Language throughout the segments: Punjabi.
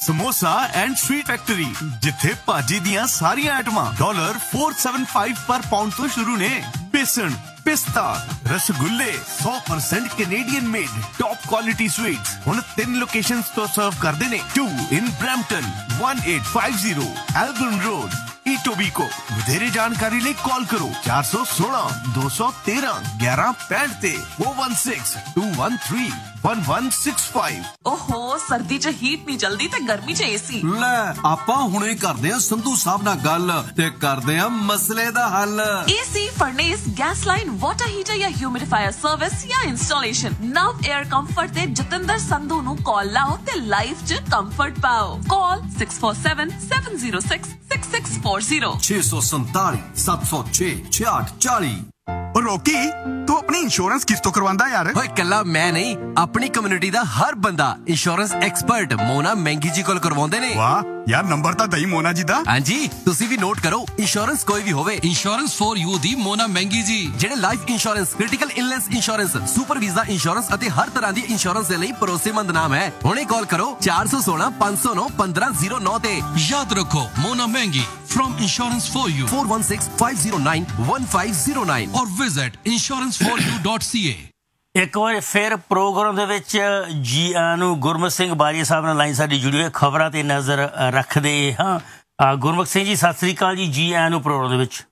ਸਮੋਸਾ ਐਂਡ ਸਵੀਟ ਫੈਕਟਰੀ, ਜਿੱਥੇ ਭਾਜੀ ਦੀਆਂ ਸਾਰੀਆਂ ਆਈਟਮਾਂ $475 ਪਰ ਪਾਉਂਡ ਤੋਂ ਸ਼ੁਰੂ ਨੇ। ਬੇਸਣ, ਪਿਸਤਾ, ਰਸਗੁੱਲੇ 100% Canadian made top quality sweets ਹੁਣ 3 ਲੋਕੇਸ਼ਨਸ ਤੋਂ ਸਰਵ ਕਰਦੇ ਨੇ। 2 in Brampton, 1850 Elgin Road, Etobicoke। ਵਧੇਰੇ ਜਾਣਕਾਰੀ ਲਈ ਕਾਲ ਕਰੋ 416 213 1165 ਤੇ 416 213 1165। ਓਹੋ, ਸਰਦੀ 'ਚ ਹੀਟ ਨਹੀਂ ਜਲਦੀ ਤੇ ਗਰਮੀ 'ਚ ਏਸੀ। ਲੈ ਆਪਾਂ ਹੁਣੇ ਕਰਦੇ ਆ ਸੰਧੂ ਸਾਹਿਬ ਨਾਲ ਗੱਲ ਤੇ ਕਰਦੇ ਆ ਮਸਲੇ ਦਾ ਹੱਲ। AC, ਫਰਨੇਸ, gas line, water heater ਜਾਂ ਹਿਊਮਿਡੀਫਾਇਰ ਸਰਵਿਸ ਜਾਂ ਇੰਸਟਾਲੇਸ਼ਨ, ਨਵ ਏਅਰ ਕੰਫਰਟ ਤੇ ਜਤਿੰਦਰ ਸੰਧੂ ਨੂੰ ਕਾਲ ਲਾਓ ਤੇ ਲਾਈਫ 'ਚ ਕੰਫਰਟ ਪਾਓ। ਕਾਲ 647 706 6640 647 706 6640। ਰੋਕੀ, ਤੂੰ ਆਪਣੀ ਇੰਸ਼ੋਰੈਂਸ ਕਿਸ ਤੋਂ ਕਰਵਾਉਂਦਾ ਯਾਰ? ਓਏ ਕੱਲਾ ਮੈਂ ਨਹੀਂ, ਆਪਣੀ ਕਮਿਊਨਿਟੀ ਦਾ ਹਰ ਬੰਦਾ ਇੰਸ਼ੋਰੈਂਸ ਐਕਸਪਰਟ ਮੋਨਾ ਮਹਿੰਗੀ ਜੀ ਕੋਲ ਕਰਵਾਉਂਦੇ ਨੇ। ਵਾਹ ਯਾਰ, ਨੰਬਰ ਤਾਂ ਦਈ ਮੋਨਾ ਜੀ ਦਾ। ਹਾਂਜੀ, ਤੁਸੀਂ ਵੀ ਨੋਟ ਕਰੋ। ਇੰਸ਼ੋਰੈਂਸ ਕੋਈ ਵੀ ਹੋਵੇ, ਇੰਸ਼ੋਰੈਂਸ ਫॉर ਯੂ ਦੀ ਮੋਨਾ ਮਹਿੰਗੀ ਜੀ, ਜਿਹੜੇ life insurance, critical illness insurance, super visa insurance ਅਤੇ ਹਰ ਤਰ੍ਹਾਂ ਦੀ ਇੰਸ਼ੋਰੈਂਸ ਦੇ ਲਈ ਭਰੋਸੇਮੰਦ ਨਾਮ ਹੈ। ਹੁਣੇ ਕਾਲ ਕਰੋ 416 509 1509 ਤੇ। ਯਾਦ ਰੱਖੋ, ਮੋਨਾ ਮਹਿੰਗੀ from Insurance for You, 416 509 1509 or visit insuranceforyou.ca। ਇੱਕ ਵਾਰ ਫਿਰ ਪ੍ਰੋਗਰਾਮ ਦੇ ਵਿੱਚ ਜੀ ਆਇਆਂ ਨੂੰ। ਗੁਰਮੁਖ ਸਿੰਘ ਬਾਜੀਆ ਸਾਹਿਬ ਨਾਲ ਲਾਈਨ ਸਾਡੀ ਜੁੜੀ ਹੋਈ, ਖਬਰਾਂ ਤੇ ਨਜ਼ਰ ਰੱਖਦੇ ਹਾਂ। ਗੁਰਮੁਖ ਸਿੰਘ ਜੀ, ਸਤਿ ਸ੍ਰੀ ਅਕਾਲ ਜੀ ਆਇਆਂ ਨੂੰ ਪ੍ਰੋਗਰਾਮ ਦੇ ਵਿੱਚ।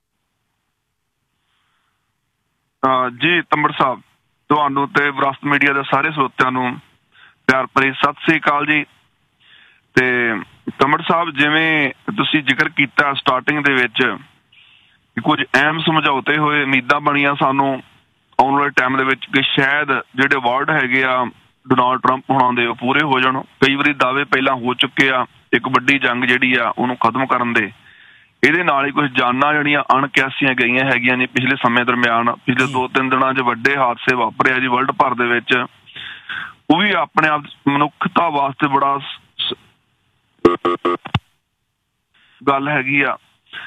ਜੀ ਤੰਬੜ ਸਾਹਿਬ, ਤੁਹਾਨੂੰ ਤੇ ਵਿਰਾਸਤ ਮੀਡੀਆ ਦੇ ਸਾਰੇ ਸਰੋਤਿਆਂ ਨੂੰ ਪਿਆਰ ਭਰੀ ਸਤਿ ਸ੍ਰੀ ਅਕਾਲ ਜੀ। ਤੇ ਤੰਬੜ ਸਾਹਿਬ, ਜਿਵੇਂ ਤੁਸੀਂ ਜ਼ਿਕਰ ਕੀਤਾ ਸਟਾਰਟਿੰਗ ਦੇ ਵਿੱਚ, ਕੁਝ ਅਹਿਮ ਸਮਝੌਤੇ ਹੋਏ, ਉਮੀਦਾਂ ਬਣੀਆਂ ਸਾਨੂੰ ਆਉਣ ਵਾਲੇ ਟਾਈਮ ਦੇ ਵਿੱਚ ਕਿ ਸ਼ਾਇਦ ਜਿਹੜੇ ਵਰਡ ਹੈਗੇ ਆ ਡੋਨਾਲਡ ਟਰੰਪ ਹੋਣਾ ਦੇ ਉਹ ਪੂਰੇ ਹੋ ਜਾਣ। ਕਈ ਵਾਰੀ ਦਾਅਵੇ ਪਹਿਲਾਂ ਹੋ ਚੁੱਕੇ ਆ ਇੱਕ ਵੱਡੀ ਜੰਗ ਜਿਹੜੀ ਆ ਉਹਨੂੰ ਖਤਮ ਕਰਨ ਦੇ। ਇਹਦੇ ਨਾਲ ਹੀ ਕੁਝ ਜਾਨਾਂ ਜਿਹੜੀਆਂ ਅਣਕਿਆਸੀਆਂ ਗਈਆਂ ਹੈਗੀਆਂ ਨੇ ਪਿਛਲੇ ਸਮੇਂ ਦਰਮਿਆਨ। ਪਿਛਲੇ 2-3 ਦਿਨਾਂ 'ਚ ਵੱਡੇ ਹਾਦਸੇ ਵਾਪਰੇ ਆ ਜੀ ਵਰਲਡ ਭਰ ਦੇ ਵਿੱਚ। ਉਹ ਵੀ ਆਪਣੇ ਆਪ ਮਨੁੱਖਤਾ ਵਾਸਤੇ ਬੜਾ ਗੱਲ ਹੈਗੀ ਆ।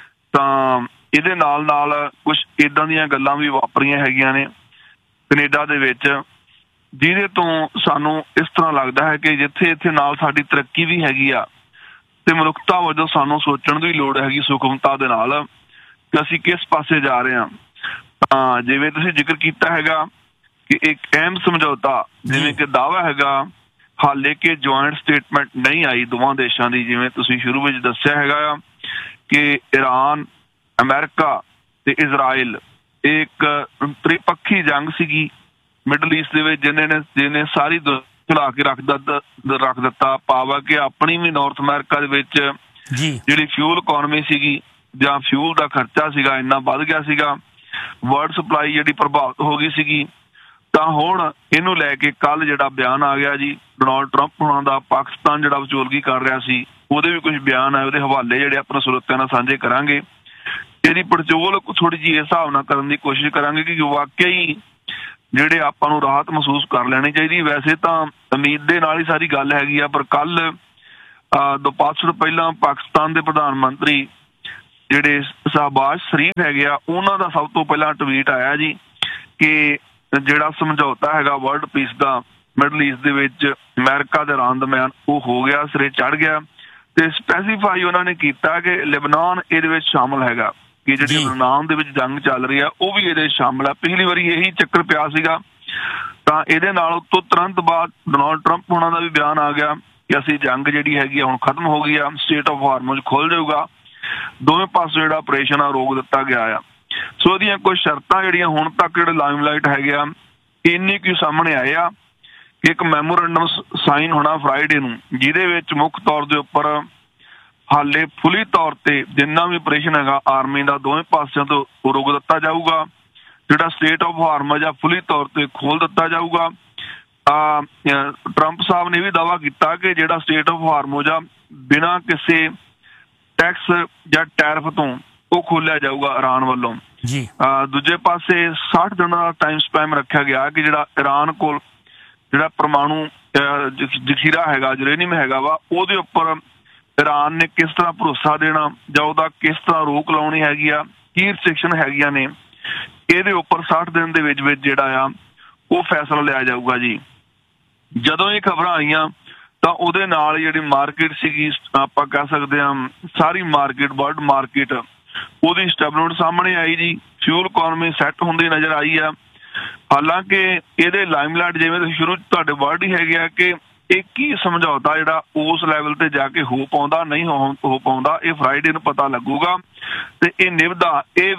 ਤਾਂ ਇਹਦੇ ਨਾਲ ਨਾਲ ਕੁਝ ਏਦਾਂ ਦੀਆਂ ਗੱਲਾਂ ਵੀ ਵਾਪਰੀਆਂ ਹੈਗੀਆਂ ਨੇ ਕੈਨੇਡਾ ਦੇ ਵਿੱਚ, ਜਿਹਦੇ ਤੋਂ ਸਾਨੂੰ ਇਸ ਤਰ੍ਹਾਂ ਲੱਗਦਾ ਹੈ ਕਿ ਜਿੱਥੇ ਇੱਥੇ ਨਾਲ ਸਾਡੀ ਤਰੱਕੀ ਵੀ ਹੈਗੀ ਆ ਤੇ ਮਨੁੱਖਤਾ ਵਜੋਂ ਸਾਨੂੰ ਸੋਚਣ ਦੀ ਲੋੜ ਹੈਗੀ ਸੂਖਮਤਾ ਦੇ ਨਾਲ ਕਿ ਅਸੀਂ ਕਿਸ ਪਾਸੇ ਜਾ ਰਹੇ ਹਾਂ। ਤਾਂ ਜਿਵੇਂ ਤੁਸੀਂ ਜ਼ਿਕਰ ਕੀਤਾ ਹੈਗਾ ਕਿ ਇੱਕ ਅਹਿਮ ਸਮਝੌਤਾ, ਜਿਵੇਂ ਕਿ ਦਾਅਵਾ ਹੈਗਾ ਹਾਲੇ ਕਿ ਜੁਆਇੰਟ ਸਟੇਟਮੈਂਟ ਨਹੀਂ ਆਈ ਦੋਵਾਂ ਦੇਸ਼ਾਂ ਦੀ, ਜਿਵੇਂ ਤੁਸੀਂ ਸ਼ੁਰੂ ਵਿੱਚ ਦੱਸਿਆ ਹੈਗਾ ਆ ਕਿ ਈਰਾਨ, ਅਮਰੀਕਾ ਤੇ ਇਜ਼ਰਾਈਲ ਇੱਕ ਤ੍ਰਿਪੱਖੀ ਜੰਗ ਸੀਗੀ ਮਿਡਲ ਈਸਟ ਦੇ ਵਿੱਚ, ਜਿਹਨੇ ਸਾਰੀ ਚਲਾ ਕੇ ਰੱਖ ਦਿੱਤਾ। ਭਾਵ ਕਿ ਆਪਣੀ ਵੀ ਨਾਰਥ ਅਮਰੀਕਾ ਦੇ ਵਿੱਚ ਜਿਹੜੀ ਫਿਊਲ ਇਕੋਨਮੀ ਸੀਗੀ ਜਾਂ ਫਿਊਲ ਦਾ ਖਰਚਾ ਸੀਗਾ ਇੰਨਾ ਵੱਧ ਗਿਆ ਸੀਗਾ, ਵਰਲਡ ਸਪਲਾਈ ਜਿਹੜੀ ਪ੍ਰਭਾਵਿਤ ਹੋ ਗਈ ਸੀਗੀ। ਤਾਂ ਹੁਣ ਇਹਨੂੰ ਲੈ ਕੇ ਕੱਲ ਜਿਹੜਾ ਬਿਆਨ ਆ ਗਿਆ ਜੀ ਡੋਨਾਲਡ ਟਰੰਪ ਹੋਣਾ ਦਾ, ਪਾਕਿਸਤਾਨ ਜਿਹੜਾ ਵਿਚੋਲਗੀ ਕਰ ਰਿਹਾ ਸੀ ਉਹਦੇ ਵੀ ਕੁਝ ਬਿਆਨ ਆਏ, ਉਹਦੇ ਹਵਾਲੇ ਜਿਹੜੇ ਆਪਣੇ ਸਰੋਤਿਆਂ ਨਾਲ ਸਾਂਝੇ ਕਰਾਂਗੇ। ਇਹਦੀ ਪੜਚੋਲ ਥੋੜੀ ਜਿਹੀ ਇਸ ਹਿਸਾਬ ਨਾਲ ਕਰਨ ਦੀ ਕੋਸ਼ਿਸ਼ ਕਰਾਂਗੇ ਕਿ ਵਾਕਈ ਜਿਹੜੇ ਆਪਾਂ ਨੂੰ ਰਾਹਤ ਮਹਿਸੂਸ ਕਰ ਲੈਣੀ ਚਾਹੀਦੀ। ਵੈਸੇ ਤਾਂ ਉਮੀਦ ਦੇ ਨਾਲ ਹੀ ਸਾਰੀ ਗੱਲ ਹੈਗੀ ਆ, ਪਰ ਕੱਲ 2 ਪਾਸੋਂ ਪਹਿਲਾਂ ਪਾਕਿਸਤਾਨ ਦੇ ਪ੍ਰਧਾਨ ਮੰਤਰੀ ਜਿਹੜੇ ਸ਼ਹਬਾਜ਼ ਸ਼ਰੀਫ ਹੈਗੇ ਆ, ਉਹਨਾਂ ਦਾ ਸਭ ਤੋਂ ਪਹਿਲਾਂ ਟਵੀਟ ਆਇਆ ਜੀ ਕਿ ਜਿਹੜਾ ਸਮਝੌਤਾ ਹੈਗਾ ਵਰਲਡ ਪੀਸ ਦਾ ਮਿਡਲ ਈਸਟ ਦੇ ਵਿੱਚ ਅਮਰੀਕਾ ਤੇ ਇਰਾਨ ਦਰਮਿਆਨ ਉਹ ਹੋ ਗਿਆ, ਸਿਰੇ ਚੜ ਗਿਆ। ਤੇ ਸਪੈਸੀਫਾਈ ਉਹਨਾਂ ਨੇ ਕੀਤਾ ਕਿ ਲੈਬਨਾਨ ਇਹਦੇ ਵਿੱਚ ਸ਼ਾਮਲ ਹੈਗਾ, ਕਿ ਜਿਹੜੀ ਲੈਬਨਾਨ ਦੇ ਵਿੱਚ ਜੰਗ ਚੱਲ ਰਹੀ ਆ ਉਹ ਵੀ ਇਹਦੇ ਸ਼ਾਮਲ ਆ। ਪਿਛਲੀ ਵਾਰੀ ਇਹੀ ਚੱਕਰ ਪਿਆ ਸੀਗਾ। ਤਾਂ ਇਹਦੇ ਨਾਲ ਉਤੋਂ ਤੁਰੰਤ ਬਾਅਦ ਡੋਨਾਲਡ ਟਰੰਪ ਹੋਣਾ ਦਾ ਵੀ ਬਿਆਨ ਆ ਗਿਆ ਕਿ ਅਸੀਂ ਜੰਗ ਜਿਹੜੀ ਹੈਗੀ ਆ ਹੁਣ ਖਤਮ ਹੋ ਗਈ ਆ, ਸਟੇਟ ਆਫ ਹਾਰਮੋਜ਼ ਖੁੱਲ ਜਾਊਗਾ, ਦੋਵੇਂ ਪਾਸੇ ਜਿਹੜਾ ਆਪਰੇਸ਼ਨ ਆ ਰੋਕ ਦਿੱਤਾ ਗਿਆ ਆ। ਸੋ ਇਹਦੀਆਂ ਕੁਝ ਸ਼ਰਤਾਂ ਜਿਹੜੀਆਂ ਹੁਣ ਤੱਕ ਜਿਹੜੇ ਲਾਈਮਲਾਈਟ ਹੈਗੇ ਆ ਇੰਨੇ ਕੁ ਸਾਹਮਣੇ ਆਏ ਆ ਕਿ ਇੱਕ ਮੈਮੋਰੈਂਡਮ ਸਾਈਨ ਹੋਣਾ ਫਰਾਈਡੇ ਨੂੰ, ਜਿਹਦੇ ਵਿੱਚ ਮੁੱਖ ਤੌਰ ਦੇ ਉੱਪਰ ਹਾਲੇ ਫੁੱਲੀ ਤੌਰ ਤੇ ਜਿੰਨਾ ਵੀ ਆਪਰੇਸ਼ਨ ਹੈਗਾ ਆਰਮੀ ਦਾ ਦੋਵੇਂ ਪਾਸਿਆਂ ਤੋਂ ਰੋਕ ਦਿੱਤਾ ਜਾਊਗਾ। ਜਿਹੜਾ ਸਟੇਟ ਆਫ ਹਾਰਮਜ਼ ਆ ਫੁੱਲੀ ਤੌਰ ਤੇ ਖੋਲ ਦਿੱਤਾ ਜਾਊਗਾ। ਟਰੰਪ ਸਾਹਿਬ ਨੇ ਵੀ ਦਾਅਵਾ ਕੀਤਾ ਕਿ ਜਿਹੜਾ ਸਟੇਟ ਆਫ ਹਾਰਮਜ਼ ਆ ਬਿਨਾਂ ਕਿਸੇ ਟੈਕਸ ਜਾਂ ਟੈਰਿਫ ਤੋਂ ਉਹ ਖੋਲਿਆ ਜਾਊਗਾ ਈਰਾਨ ਵੱਲੋਂ। ਦੂਜੇ ਪਾਸੇ 60 ਦਿਨਾਂ ਦਾ ਟਾਈਮ ਸਪੈਮ ਰੱਖਿਆ ਗਿਆ ਕਿ ਜਿਹੜਾ ਈਰਾਨ ਕੋਲ ਜਿਹੜਾ ਪਰਮਾਣੂ ਜ਼ਖੀਰਾ ਹੈਗਾ, ਯੂਰੇਨੀਅਮ ਹੈਗਾ ਵਾ, ਉਹਦੇ ਉੱਪਰ ਈਰਾਨ ਨੇ ਕਿਸ ਤਰ੍ਹਾਂ ਭਰੋਸਾ ਦੇਣਾ ਜਾਂ ਉਹਦਾ ਕਿਸ ਤਰ੍ਹਾਂ ਰੋਕ ਲਾਉਣੀ ਹੈਗੀ ਆ, ਕੀ ਰਿਸਟ੍ਰਿਕਸ਼ਨ ਹੈਗੀਆਂ ਨੇ, ਇਹਦੇ ਉੱਪਰ 60 ਦਿਨ ਦੇ ਵਿੱਚ ਜਿਹੜਾ ਆ ਉਹ ਫੈਸਲਾ ਲਿਆ ਜਾਊਗਾ ਜੀ। ਜਦੋਂ ਇਹ ਖਬਰਾਂ ਆਈਆਂ ਤਾਂ ਉਹਦੇ ਨਾਲ ਜਿਹੜੀ ਮਾਰਕੀਟ ਸੀਗੀ, ਆਪਾਂ ਕਹਿ ਸਕਦੇ ਹਾਂ ਸਾਰੀ ਮਾਰਕੀਟ, ਵਰਲਡ ਮਾਰਕੀਟ, ਉਹਦੀ ਸਟੈਬਿਲਿਟੀ ਸਾਹਮਣੇ ਆਈ ਜੀ। ਫਿਊਲ ਇਕਨੋਮੀ ਸੈੱਟ ਹੁੰਦੀ ਨਜ਼ਰ ਆਈ ਆ। ਹਾਲਾਂਕਿ ਇਹਦੇ ਲਾਈਮਲਾਈਟ, ਜਿਵੇਂ ਤੁਸੀਂ ਸ਼ੁਰੂ ਤੁਹਾਡੇ ਵਰਡ ਹੀ ਹੈਗੇ ਆ ਕਿ ਇਹ ਕੀ ਸਮਝੌਤਾ ਜਿਹੜਾ ਉਸ ਲੈਵਲ ਤੇ ਜਾ ਕੇ ਹੋ ਪਾਉਂਦਾ, ਨਹੀਂ ਹੋ ਪਾਉਂਦਾ, ਇਹ ਫਰਾਈਡੇ ਨੂੰ ਪਤਾ ਲੱਗੂਗਾ। ਤੇ ਇਹ ਨਿਭਦਾ ਇਹ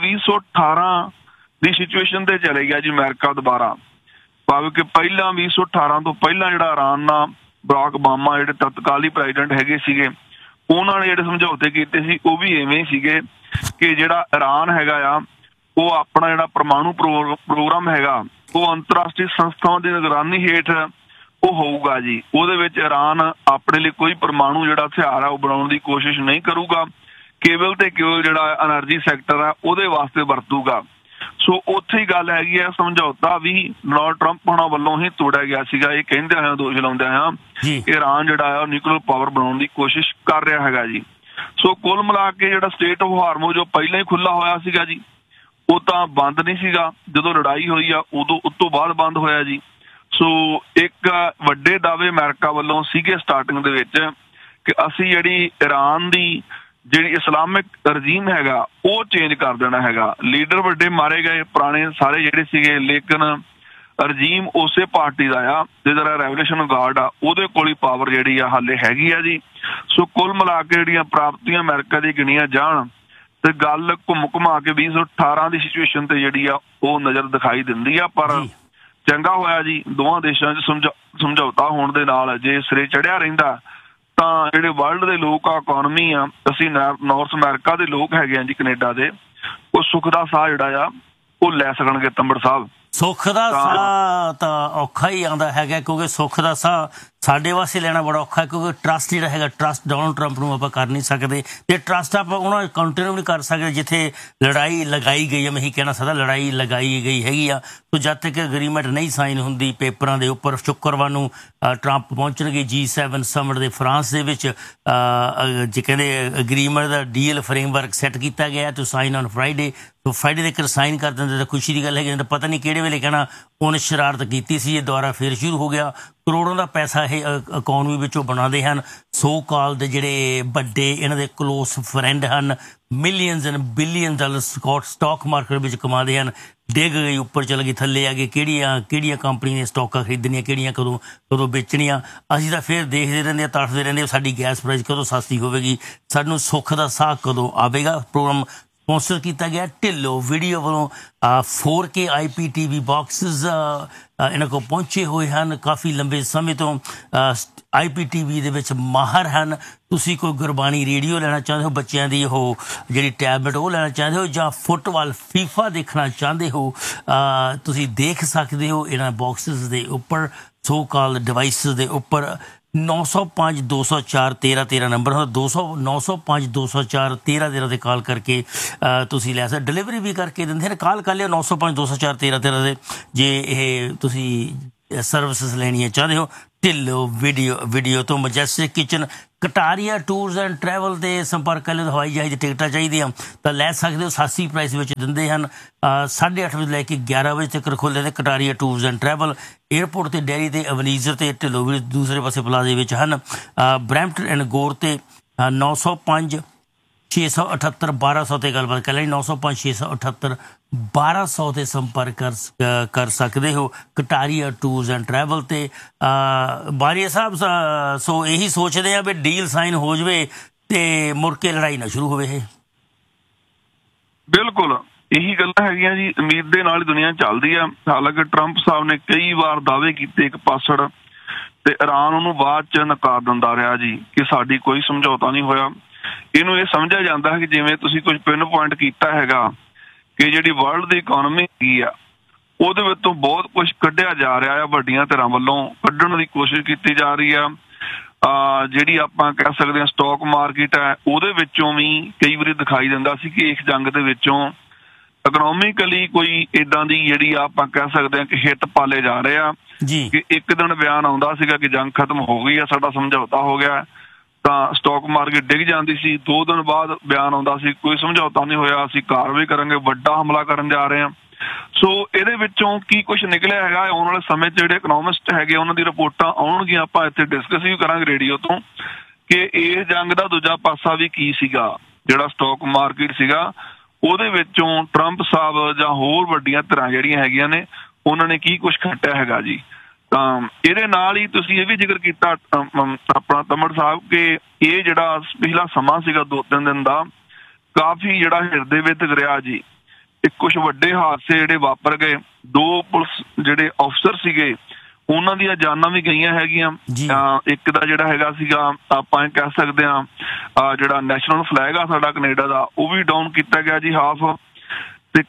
2018 ਦੀ ਸਿਚੁਏਸ਼ਨ ਤੇ ਚਲੇ ਗਿਆ ਜੀ ਅਮਰੀਕਾ ਦੁਬਾਰਾ, ਭਾਵੇਂ ਕਿ ਪਹਿਲਾਂ 2018 ਤੋਂ ਪਹਿਲਾਂ ਜਿਹੜਾ ਇਰਾਨ ਨਾਲ ਬਰਾਕ ਓਬਾਮਾ ਜਿਹੜੇ ਤਤਕਾਲੀ ਪ੍ਰੈਜ਼ੀਡੈਂਟ ਹੈਗੇ ਸੀਗੇ, ਉਹਨਾਂ ਨੇ ਜਿਹੜੇ ਸਮਝੌਤੇ ਕੀਤੇ ਸੀ ਉਹ ਵੀ ਐਵੇਂ ਸੀਗੇ ਕਿ ਜਿਹੜਾ ਇਰਾਨ ਹੈਗਾ ਆ ਉਹ ਆਪਣਾ ਜਿਹੜਾ ਪਰਮਾਣੂ ਪ੍ਰੋਗਰਾਮ ਹੈਗਾ ਉਹ ਅੰਤਰਰਾਸ਼ਟਰੀ ਸੰਸਥਾਵਾਂ ਦੀ ਨਿਗਰਾਨੀ ਹੇਠ ਉਹ ਹੋਊਗਾ ਜੀ। ਉਹਦੇ ਵਿੱਚ ਇਰਾਨ ਆਪਣੇ ਲਈ ਕੋਈ ਪਰਮਾਣੂ ਜਿਹੜਾ ਹਥਿਆਰ ਆ ਉਹ ਬਣਾਉਣ ਦੀ ਕੋਸ਼ਿਸ਼ ਨਹੀਂ ਕਰੂਗਾ, ਕੇਵਲ ਤੇ ਕੇਵਲ ਜਿਹੜਾ ਐਨਰਜੀ ਸੈਕਟਰ ਆ ਉਹਦੇ ਵਾਸਤੇ ਵਰਤੂਗਾ। ਸੋ ਉੱਥੇ ਹੀ ਗੱਲ ਹੈਗੀ ਹੈ, ਸਮਝੌਤਾ ਵੀ ਡੋਨਾਲਡ ਟਰੰਪ ਹੋਣਾ ਵੱਲੋਂ ਹੀ ਤੋੜਿਆ ਗਿਆ ਸੀਗਾ। ਇਹ ਕਹਿੰਦੇ ਹੋਇਆ, ਦੋਸ਼ ਲਾਉਂਦੇ ਹੋਇਆ ਕਿ ਇਰਾਨ ਜਿਹੜਾ ਆ ਨਿਊਕਲੀਅਰ ਪਾਵਰ ਬਣਾਉਣ ਦੀ ਕੋਸ਼ਿਸ਼ ਕਰ ਰਿਹਾ ਹੈਗਾ ਜੀ। ਸੋ ਕੁੱਲ ਮਿਲਾ ਕੇ ਜਿਹੜਾ ਸਟੇਟ ਆਫ ਹਾਰਮੋਜ਼ ਜੋ ਪਹਿਲਾਂ ਹੀ ਖੁੱਲਾ ਹੋਇਆ ਸੀਗਾ ਜੀ, ਉਹ ਤਾਂ ਬੰਦ ਨਹੀਂ ਸੀਗਾ। ਜਦੋਂ ਲੜਾਈ ਹੋਈ ਆ ਉਦੋਂ ਉਸ ਤੋਂ ਬਾਅਦ ਬੰਦ ਹੋਇਆ ਜੀ। ਸੋ ਇੱਕ ਵੱਡੇ ਦਾਅਵੇ ਅਮਰੀਕਾ ਵੱਲੋਂ ਸੀਗੇ ਸਟਾਰਟਿੰਗ ਦੇ ਵਿੱਚ ਕਿ ਅਸੀਂ ਜਿਹੜੀ ਇਰਾਨ ਦੀ ਜਿਹੜੀ ਇਸਲਾਮਿਕ ਰਜੀਮ ਹੈਗਾ ਉਹ ਚੇਂਜ ਕਰ ਦੇਣਾ ਹੈਗਾ। ਲੀਡਰ ਵੱਡੇ ਮਾਰੇ ਗਏ ਪੁਰਾਣੇ ਸਾਰੇ ਜਿਹੜੇ ਸੀਗੇ, ਲੇਕਿਨ ਰਜੀਮ ਉਸੇ ਪਾਰਟੀ ਦਾ ਆ ਤੇ ਜਿਹੜਾ ਰੈਵੋਲੂਸ਼ਨ ਗਾਰਡ ਆ ਉਹਦੇ ਕੋਲ ਹੀ ਪਾਵਰ ਜਿਹੜੀ ਆ ਹਾਲੇ ਹੈਗੀ ਆ ਜੀ। ਸੋ ਕੁੱਲ ਮਿਲਾ ਕੇ ਜਿਹੜੀਆਂ ਪ੍ਰਾਪਤੀਆਂ ਅਮਰੀਕਾ ਦੀ ਗਿਣੀਆਂ ਜਾਣ ਤੇ ਗੱਲ ਘੁੰਮਾ ਕੇ 2018 ਦੀ ਸਿਚੁਏਸ਼ਨ ਤੇ ਜਿਹੜੀ ਆ ਉਹ ਨਜ਼ਰ ਦਿਖਾਈ ਦਿੰਦੀ ਆ। ਪਰ ਚੰਗਾ ਹੋਇਆ ਜੀ ਦੋਵਾਂ ਦੇਸ਼ਾਂ 'ਚ ਸਮਝੌਤਾ ਹੋਣ ਦੇ ਨਾਲ। ਜੇ ਸਿਰੇ ਚੜਿਆ ਰਹਿੰਦਾ ਤਾਂ ਜਿਹੜੇ ਵਰਲਡ ਦੇ ਲੋਕ ਆ, ਇਕਨੋਮੀ ਆ, ਅਸੀਂ ਨਾਰਥ ਅਮਰੀਕਾ ਦੇ ਲੋਕ ਹੈਗੇ ਆ ਜੀ, ਕੈਨੇਡਾ ਦੇ, ਉਹ ਸੁੱਖ ਦਾ ਸਾਹ ਜਿਹੜਾ ਆ ਉਹ ਲੈ ਸਕਣਗੇ। ਤੰਬੜ ਸਾਹਿਬ, ਸੁੱਖ ਦਾ ਸਾਹ ਤਾਂ ਔਖਾ ਹੀ ਆਉਂਦਾ ਹੈਗਾ, ਕਿਉਂਕਿ ਸੁੱਖ ਦਾ ਸਾਹ ਸਾਡੇ ਵਾਸਤੇ ਲੈਣਾ ਬੜਾ ਔਖਾ, ਕਿਉਂਕਿ ਟਰਸਟ ਜਿਹੜਾ ਹੈਗਾ, ਟਰਸਟ ਡੋਨਾਲਡ ਟਰੰਪ ਨੂੰ ਆਪਾਂ ਕਰ ਨਹੀਂ ਸਕਦੇ, ਤੇ ਟਰਸਟ ਆਪਾਂ ਉਹਨਾਂ ਕਾਊਂਟਰ ਨੂੰ ਨਹੀਂ ਕਰ ਸਕਦੇ ਜਿੱਥੇ ਲੜਾਈ ਲਗਾਈ ਗਈ ਹੈ। ਮੈਂ ਇਹੀ ਕਹਿਣਾ ਸਕਦਾ, ਲੜਾਈ ਲਗਾਈ ਗਈ ਹੈਗੀ ਆ। ਸੋ ਜਦ ਤੱਕ ਅਗਰੀਮੈਂਟ ਨਹੀਂ ਸਾਈਨ ਹੁੰਦੀ ਪੇਪਰਾਂ ਦੇ ਉੱਪਰ, ਸ਼ੁੱਕਰਵਾਰ ਨੂੰ ਟਰੰਪ ਪਹੁੰਚਣਗੇ G7 ਸਮਿਟ ਦੇ ਫਰਾਂਸ ਦੇ ਵਿੱਚ। ਜੇ ਕਹਿੰਦੇ ਅਗਰੀਮੈਂਟ ਦਾ ਡੀਲ ਫਰੇਮਵਰਕ ਸੈੱਟ ਕੀਤਾ ਗਿਆ ਟੂ ਸਾਈਨ ਔਨ ਫਰਾਈਡੇ, ਤੋ ਫਰਾਈਡੇ ਤੱਕ ਸਾਈਨ ਕਰ ਦਿੰਦੇ ਤਾਂ ਖੁਸ਼ੀ ਦੀ ਗੱਲ ਹੈਗੀ। ਤਾਂ ਪਤਾ ਨਹੀਂ ਕਿਹੜੇ ਵੇਲੇ ਕਹਿਣਾ ਉਹਨੇ ਸ਼ਰਾਰਤ ਕੀਤੀ ਸੀ, ਇਹ ਦੁਬਾਰਾ ਫੇਰ ਸ਼ੁਰੂ ਹੋ ਗਿਆ। ਕਰੋੜਾਂ ਦਾ ਪੈਸਾ ਇਹ ਇਕਨੋਮੀ ਵਿੱਚੋਂ ਬਣਾਉਂਦੇ ਹਨ। ਸੋ ਕਾਲ ਦੇ ਜਿਹੜੇ ਵੱਡੇ ਇਹਨਾਂ ਦੇ ਕਲੋਸ ਫਰੈਂਡ ਹਨ, millions and billion dollar stock market ਵਿੱਚ ਕਮਾਉਂਦੇ ਹਨ। ਡਿੱਗ ਗਈ, ਉੱਪਰ ਚਲ ਗਈ, ਥੱਲੇ ਆ ਗਈ, ਕਿਹੜੀਆਂ ਕੰਪਨੀਆਂ ਦੀਆਂ ਸਟਾਕਾਂ ਖਰੀਦਣੀਆਂ, ਕਿਹੜੀਆਂ ਕਦੋਂ ਵੇਚਣੀਆਂ। ਅਸੀਂ ਤਾਂ ਫਿਰ ਦੇਖਦੇ ਰਹਿੰਦੇ ਹਾਂ, ਤੜਫਦੇ ਰਹਿੰਦੇ ਹਾਂ, ਸਾਡੀ ਗੈਸ ਪ੍ਰਾਈਸ ਕਦੋਂ ਸਸਤੀ ਹੋਵੇਗੀ, ਸਾਨੂੰ ਸੁੱਖ ਦਾ ਸਾਹ ਕਦੋਂ ਆਵੇਗਾ। ਪ੍ਰੋਗਰਾਮ ਸਪਾਂਸਰ ਕੀਤਾ ਗਿਆ ਢਿੱਲੋਂ ਵੀਡੀਓ ਵੱਲੋਂ। 4K IPTV ਬਾਕਸਿਸ ਇਹਨਾਂ ਕੋਲ ਪਹੁੰਚੇ ਹੋਏ ਹਨ ਕਾਫੀ ਲੰਬੇ ਸਮੇਂ ਤੋਂ। IPTV ਦੇ ਵਿੱਚ ਮਾਹਰ ਹਨ। ਤੁਸੀਂ ਕੋਈ ਗੁਰਬਾਣੀ ਰੇਡੀਓ ਲੈਣਾ ਚਾਹੁੰਦੇ ਹੋ, ਬੱਚਿਆਂ ਦੀ ਉਹ ਜਿਹੜੀ ਟੈਬਲੇਟ ਉਹ ਲੈਣਾ ਚਾਹੁੰਦੇ ਹੋ, ਜਾਂ ਫੁੱਟਬਾਲ FIFA ਦੇਖਣਾ ਚਾਹੁੰਦੇ ਹੋ, ਤੁਸੀਂ ਦੇਖ ਸਕਦੇ ਹੋ ਇਹਨਾਂ ਬਾਕਸਿਸ ਦੇ ਉੱਪਰ, ਸੋ ਕਾਲ ਡਿਵਾਈਸਿਸ ਦੇ ਉੱਪਰ। 905 204 1313 ਨੰਬਰ ਹੈ, 905 204 1313 ਤੇ ਕਾਲ ਕਰਕੇ ਤੁਸੀਂ ਲੈ ਸਕਦੇ। ਡਿਲੀਵਰੀ ਵੀ ਕਰਕੇ ਦਿੰਦੇ ਨੇ, ਕਾਲ ਕਰ ਲਿਓ 905 204 1313 ਦੇ ਜੇ ਇਹ ਤੁਸੀਂ ਸਰਵਿਸਿਜ਼ ਲੈਣੀਆਂ ਚਾਹੁੰਦੇ ਹੋ। ਢਿੱਲੋਂ ਵੀਡੀਓ ਤੋਂ majestic kitchen, Kataria tours and travel ਤੇ ਸੰਪਰਕ ਕਰ ਲਿਓ। ਹਵਾਈ ਜਹਾਜ਼ ਦੀ ਟਿਕਟਾਂ ਚਾਹੀਦੀਆਂ ਤਾਂ ਲੈ ਸਕਦੇ ਹੋ, ਸਾਸੀ ਪ੍ਰਾਈਸ ਵਿੱਚ ਦਿੰਦੇ ਹਨ। 8:30 ਵਜੇ ਲੈ ਕੇ 11 ਵਜੇ ਤੱਕ ਖੁੱਲ੍ਹਦੇ ਨੇ Kataria tours and travel. Airport ਤੇ ਡੈਰੀ ਤੇ ਅਵਨੀਜ਼ਰ ਤੇ ਢਿੱਲੋਂ ਵੀ ਦੂਸਰੇ ਪਾਸੇ ਪਲਾਜ਼ੇ ਵਿੱਚ ਹਨ। ਬਰੈਂਪਟਨ ਐਂਡ ਗੌਰ ਤੇ 905 678 1200 ਤੇ ਗੱਲਬਾਤ ਕਰ ਲੈਣੀ। 905 678 1200 ਤੇ ਸੰਪਰਕ ਕਰ ਸਕਦੇ ਹੋ। ਕਟਾਰੀਆ ਟੂਰਸ ਐਂਡ ਟਰੈਵਲ ਤੇ। ਬਾਰੀਆ ਸਾਹਿਬ, ਸੋ ਇਹੀ ਸੋਚਦੇ ਆ ਵੀ ਡੀਲ ਸਾਈਨ ਹੋ ਜਾਵੇ ਤੇ ਮੁੜ ਕੇ ਲੜਾਈ ਨਾ ਸ਼ੁਰੂ ਹੋਵੇ। ਇਹ ਬਿਲਕੁਲ ਇਹੀ ਗੱਲਾਂ ਹੈਗੀਆਂ ਜੀ, ਉਮੀਦ ਦੇ ਨਾਲ ਹੀ ਦੁਨੀਆ ਚੱਲਦੀ ਆ। ਹਾਲਾਂਕਿ ਟਰੰਪ ਸਾਹਿਬ ਨੇ ਕਈ ਵਾਰ ਦਾਅਵੇ ਕੀਤੇ ਇੱਕ ਪਾਸੜ, ਤੇ ਇਰਾਨ ਉਹਨੂੰ ਬਾਅਦ ਚ ਨਕਾਰ ਦਿੰਦਾ ਰਿਹਾ ਜੀ ਕਿ ਸਾਡੀ ਕੋਈ ਸਮਝੌਤਾ ਨਹੀਂ ਹੋਇਆ। ਇਹਨੂੰ ਇਹ ਸਮਝਿਆ ਜਾਂਦਾ ਹੈ ਕਿ ਜਿਵੇਂ ਤੁਸੀਂ ਕੁਝ ਪਿੰਨ ਪੁਆਇੰਟ ਕੀਤਾ ਹੈਗਾ ਕਿ ਜਿਹੜੀ ਵਰਲਡ ਦੀ ਇਕਨੋਮੀ ਹੈਗੀ ਆ ਉਹਦੇ ਵਿੱਚੋਂ ਬਹੁਤ ਕੁਝ ਕੱਢਿਆ ਜਾ ਰਿਹਾ ਆ, ਵੱਡੀਆਂ ਧਿਰਾਂ ਵੱਲੋਂ ਕੱਢਣ ਦੀ ਕੋਸ਼ਿਸ਼ ਕੀਤੀ ਜਾ ਰਹੀ ਆ। ਜਿਹੜੀ ਆਪਾਂ ਕਹਿ ਸਕਦੇ ਹਾਂ ਸਟਾਕ ਮਾਰਕੀਟ ਹੈ ਉਹਦੇ ਵਿੱਚੋਂ ਵੀ ਕਈ ਵਾਰੀ ਦਿਖਾਈ ਦਿੰਦਾ ਸੀ ਕਿ ਇਸ ਜੰਗ ਦੇ ਵਿੱਚੋਂ ਇਕਨੋਮਿਕਲੀ ਕੋਈ ਏਦਾਂ ਦੀ ਜਿਹੜੀ ਆਪਾਂ ਕਹਿ ਸਕਦੇ ਹਾਂ ਕਿ ਹਿੱਟ ਪਾਲੇ ਜਾ ਰਹੇ ਆ ਕਿ ਇੱਕ ਦਿਨ ਬਿਆਨ ਆਉਂਦਾ ਸੀਗਾ ਕਿ ਜੰਗ ਖਤਮ ਹੋ ਗਈ ਆ, ਸਾਡਾ ਸਮਝੌਤਾ ਹੋ ਗਿਆ, ਤਾਂ ਸਟਾਕ ਮਾਰਕੀਟ ਡਿੱਗ ਜਾਂਦੀ ਸੀ। 2 ਦਿਨ ਬਾਅਦ ਬਿਆਨ ਆਉਂਦਾ ਸੀ ਕੋਈ ਸਮਝੌਤਾ ਨਹੀਂ ਹੋਇਆ, ਅਸੀਂ ਕਾਰਵਾਈ ਕਰਾਂਗੇ, ਵੱਡਾ ਹਮਲਾ ਕਰਨ ਜਾ ਰਹੇ ਹਾਂ। ਸੋ ਇਹਦੇ ਵਿੱਚੋਂ ਕੀ ਕੁਝ ਨਿਕਲਿਆ ਹੈਗਾ ਆਉਣ ਵਾਲੇ ਸਮੇਂ 'ਚ ਜਿਹੜੇ ਇਕਨੋਮਿਸਟ ਹੈਗੇ ਉਹਨਾਂ ਦੀ ਰਿਪੋਰਟਾਂ ਆਉਣਗੀਆਂ, ਆਪਾਂ ਇੱਥੇ ਡਿਸਕਸ ਵੀ ਕਰਾਂਗੇ ਰੇਡੀਓ ਤੋਂ ਕਿ ਇਸ ਜੰਗ ਦਾ ਦੂਜਾ ਪਾਸਾ ਵੀ ਕੀ ਸੀਗਾ। ਜਿਹੜਾ ਸਟਾਕ ਮਾਰਕੀਟ ਸੀਗਾ ਉਹਦੇ ਵਿੱਚੋਂ ਟਰੰਪ ਸਾਹਿਬ ਜਾਂ ਹੋਰ ਵੱਡੀਆਂ ਧਿਰਾਂ ਜਿਹੜੀਆਂ ਹੈਗੀਆਂ ਨੇ ਉਹਨਾਂ ਨੇ ਕੀ ਕੁਝ ਖੱਟਿਆ ਹੈਗਾ ਜੀ। ਤਾਂ ਇਹਦੇ ਨਾਲ ਹੀ ਤੁਸੀਂ ਇਹ ਵੀ ਜ਼ਿਕਰ ਕੀਤਾ ਆਪਣਾ ਤਮੜ ਸਾਹਿਬ ਕਿ ਇਹ ਜਿਹੜਾ ਪਿਛਲਾ ਸਮਾਂ ਸੀਗਾ 2-3 ਦਿਨ ਦਾ ਕਾਫੀ ਜਿਹੜਾ ਹਿਰਦੇ ਵਿੱਚ ਰਿਹਾ ਜੀ। ਇੱਕ ਕੁਝ ਵੱਡੇ ਹਾਦਸੇ ਜਿਹੜੇ ਵਾਪਰ ਗਏ, 2 ਪੁਲਿਸ ਜਿਹੜੇ ਅਫਸਰ ਸੀਗੇ ਉਹਨਾਂ ਦੀਆਂ ਜਾਨਾਂ ਵੀ ਗਈਆਂ ਹੈਗੀਆਂ। ਇੱਕ ਦਾ ਜਿਹੜਾ ਹੈਗਾ ਸੀਗਾ ਆਪਾਂ ਇਹ ਕਹਿ ਸਕਦੇ ਹਾਂ ਜਿਹੜਾ ਨੈਸ਼ਨਲ ਫਲੈਗ ਆ ਸਾਡਾ ਕੈਨੇਡਾ ਦਾ ਉਹ ਵੀ ਡਾਊਨ ਕੀਤਾ ਗਿਆ ਜੀ ਹਾਫ। ਤੇ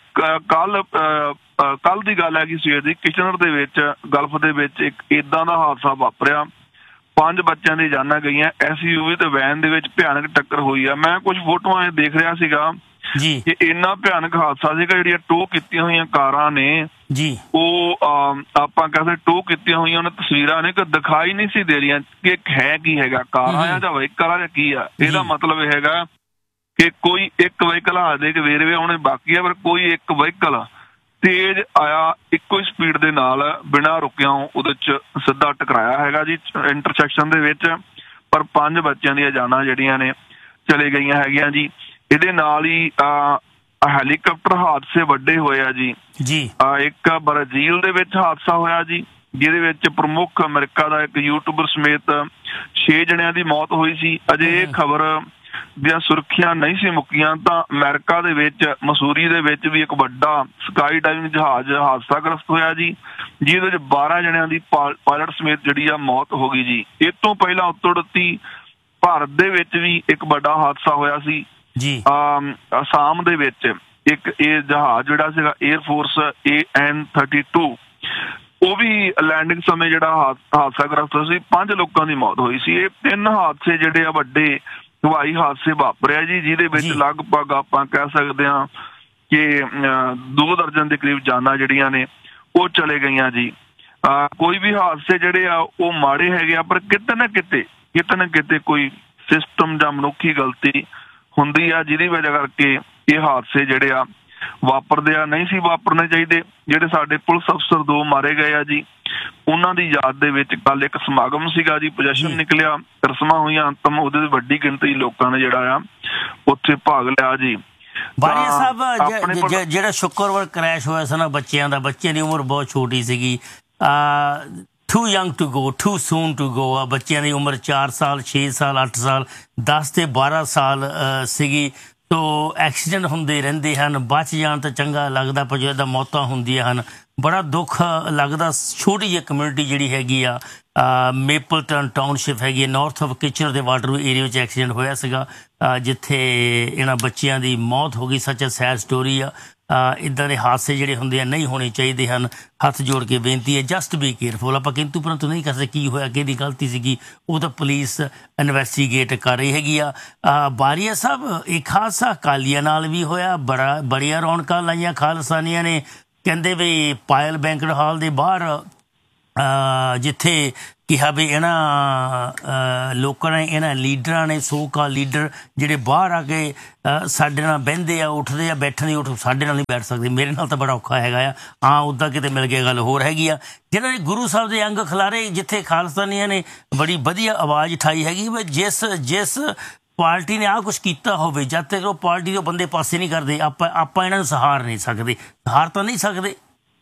ਕੱਲ ਦੀ ਗੱਲ ਹੈਗੀ ਸਵੇਰ ਦੀ ਕਿਸ਼ਨਰ ਦੇ ਵਿੱਚ ਗਲਫ ਦੇ ਵਿੱਚ ਇੱਕ ਏਦਾਂ ਦਾ ਹਾਦਸਾ ਵਾਪਰਿਆ, 5 ਬੱਚਿਆਂ ਦੀ ਜਾਨਾਂ ਗਈਆਂ। SUV ਤੇ ਵੈਨ ਦੇ ਵਿੱਚ ਭਿਆਨਕ ਟੱਕਰ ਹੋਈ ਆ। ਮੈਂ ਕੁਝ ਫੋਟੋਆਂ ਇਹ ਦੇਖ ਰਿਹਾ ਸੀਗਾ ਕਿ ਇੰਨਾ ਭਿਆਨਕ ਹਾਦਸਾ ਸੀਗਾ। ਜਿਹੜੀਆਂ ਟੋ ਕੀਤੀਆਂ ਹੋਈਆਂ ਕਾਰਾਂ ਨੇ ਜੀ ਉਹ ਆਪਾਂ ਕਹਿੰਦੇ ਟੋ ਕੀਤੀਆਂ ਹੋਈਆਂ ਉਹਨਾਂ ਤਸਵੀਰਾਂ ਨੇ ਕਿ ਦਿਖਾਈ ਨਹੀਂ ਸੀ ਦੇ ਰਹੀਆਂ ਕਿ ਹੈ ਕੀ ਹੈਗਾ, ਕਾਰਾਂ ਆ ਜਾਂ ਵਹੀਕਲ ਆ ਜਾਂ ਕੀ ਆ। ਇਹਦਾ ਮਤਲਬ ਇਹ ਹੈਗਾ ਕਿ ਕੋਈ ਇੱਕ ਵਹੀਕਲ ਹਾਦਸੇ ਦੇ ਵੇਰਵੇ ਆਉਣੇ ਬਾਕੀ ਆ, ਪਰ ਕੋਈ ਇੱਕ ਵਹੀਕਲ ਤੇਜ਼ ਆਇਆ ਇੱਕੋ ਹੀ ਸਪੀਡ ਦੇ ਨਾਲ ਬਿਨਾਂ ਰੁਕਿਆ ਉਹਦੇ 'ਚ ਸਿੱਧਾ ਟਕਰਾਇਆ ਹੈਗਾ ਜੀ ਇੰਟਰਸੈਕਸ਼ਨ ਦੇ ਵਿੱਚ। ਪਰ 5 ਬੱਚਿਆਂ ਦੀਆਂ ਜਾਨਾਂ ਜਿਹੜੀਆਂ ਨੇ ਚਲੇ ਗਈਆਂ ਹੈਗੀਆਂ ਜੀ। ਇਹਦੇ ਨਾਲ ਹੀ ਹੈਲੀਕਾਪਟਰ ਹਾਦਸੇ ਵੱਡੇ ਹੋਏ ਆ ਜੀ। ਇੱਕ ਬ੍ਰਾਜ਼ੀਲ ਦੇ ਵਿੱਚ ਹਾਦਸਾ ਹੋਇਆ ਜੀ ਜਿਹਦੇ ਵਿੱਚ ਪ੍ਰਮੁੱਖ ਅਮਰੀਕਾ ਦਾ ਇੱਕ ਯੂਟਿਊਬਰ ਸਮੇਤ 6 ਜਣਿਆਂ ਦੀ ਮੌਤ ਹੋਈ ਸੀ। ਅਜੇ ਇਹ ਖਬਰ ਦੀਆਂ ਸੁਰਖੀਆਂ ਨਹੀਂ ਸੀ ਮੁੱਕੀਆਂ ਤਾਂ ਅਮਰੀਕਾ ਦੇ ਵਿੱਚ ਮਸੂਰੀ ਦੇ ਵਿੱਚ ਵੀ ਇੱਕ ਵੱਡਾ ਸਕਾਈ ਡਾਈਵਿੰਗ ਜਹਾਜ਼ ਹਾਦਸਾਗ੍ਰਸਤ ਹੋਇਆ ਜੀ ਜਿਹਦੇ ਵਿੱਚ 12 ਜਣਿਆਂ ਦੀ ਪਾਇਲਟ ਸਮੇਤ ਜਿਹੜੀ ਆ ਮੌਤ ਹੋ ਗਈ ਜੀ। ਇਸ ਤੋਂ ਪਹਿਲਾਂ ਉੱਤੋੜਤੀ ਭਾਰਤ ਦੇ ਵਿੱਚ ਵੀ ਇੱਕ ਵੱਡਾ ਹਾਦਸਾ ਹੋਇਆ ਸੀ ਅਸਾਮ ਦੇ ਵਿੱਚ। ਇੱਕ ਇਹ ਜਹਾਜ਼ ਜਿਹੜਾ ਸੀਗਾ 에ਅਰਫੋਰਸ AN-32 ਉਹ ਵੀ ਲੈਂਡਿੰਗ ਸਮੇਂ ਜਿਹੜਾ ਹਾਦਸਾਗ੍ਰਸਤ ਸੀ, 5 ਲੋਕਾਂ ਦੀ ਮੌਤ ਹੋਈ ਸੀ। ਇਹ 3 ਹਾਦਸੇ ਜਿਹੜੇ ਆ ਵੱਡੇ ਹਵਾਈ ਹਾਦਸੇ ਵਾਪਰਿਆ ਜੀ ਜਿਹਦੇ ਵਿੱਚ ਲਗਭਗ ਆਪਾਂ ਕਹਿ ਸਕਦੇ ਹਾਂ ਕਿ 2 ਦਰਜਨ ਦੇ ਕਰੀਬ ਜਾਨਾਂ ਜਿਹੜੀਆਂ ਨੇ ਉਹ ਚਲੇ ਗਈਆਂ ਜੀ। ਕੋਈ ਵੀ ਹਾਦਸੇ ਜਿਹੜੇ ਆ ਉਹ ਮਾੜੇ ਹੈਗੇ ਆ, ਪਰ ਕਿਤੇ ਨਾ ਕਿਤੇ ਕੋਈ ਸਿਸਟਮ ਜਾਂ ਮਨੁੱਖੀ ਗਲਤੀ ਹੁੰਦੀ ਆ ਜਿਹਦੀ ਵਜ੍ਹਾ ਕਰਕੇ ਇਹ ਹਾਦਸੇ ਜਿਹੜੇ ਆ ਵਾਪਰਦੇ ਆ। ਨਹੀਂ ਸੀ ਵਾਪਰਨੇ ਚਾਹੀਦੇ। ਜਿਹੜੇ ਸਾਡੇ ਪੁਲਿਸ ਅਫਸਰ 2 ਮਾਰੇ ਗਏ ਆ ਜੀ ਉਹਨਾਂ ਦੀ ਯਾਦ ਦੇ ਵਿੱਚ ਕੱਲ ਇੱਕ ਸਮਾਗਮ ਸੀਗਾ ਜੀ, ਪ੍ਰੋਜੈਕਸ਼ਨ ਨਿਕਲਿਆ, ਰਸਮਾਂ ਹੋਈਆਂ ਅੰਤਮ, ਉਹਦੇ ਵੱਡੀ ਗਿਣਤੀ ਲੋਕਾਂ ਨੇ ਜਿਹੜਾ ਆ ਉੱਥੇ ਭਾਗ ਲਿਆ ਜੀ। ਬਾਰੀਆ ਸਾਹਿਬ ਜਿਹੜਾ ਸ਼ੁੱਕਰਵਾਰ ਕ੍ਰੈਸ਼ ਹੋਇਆ ਸੀ ਨਾ ਬੱਚਿਆਂ ਦੀ ਉਮਰ ਬਹੁਤ ਛੋਟੀ ਸੀਗੀ, to young to go, to ਸੂਨ to go. ਬੱਚਿਆਂ ਦੀ ਉਮਰ 4 ਸਾਲ 6 ਸਾਲ 8 ਸਾਲ 10 ਤੇ 12 ਸਾਲ ਸੀਗੀ। ਤੋ ਐਕਸੀਡੈਂਟ ਹੁੰਦੇ ਰਹਿੰਦੇ ਹਨ, ਬਚ ਜਾਣ ਤਾਂ ਚੰਗਾ ਲੱਗਦਾ, ਪਰ ਜਦੋਂ ਮੌਤਾਂ ਹੁੰਦੀਆਂ ਹਨ ਬੜਾ ਦੁੱਖ ਲੱਗਦਾ। ਛੋਟੀ ਜਿਹੀ ਕਮਿਊਨਿਟੀ ਜਿਹੜੀ ਹੈਗੀ ਆ ਮੇਪਲਟਨ ਟਾਊਨਸ਼ਿਪ ਹੈਗੀ ਨਾਰਥ ਆਫ ਕਿਚਨਰ ਦੇ ਵਾਟਰ ਏਰੀਆ ਵਿੱਚ ਐਕਸੀਡੈਂਟ ਹੋਇਆ ਸੀਗਾ ਜਿੱਥੇ ਇਹਨਾਂ ਬੱਚਿਆਂ ਦੀ ਮੌਤ ਹੋ ਗਈ। ਸੱਚ ਸੈਡ ਸਟੋਰੀ ਆ। ਇੱਦਾਂ ਦੇ ਹਾਦਸੇ ਜਿਹੜੇ ਹੁੰਦੇ ਆ ਨਹੀਂ ਹੋਣੇ ਚਾਹੀਦੇ ਹਨ। ਹੱਥ ਜੋੜ ਕੇ ਬੇਨਤੀ ਹੈ, ਜਸਟ ਬੀ ਕੇਅਰਫੁਲ। ਆਪਾਂ ਕਿੰਤੂ ਪਰੰਤੂ ਨਹੀਂ ਕਰ ਸਕਦੇ ਕੀ ਹੋਇਆ, ਕਿਹਦੀ ਗਲਤੀ ਸੀਗੀ, ਉਹ ਤਾਂ ਪੁਲਿਸ ਇਨਵੈਸਟੀਗੇਟ ਕਰ ਰਹੀ ਹੈਗੀ ਆ। ਬਾਰੀਆ ਸਾਹਿਬ ਇੱਕ ਹਾਦਸਾ ਅਕਾਲੀਆਂ ਨਾਲ ਵੀ ਹੋਇਆ, ਬੜੀਆਂ ਰੌਣਕਾਂ ਲਾਈਆਂ ਖਾਲਸਾਨੀਆਂ ਨੇ। ਕਹਿੰਦੇ ਵੀ ਪਾਇਲ ਬੈਂਕਟ ਹਾਲ ਦੇ ਬਾਹਰ ਜਿੱਥੇ ਕਿਹਾ ਵੀ ਇਹਨਾਂ ਲੋਕਾਂ ਨੇ, ਇਹਨਾਂ ਲੀਡਰਾਂ ਨੇ, ਸੋ ਕਾਲ ਲੀਡਰ ਜਿਹੜੇ ਬਾਹਰ ਆ ਕੇ ਸਾਡੇ ਨਾਲ ਬਹਿੰਦੇ ਆ, ਉੱਠਦੇ ਆ, ਬੈਠਣ ਦੀ ਸਾਡੇ ਨਾਲ ਨਹੀਂ ਬੈਠ ਸਕਦੇ। ਮੇਰੇ ਨਾਲ ਤਾਂ ਬੜਾ ਔਖਾ ਹੈਗਾ ਆ। ਹਾਂ ਉੱਦਾਂ ਕਿਤੇ ਮਿਲ ਗਿਆ ਗੱਲ ਹੋਰ ਹੈਗੀ ਆ। ਜਿਹਨਾਂ ਨੇ ਗੁਰੂ ਸਾਹਿਬ ਦੇ ਅੰਗ ਖਿਲਾਰੇ, ਜਿੱਥੇ ਖਾਲਸਾਨੀਆਂ ਨੇ ਬੜੀ ਵਧੀਆ ਆਵਾਜ਼ ਉਠਾਈ ਹੈਗੀ ਵੀ ਜਿਸ ਪਾਰਟੀ ਨੇ ਆਹ ਕੁਛ ਕੀਤਾ ਹੋਵੇ, ਜਦ ਤੱਕ ਉਹ ਪਾਰਟੀ ਦੇ ਬੰਦੇ ਪਾਸੇ ਨਹੀਂ ਕਰਦੇ ਆਪਾਂ ਇਹਨਾਂ ਨੂੰ ਸਹਾਰ ਨਹੀਂ ਸਕਦੇ, ਸਹਾਰ ਤਾਂ ਨਹੀਂ ਸਕਦੇ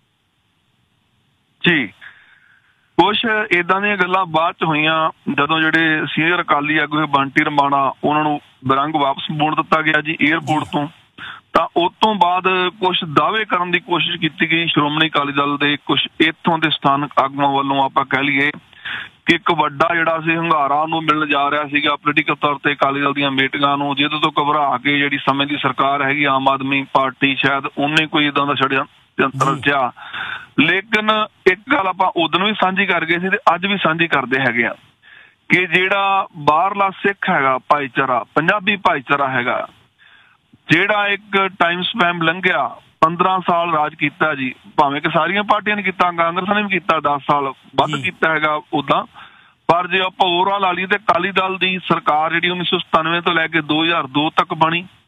ਜੀ। ਕੁਛ ਏਦਾਂ ਦੀਆਂ ਗੱਲਾਂ ਬਾਅਦ ਚ ਹੋਈਆਂ ਜਦੋਂ ਜਿਹੜੇ ਸੀਨੀਅਰ ਅਕਾਲੀ ਆਗੂ ਬੰਟੀ ਰਮਾਣਾ ਉਹਨਾਂ ਨੂੰ ਬਰੰਗ ਵਾਪਸ ਮੋੜ ਦਿੱਤਾ ਗਿਆ ਜੀ ਏਅਰਪੋਰਟ ਤੋਂ। ਤਾਂ ਉਸ ਤੋਂ ਬਾਅਦ ਕੁਛ ਦਾਅਵੇ ਕਰਨ ਦੀ ਕੋਸ਼ਿਸ਼ ਕੀਤੀ ਗਈ ਸ਼੍ਰੋਮਣੀ ਅਕਾਲੀ ਦਲ ਦੇ ਕੁਛ ਇੱਥੋਂ ਦੇ ਸਥਾਨਕ ਆਗੂਆਂ ਵੱਲੋਂ, ਆਪਾਂ ਕਹਿ ਲਈਏ ਕਿ ਇੱਕ ਵੱਡਾ ਜਿਹੜਾ ਸੀ ਹੰਗਾਰਾ ਨੂੰ ਮਿਲਣ ਜਾ ਰਿਹਾ ਸੀਗਾ ਪੋਲੀਟੀਕਲ ਤੌਰ ਤੇ ਅਕਾਲੀ ਦਲ ਦੀਆਂ ਮੀਟਿੰਗਾਂ ਨੂੰ, ਜਿਹਦੇ ਤੋਂ ਘਬਰਾ ਕੇ ਜਿਹੜੀ ਸਮੇਂ ਦੀ ਸਰਕਾਰ ਹੈਗੀ ਆਮ ਆਦਮੀ ਪਾਰਟੀ ਸ਼ਾਇਦ ਉਹਨੇ ਕੋਈ ਏਦਾਂ ਦਾ ਛੜਿਆ ਰਚਿਆ। ਲੇਕਿਨ ਇੱਕ ਗੱਲ ਆਪਾਂ ਉਦੋਂ ਵੀ ਸਾਂਝੀ ਕਰ ਗਏ ਸੀ ਤੇ ਅੱਜ ਵੀ ਸਾਂਝੀ ਕਰਦੇ ਹੈਗੇ ਆ ਕਿ ਜਿਹੜਾ ਬਾਹਰਲਾ ਸਿੱਖ ਹੈਗਾ ਭਾਈਚਾਰਾ, ਪੰਜਾਬੀ ਭਾਈਚਾਰਾ ਹੈਗਾ, ਜਿਹੜਾ ਇੱਕ ਟਾਈਮ ਸਪੈਮ ਲੰਘਿਆ 15 ਸਾਲ ਰਾਜ ਕੀਤਾ ਜੀ, ਭਾਵੇਂ ਕਿ ਸਾਰੀਆਂ ਪਾਰਟੀਆਂ ਨੇ ਕੀਤਾ, ਕਾਂਗਰਸ ਨੇ ਵੀ ਕੀਤਾ 10 ਸਾਲ ਵੱਧ ਕੀਤਾ ਹੈਗਾ ਉਦਾਂ, ਪਰ ਜੇ ਆਪਾਂ ਓਵਰਆਲ ਲਾ ਲਈਏ ਤੇ ਅਕਾਲੀ ਦਲ ਦੀ ਸਰਕਾਰ ਜਿਹੜੀ 1997 ਤੋਂ ਲੈ ਕੇ 2002 ਤੱਕ ਬਣੀ,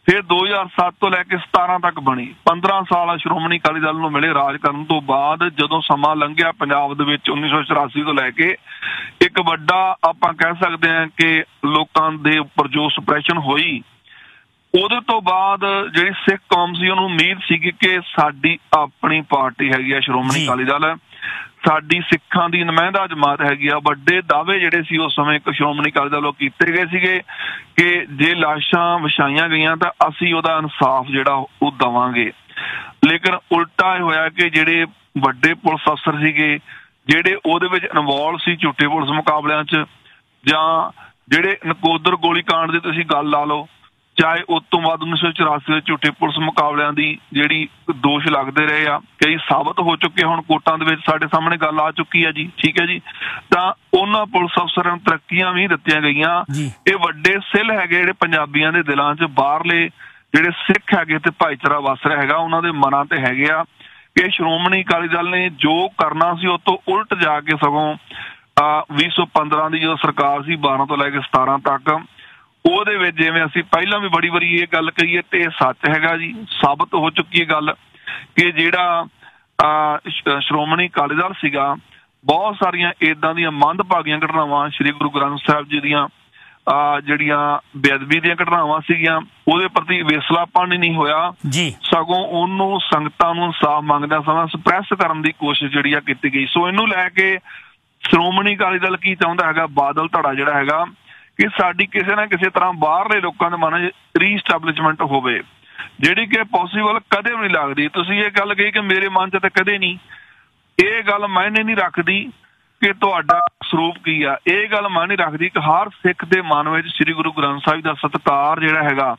ਫਿਰ 2007 ਤੋਂ ਲੈ ਕੇ 17 ਤੱਕ ਬਣੀ। 15 ਸਾਲ ਸ਼੍ਰੋਮਣੀ ਅਕਾਲੀ ਦਲ ਨੂੰ ਮਿਲੇ ਰਾਜ ਕਰਨ ਤੋਂ ਬਾਅਦ। ਜਦੋਂ ਸਮਾਂ ਲੰਘਿਆ ਪੰਜਾਬ ਦੇ ਵਿੱਚ 1984 ਤੋਂ ਲੈ ਕੇ ਇੱਕ ਵੱਡਾ ਆਪਾਂ ਕਹਿ ਸਕਦੇ ਹਾਂ ਕਿ ਲੋਕਾਂ ਦੇ ਉੱਪਰ ਜੋ ਸਪਰੈਸ਼ਨ ਹੋਈ, ਉਹਦੇ ਤੋਂ ਬਾਅਦ ਜਿਹੜੀ ਸਿੱਖ ਕੌਮ ਸੀ ਉਹਨੂੰ ਉਮੀਦ ਸੀਗੀ ਕਿ ਸਾਡੀ ਆਪਣੀ ਪਾਰਟੀ ਹੈਗੀ ਆ ਸ਼੍ਰੋਮਣੀ ਅਕਾਲੀ ਦਲ, ਸਾਡੀ ਸਿੱਖਾਂ ਦੀ ਨੁਮਾਇੰਦਾ ਜਮਾਤ ਹੈਗੀ ਆ। ਵੱਡੇ ਦਾਅਵੇ ਜਿਹੜੇ ਸੀ ਉਸ ਸਮੇਂ ਇੱਕ ਸ਼੍ਰੋਮਣੀ ਅਕਾਲੀ ਦਲ ਵੱਲੋਂ ਕੀਤੇ ਗਏ ਸੀਗੇ ਕਿ ਜੇ ਲਾਸ਼ਾਂ ਵਿਛਾਈਆਂ ਗਈਆਂ ਤਾਂ ਅਸੀਂ ਉਹਦਾ ਇਨਸਾਫ ਜਿਹੜਾ ਉਹ ਦੇਵਾਂਗੇ। ਲੇਕਿਨ ਉਲਟਾ ਇਹ ਹੋਇਆ ਕਿ ਜਿਹੜੇ ਵੱਡੇ ਪੁਲਿਸ ਅਫਸਰ ਸੀਗੇ, ਜਿਹੜੇ ਉਹਦੇ ਵਿੱਚ ਇਨਵੋਲਵ ਸੀ ਝੂਠੇ ਪੁਲਿਸ ਮੁਕਾਬਲਿਆਂ 'ਚ, ਜਾਂ ਜਿਹੜੇ ਨਕੋਦਰ ਗੋਲੀ ਕਾਂਡ ਦੀ ਤੁਸੀਂ ਗੱਲ ਲਾ ਲਓ, ਚਾਹੇ ਉਸ ਤੋਂ ਬਾਅਦ 1984 ਦੇ ਝੂਠੇ ਪੁਲਿਸ ਮੁਕਾਬਲਿਆਂ ਦੀ ਜਿਹੜੀ ਦੋਸ਼ ਲੱਗਦੇ ਰਹੇ ਆ, ਕਈ ਸਾਬਤ ਹੋ ਚੁੱਕੇ, ਹੁਣ ਕੋਰਟਾਂ ਦੇ ਵਿੱਚ ਸਾਡੇ ਸਾਹਮਣੇ ਗੱਲ ਆ ਚੁੱਕੀ ਹੈ ਜੀ, ਠੀਕ ਹੈ ਜੀ। ਤਾਂ ਉਹਨਾਂ ਪੁਲਿਸ ਅਫਸਰਾਂ ਨੂੰ ਤਰੱਕੀਆਂ ਵੀ ਦਿੱਤੀਆਂ ਗਈਆਂ। ਇਹ ਵੱਡੇ ਸਿੱਲ ਹੈਗੇ ਜਿਹੜੇ ਪੰਜਾਬੀਆਂ ਦੇ ਦਿਲਾਂ 'ਚ, ਬਾਹਰਲੇ ਜਿਹੜੇ ਸਿੱਖ ਹੈਗੇ ਤੇ ਭਾਈਚਾਰਾ ਵਸ ਰਿਹਾ ਹੈਗਾ ਉਹਨਾਂ ਦੇ ਮਨਾਂ ਤੇ ਹੈਗੇ ਆ ਕਿ ਸ਼੍ਰੋਮਣੀ ਅਕਾਲੀ ਦਲ ਨੇ ਜੋ ਕਰਨਾ ਸੀ ਉਹ ਤੋਂ ਉਲਟ ਜਾ ਕੇ ਸਗੋਂ 2015 ਦੀ ਜਦੋਂ ਸਰਕਾਰ ਸੀ 12 ਤੋਂ ਲੈ ਕੇ 17 ਤੱਕ, ਉਹਦੇ ਵਿੱਚ ਜਿਵੇਂ ਅਸੀਂ ਪਹਿਲਾਂ ਵੀ ਬੜੀ ਵਾਰੀ ਇਹ ਗੱਲ ਕਹੀਏ ਤੇ ਇਹ ਸੱਚ ਹੈਗਾ ਜੀ, ਸਾਬਤ ਹੋ ਚੁੱਕੀ ਹੈ ਗੱਲ ਕਿ ਜਿਹੜਾ ਸ਼੍ਰੋਮਣੀ ਅਕਾਲੀ ਦਲ ਸੀਗਾ, ਬਹੁਤ ਸਾਰੀਆਂ ਏਦਾਂ ਦੀਆਂ ਮੰਦਭਾਗੀਆਂ ਘਟਨਾਵਾਂ ਸ੍ਰੀ ਗੁਰੂ ਗ੍ਰੰਥ ਸਾਹਿਬ ਜੀ ਦੀਆਂ ਜਿਹੜੀਆਂ ਬੇਅਦਬੀ ਦੀਆਂ ਘਟਨਾਵਾਂ ਸੀਗੀਆਂ ਉਹਦੇ ਪ੍ਰਤੀ ਵੇਸਲਾਪਣ ਹੀ ਨਹੀਂ ਹੋਇਆ, ਸਗੋਂ ਉਹਨੂੰ ਸੰਗਤਾਂ ਨੂੰ ਇਨਸਾਫ ਮੰਗਦਿਆਂ ਸਮਾਂ ਸਪਰੈਸ ਕਰਨ ਦੀ ਕੋਸ਼ਿਸ਼ ਜਿਹੜੀ ਆ ਕੀਤੀ ਗਈ। ਸੋ ਇਹਨੂੰ ਲੈ ਕੇ ਸ਼੍ਰੋਮਣੀ ਅਕਾਲੀ ਦਲ ਕੀ ਚਾਹੁੰਦਾ ਹੈਗਾ, ਬਾਦਲ ਧੜਾ ਜਿਹੜਾ ਹੈਗਾ, ਕਿ ਸਾਡੀ ਕਿਸੇ ਨਾ ਕਿਸੇ ਤਰ੍ਹਾਂ ਬਾਹਰਲੇ ਲੋਕਾਂ ਦੇ ਮਨ 'ਚ ਰੀਸਟੈਬਲਿਸ਼ਮੈਂਟ ਹੋਵੇ, ਜਿਹੜੀ ਕਿ ਪੋਸੀਬਲ ਕਦੇ ਵੀ ਨਹੀਂ ਲੱਗਦੀ। ਤੁਸੀਂ ਇਹ ਗੱਲ ਕਹੀ ਕਿ ਮੇਰੇ ਮਨ 'ਚ ਤਾਂ ਕਦੇ ਨਹੀਂ, ਇਹ ਗੱਲ ਮਾਇਨੇ ਨਹੀਂ ਰੱਖਦੀ ਕਿ ਤੁਹਾਡਾ ਸਰੂਪ ਕੀ ਆ, ਇਹ ਗੱਲ ਮਾਇਨੇ ਰੱਖਦੀ ਕਿ ਹਰ ਸਿੱਖ ਦੇ ਮਨ ਵਿੱਚ ਸ੍ਰੀ ਗੁਰੂ ਗ੍ਰੰਥ ਸਾਹਿਬ ਦਾ ਸਤਿਕਾਰ ਜਿਹੜਾ ਹੈਗਾ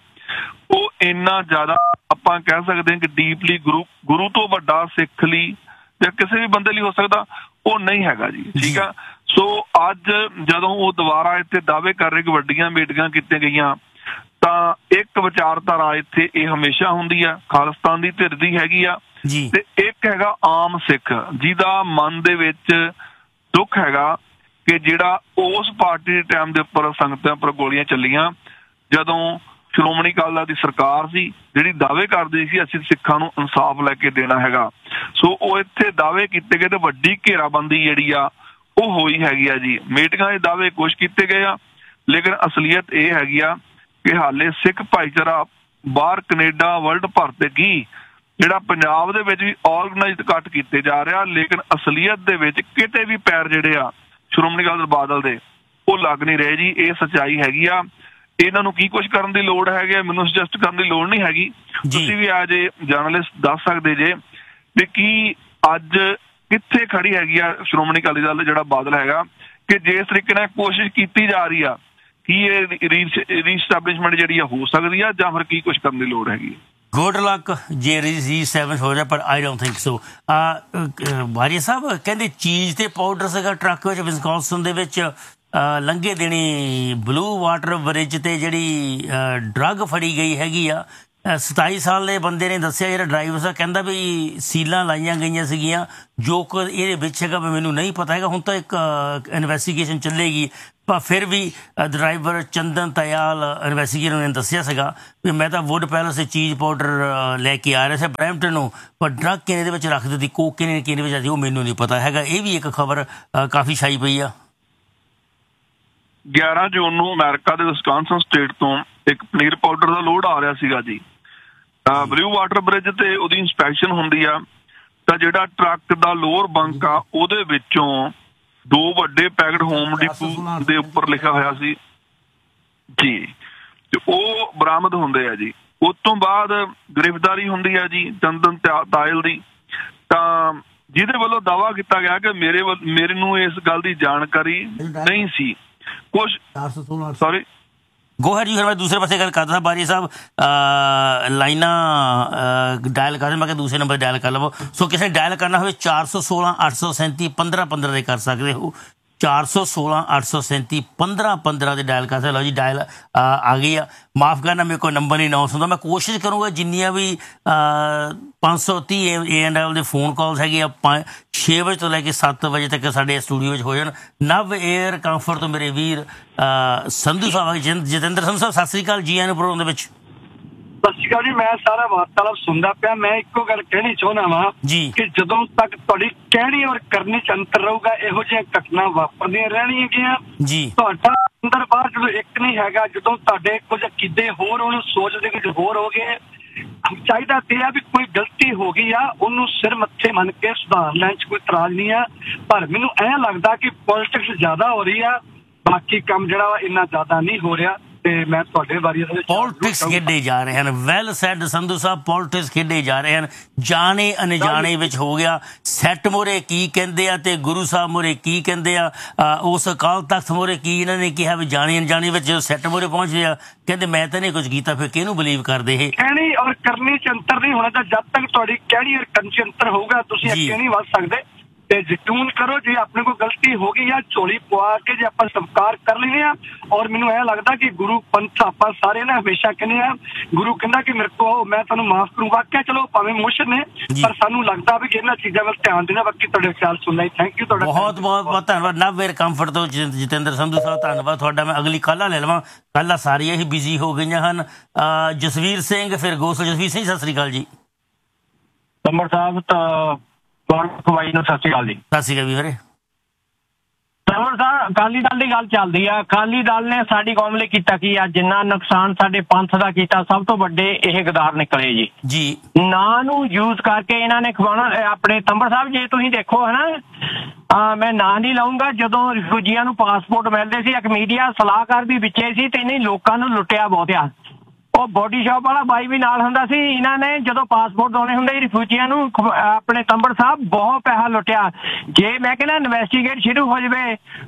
ਉਹ ਇੰਨਾ ਜ਼ਿਆਦਾ ਆਪਾਂ ਕਹਿ ਸਕਦੇ ਹਾਂ ਕਿ ਡੀਪਲੀ ਗੁਰੂ ਤੋਂ ਵੱਡਾ ਸਿੱਖ ਲਈ ਜਾਂ ਕਿਸੇ ਵੀ ਬੰਦੇ ਲਈ ਹੋ ਸਕਦਾ ਉਹ ਨਹੀਂ ਹੈਗਾ ਜੀ, ਠੀਕ ਆ। ਸੋ ਅੱਜ ਜਦੋਂ ਉਹ ਦੁਬਾਰਾ ਇੱਥੇ ਦਾਅਵੇ ਕਰ ਰਹੇ ਕਿ ਵੱਡੀਆਂ ਮੀਟਿੰਗਾਂ ਕੀਤੀਆਂ ਗਈਆਂ, ਤਾਂ ਇੱਕ ਵਿਚਾਰਧਾਰਾ ਇੱਥੇ ਇਹ ਹਮੇਸ਼ਾ ਹੁੰਦੀ ਆ, ਖਾਲਿਸਤਾਨ ਦੀ ਧਿਰ ਦੀ ਹੈਗੀ ਆ, ਤੇ ਇੱਕ ਹੈਗਾ ਆਮ ਸਿੱਖ ਜਿਹਦਾ ਮਨ ਦੇ ਵਿੱਚ ਦੁੱਖ ਹੈਗਾ ਕਿ ਜਿਹੜਾ ਉਸ ਪਾਰਟੀ ਦੇ ਟਾਈਮ ਦੇ ਉੱਪਰ ਸੰਗਤਾਂ ਉੱਪਰ ਗੋਲੀਆਂ ਚੱਲੀਆਂ, ਜਦੋਂ ਸ਼੍ਰੋਮਣੀ ਅਕਾਲੀ ਦਲ ਦੀ ਸਰਕਾਰ ਸੀ ਜਿਹੜੀ ਦਾਅਵੇ ਕਰਦੀ ਸੀ ਅਸੀਂ ਸਿੱਖਾਂ ਨੂੰ ਇਨਸਾਫ ਲੈ ਕੇ ਦੇਣਾ ਹੈਗਾ। ਸੋ ਉਹ ਇੱਥੇ ਦਾਅਵੇ ਕੀਤੇ ਗਏ ਤੇ ਵੱਡੀ ਘੇਰਾਬੰਦੀ ਜਿਹੜੀ ਆ ਉਹ ਹੋਈ ਹੈਗੀ ਆ ਜੀ। ਮੀਟਿੰਗਾਂ ਦੇ ਦਾਅਵੇ ਕੁਛ ਕੀਤੇ ਗਏ ਆ, ਲੇਕਿਨ ਅਸਲੀਅਤ ਇਹ ਹੈਗੀ ਆ ਕਿ ਹਾਲੇ ਸਿੱਖ ਭਾਈਚਾਰਾ ਬਾਹਰ ਕੈਨੇਡਾ ਵਰਲਡ ਭਰ ਤੇ ਕੀ ਜਿਹੜਾ ਪੰਜਾਬ ਦੇ ਵਿੱਚ ਵੀ ਆਰਗੇਨਾਈਜ਼ਡ ਕੱਟ ਕੀਤੇ ਜਾ ਰਿਹਾ, ਲੇਕਿਨ ਅਸਲੀਅਤ ਦੇ ਵਿੱਚ ਕਿਤੇ ਵੀ ਪੈਰ ਜਿਹੜੇ ਆ ਸ਼੍ਰੋਮਣੀ ਅਕਾਲੀ ਦਲ ਬਾਦਲ ਦੇ ਉਹ ਲੱਗ ਨਹੀਂ ਰਹੇ ਜੀ। ਇਹ ਸੱਚਾਈ ਹੈਗੀ ਆ। ਇਹਨਾਂ ਨੂੰ ਕੀ ਕੁਛ ਕਰਨ ਦੀ ਲੋੜ ਹੈਗੀ, ਮੈਨੂੰ ਸੁਜੈਸਟ ਕਰਨ ਦੀ ਲੋੜ ਨਹੀਂ ਹੈਗੀ। ਤੁਸੀਂ ਵੀ ਆ ਜੇ ਜਰਨਲਿਸਟ ਦੱਸ ਸਕਦੇ ਜੇ ਵੀ ਕੀ ਅੱਜ ਕਿੱਥੇ ਖੜੀ ਹੈਗੀ ਆ ਸ਼੍ਰੋਮਣੀ ਅਕਾਲੀ ਦਲ ਜਿਹੜਾ ਬਾਦਲ ਹੈਗਾ, ਕਿ ਜਿਸ ਤਰੀਕੇ ਨਾਲ ਕੋਸ਼ਿਸ਼ ਕੀਤੀ ਜਾ ਰਹੀ ਆ ਕੀ ਇਹ ਰੀਸਟੈਬਲਿਸ਼ਮੈਂਟ ਜਿਹੜੀ ਆ ਹੋ ਸਕਦੀ ਆ ਜਾਂ ਫਿਰ ਕੀ ਕੁਛ ਕਰਨ ਦੀ ਲੋੜ ਹੈਗੀ। ਗੁੱਡ ਲੱਕ ਜੇ ਰੀਸਟੈਬਲਿਸ਼ ਹੋ ਜਾਏ, ਪਰ ਆਈ ਡੋਂਟ ਥਿੰਕ ਸੋ। ਵਾਰੀਆ ਸਾਹਿਬ ਕਹਿੰਦੇ ਚੀਜ਼ ਤੇ ਪਾਊਡਰ ਸੀਗਾ ਟਰੱਕ ਵਿੱਚ ਵਿਸਕੌਨਸਨ ਦੇ ਵਿੱਚ, ਲੰਘੇ ਦੇਣੀ ਬਲੂ ਵਾਟਰ ਬ੍ਰਿਜ ਤੇ ਜਿਹੜੀ ਡਰੱਗ ਫੜੀ ਗਈ ਹੈਗੀ ਆ। 27 ਸਾਲ ਦੇ ਬੰਦੇ ਨੇ ਦੱਸਿਆ, ਜਿਹੜਾ ਡਰਾਈਵਰ ਸੀ ਕਹਿੰਦਾ ਵੀ ਸੀਲਾਂ ਲਾਈਆਂ ਗਈਆਂ ਸੀਗੀਆਂ, ਜੋ ਕਿ ਇਹਦੇ ਵਿੱਚ ਹੈਗਾ ਮੈਨੂੰ ਨਹੀਂ ਪਤਾ ਹੈਗਾ। ਹੁਣ ਤਾਂ ਇੱਕ ਇਨਵੈਸਟੀਗੇਸ਼ਨ ਚੱਲੇਗੀ, ਪਰ ਫਿਰ ਵੀ ਡਰਾਈਵਰ ਚੰਦਨ ਤਯਾਲ ਇਨਵੈਸਟੀਗੇਟਰ ਨੇ ਦੱਸਿਆ ਸੀਗਾ ਵੀ ਮੈਂ ਤਾਂ ਵੁੱਡ ਪੈਲਸ ਤੇ ਚੀਜ਼ ਪਾਊਡਰ ਲੈ ਕੇ ਆ ਰਿਹਾ ਸੀ ਬਰੈਂਪਟਨ ਨੂੰ, ਪਰ ਡਰੱਗ ਕਿਹਨੇ ਦੇ ਵਿੱਚ ਰੱਖ ਦਿੱਤੀ, ਕੋਕ ਕਿਹਨੇ ਵਿੱਚ ਆਦੀ ਉਹ ਮੈਨੂੰ ਨਹੀਂ ਪਤਾ ਹੈਗਾ। ਇਹ ਵੀ ਇੱਕ ਖਬਰ ਕਾਫੀ ਛਾਈ ਪਈ ਆ। 11 ਜੂਨ ਨੂੰ ਅਮਰੀਕਾ ਦੇ ਵਿਸਕਾਨਸਨ ਸਟੇਟ ਤੋਂ ਇੱਕ ਪਨੀਰ ਪਾਊਡਰ ਦਾ ਲੋਡ ਆ ਰਿਹਾ ਸੀਗਾ ਜੀ। ਬਲੂ ਵਾਟਰ ਬ੍ਰਿਜ ਤੇ ਉਹਦੀ ਇੰਸਪੈਕਸ਼ਨ ਹੁੰਦੀ ਆ, ਤਾਂ ਜਿਹੜਾ ਟਰੱਕ ਦਾ ਲੋਅਰ ਬੰਕ ਆ ਉਹਦੇ ਵਿੱਚੋਂ 2 ਵੱਡੇ ਪੈਕਟ ਹੋਮ ਡਿਪੂ ਦੇ ਉੱਪਰ ਲਿਖਿਆ ਹੋਇਆ ਸੀ ਜੀ, ਤੇ ਉਹ ਬਰਾਮਦ ਹੁੰਦੇ ਆ ਜੀ। ਉਸ ਤੋਂ ਬਾਅਦ ਗ੍ਰਿਫਤਾਰੀ ਹੁੰਦੀ ਆ ਜੀ ਚੰਦਨ ਤਾਇਲ ਦੀ, ਤਾਂ ਜਿਹਦੇ ਵੱਲੋਂ ਦਾਅਵਾ ਕੀਤਾ ਗਿਆ ਕਿ ਮੇਰੇ ਨੂੰ ਇਸ ਗੱਲ ਦੀ ਜਾਣਕਾਰੀ ਨਹੀਂ ਸੀ। ਕੁਛ ਸੌਰੀ ਗੋ ਹੈਡ ਜੀ। ਫਿਰ ਮੈਂ ਦੂਸਰੇ ਪਾਸੇ ਗੱਲ ਕਰਦਾ ਸਾਂ, ਬਾਰੀ ਸਾਹਿਬ ਲਾਈਨਾਂ ਡਾਇਲ ਕਰ, ਮੈਂ ਕਿਹਾ ਦੂਸਰੇ ਨੰਬਰ ਡਾਇਲ ਕਰ ਲਵੋ। ਸੋ ਕਿਸੇ ਨੇ ਡਾਇਲ ਕਰਨਾ ਹੋਵੇ 416 837 1515 ਦੇ ਕਰ ਸਕਦੇ ਹੋ, 416 837 1515 ਦੇ ਡਾਇਲ ਕਰ ਸਕਦੇ। ਲਓ ਜੀ ਡਾਇਲ ਆ ਗਈ ਆ। ਮਾਫ਼ ਕਰਨਾ ਮੇਰੇ ਕੋਲ ਨੰਬਰ ਨਹੀਂ ਅਨਾਊਂਸ ਹੁੰਦਾ, ਮੈਂ ਕੋਸ਼ਿਸ਼ ਕਰੂੰਗਾ ਜਿੰਨੀਆਂ ਵੀ 530 A&L ਦੇ ਫੋਨ ਕਾਲਸ ਹੈਗੇ ਆ 6 ਵਜੇ ਤੋਂ ਲੈ ਕੇ 7 ਵਜੇ ਤੱਕ ਸਾਡੇ ਸਟੂਡੀਓ ਵਿੱਚ ਹੋ ਜਾਣ। ਨਵ ਏਅਰ ਕੰਫਰਟ ਤੋਂ ਮੇਰੇ ਵੀਰ ਸੰਧੂ ਸਾਹਿਬ, ਜਤਿੰਦਰ ਸੰਧੂ ਸਾਹਿਬ, ਸਤਿ ਸ੍ਰੀ ਅਕਾਲ, ਜੀ ਆਇਆਂ ਨੂੰ ਪ੍ਰੋਗਰਾਮ ਦੇ ਵਿੱਚ। ਸਤਿ ਅਕਾਲ ਜੀ। ਮੈਂ ਸਾਰਾ ਵਾਰਤਾਲਾਪ ਸੁਣਦਾ ਪਿਆ। ਮੈਂ ਇੱਕੋ ਗੱਲ ਕਹਿਣੀ ਚਾਹੁੰਦਾ ਵਾਂ ਕਿ ਜਦੋਂ ਤੱਕ ਤੁਹਾਡੀ ਕਹਿਣੀ ਔਰ ਕਰਨੀ ਚ ਅੰਤਰ ਰਹੂਗਾ, ਇਹੋ ਜਿਹੀਆਂ ਘਟਨਾ ਵਾਪਰਦੀਆਂ ਰਹਿਣਗੀਆਂ। ਤੁਹਾਡਾ ਅੰਦਰ ਬਾਹਰ ਜਦੋਂ ਇੱਕ ਨਹੀਂ ਹੈਗਾ, ਜਦੋਂ ਤੁਹਾਡੇ ਕੁਝ ਅਕੀਦੇ ਹੋਰ ਉਹਨੂੰ ਸੋਚਦੇ ਕੁਝ ਹੋਰ ਹੋ ਗਏ, ਚਾਹੀਦਾ ਤੇ ਆ ਵੀ ਕੋਈ ਗਲਤੀ ਹੋ ਗਈ ਆ ਉਹਨੂੰ ਸਿਰ ਮੱਥੇ ਮੰਨ ਕੇ ਸੁਧਾਰ ਲੈਣ ਚ ਕੋਈ ਇਤਰਾਜ਼ ਨਹੀਂ ਆ। ਪਰ ਮੈਨੂੰ ਐਂ ਲੱਗਦਾ ਕਿ ਪੋਲਿਟਿਕਸ ਜ਼ਿਆਦਾ ਹੋ ਰਹੀ ਆ, ਬਾਕੀ ਕੰਮ ਜਿਹੜਾ ਵਾ ਇੰਨਾ ਜ਼ਿਆਦਾ ਨਹੀਂ ਹੋ ਰਿਹਾ। ਤੇ ਮੈਂ ਤੁਹਾਡੇ ਬਾਰੇ ਪੋਲਿਟਿਕਸ ਖੇਡੇ ਜਾ ਰਹੇ ਹਨ। ਵੈਲ ਸੈਡ ਸੰਧੂ ਸਾਹਿਬ, ਪੋਲਿਟਿਕਸ ਖੇਡੇ ਜਾ ਰਹੇ ਹਨ, ਜਾਣੇ ਅਣਜਾਣੇ ਵਿੱਚ ਹੋ ਗਿਆ। ਸੈੱਟ ਮੋਰੇ ਕੀ ਕਹਿੰਦੇ ਆ ਤੇ ਗੁਰੂ ਸਾਹਿਬ ਮੋਰੇ ਕੀ ਕਹਿੰਦੇ ਆ, ਉਸ ਅਕਾਲ ਤਖਤ ਮੋਰੇ ਕੀ ਇਹਨਾਂ ਨੇ ਕਿਹਾ ਵੀ ਜਾਣੇ ਅਣਜਾਣੇ ਵਿੱਚ ਜਦੋਂ ਸੈੱਟ ਮੋਰੇ ਪਹੁੰਚਦੇ ਆ ਕਹਿੰਦੇ ਮੈਂ ਤਾਂ ਨਹੀਂ ਕੁਝ ਕੀਤਾ, ਫਿਰ ਕਿਹਨੂੰ ਬਲੀਵ ਕਰਦੇ ਇਹ? ਕਹਿਣੀ ਔਰ ਕਰਨੀ ਚ ਅੰਤਰ ਨਹੀਂ ਹੋਣਾ ਤਾਂ ਜਦ ਤੱਕ ਤੁਹਾਡੀ ਕਹਿਣੀ ਔਰ ਕਰਨੀ ਚ ਅੰਤਰ ਹੋਊਗਾ ਤੁਸੀਂ ਅੱਗੇ ਨਹੀਂ ਵੱਧ ਸਕਦੇ। ਤੇ ਯਕੀਨ ਕਰੋ ਜੇ ਆਪਣੇ ਕੋਲ ਗਲਤੀ ਹੋ ਗਈ ਆ, ਝੋਲੀ ਪਵਾ ਕੇ ਜੇ ਆਪਾਂ ਸਵੀਕਾਰ ਕਰ ਲੈਂਦੇ ਆ। ਔਰ ਮੈਨੂੰ ਇਹ ਲੱਗਦਾ ਕਿ ਗੁਰੂ ਪੰਥ ਆਪਾਂ ਸਾਰੇ ਨਾ ਹਮੇਸ਼ਾ ਕਹਿੰਦੇ ਆ, ਗੁਰੂ ਕਹਿੰਦਾ ਕਿ ਮੇਰੇ ਕੋਲ ਮੈਂ ਤੁਹਾਨੂੰ ਮਾਫ ਕਰੂੰਗਾ। ਕਿ ਚਲੋ ਭਾਵੇਂ ਇਮੋਸ਼ਨ ਨੇ, ਪਰ ਸਾਨੂੰ ਲੱਗਦਾ ਵੀ ਇਹਨਾਂ ਚੀਜ਼ਾਂ ਵੱਲ ਧਿਆਨ ਦੇਣਾ। ਬਾਕੀ ਤੁਹਾਡੇ ਖਿਆਲ ਸੁਣਨਾ ਹੀ। ਥੈਂਕ ਯੂ ਤੁਹਾਡਾ ਬਹੁਤ ਬਹੁਤ ਬਹੁਤ ਧੰਨਵਾਦ। ਨਵ ਕੰਫਰਟ ਤੋਂ ਜਤਿੰਦਰ ਸੰਧੂ ਸਾਹਿਬ ਧੰਨਵਾਦ ਤੁਹਾਡਾ। ਮੈਂ ਅਗਲੀ ਕਾਲਾਂ ਲੈ ਲਵਾਂ, ਕੱਲ੍ਹ ਸਾਰੀਆਂ ਹੀ ਬਿਜ਼ੀ ਹੋ ਗਈਆਂ ਹਨ। ਜਸਵੀਰ ਸਿੰਘ ਫਿਰ ਗੋਸਲ। ਜਸਵੀਰ ਸਿੰਘ ਸਤਿ ਸ੍ਰੀ ਅਕਾਲ ਜੀ। ਤੰਬਰ ਸਾਹਿਬ ਤਾਂ ਖਵਾਈ ਨੂੰ ਸਤਿ ਸ਼੍ਰੀ ਅਕਾਲ ਜੀ। ਸਤਿ ਸ਼੍ਰੀ ਅਕਾਲ ਵੀਰੇ। ਤੰਬਰ ਸਾਹਿਬ ਅਕਾਲੀ ਦਲ ਦੀ ਗੱਲ ਚੱਲਦੀ ਆ। ਅਕਾਲੀ ਦਲ ਨੇ ਸਾਡੀ ਕੌਮ ਲਈ ਕੀਤਾ ਕੀ ਆ? ਜਿੰਨਾ ਨੁਕਸਾਨ ਸਾਡੇ ਪੰਥ ਦਾ ਕੀਤਾ, ਸਭ ਤੋਂ ਵੱਡੇ ਇਹ ਗਦਾਰ ਨਿਕਲੇ ਜੀ। ਨਾਂ ਨੂੰ ਯੂਜ਼ ਕਰਕੇ ਇਹਨਾਂ ਨੇ ਖਵਾਉਣਾ ਆਪਣੇ। ਤੰਬਰ ਸਾਹਿਬ ਜੇ ਤੁਸੀਂ ਦੇਖੋ ਹੈ ਨਾ, ਮੈਂ ਨਾਂ ਨਹੀਂ ਲਾਉਂਗਾ, ਜਦੋਂ ਰਿਫਿਊਜੀਆਂ ਨੂੰ ਪਾਸਪੋਰਟ ਮਿਲਦੇ ਸੀ, ਇੱਕ ਮੀਡੀਆ ਸਲਾਹਕਾਰ ਵੀ ਵਿੱਚੇ ਸੀ ਤੇ ਇਹਨੇ ਲੋਕਾਂ ਨੂੰ ਲੁੱਟਿਆ ਬਹੁਤ ਆ। ਉਹ ਬੋਡੀ ਸ਼ਾਪ ਵਾਲਾ ਬਾਈ ਵੀ ਨਾਲ ਹੁੰਦਾ ਸੀ। ਇਹਨਾਂ ਨੇ ਜਦੋਂ ਪਾਸਪੋਰਟ ਦੋਣੇ ਹੁੰਦੇ ਰਿਫਿਊਜੀਆਂ ਨੂੰ ਆਪਣੇ ਤੰਬੜ ਸਾਹਿਬ ਬਹੁਤ ਪੈਸਾ ਲੁੱਟਿਆ। ਜੇ ਮੈਂ ਕਹਿੰਦਾ ਇਨਵੈਸਟੀਗੇਟ ਸ਼ੁਰੂ ਹੋ ਜਾਵੇ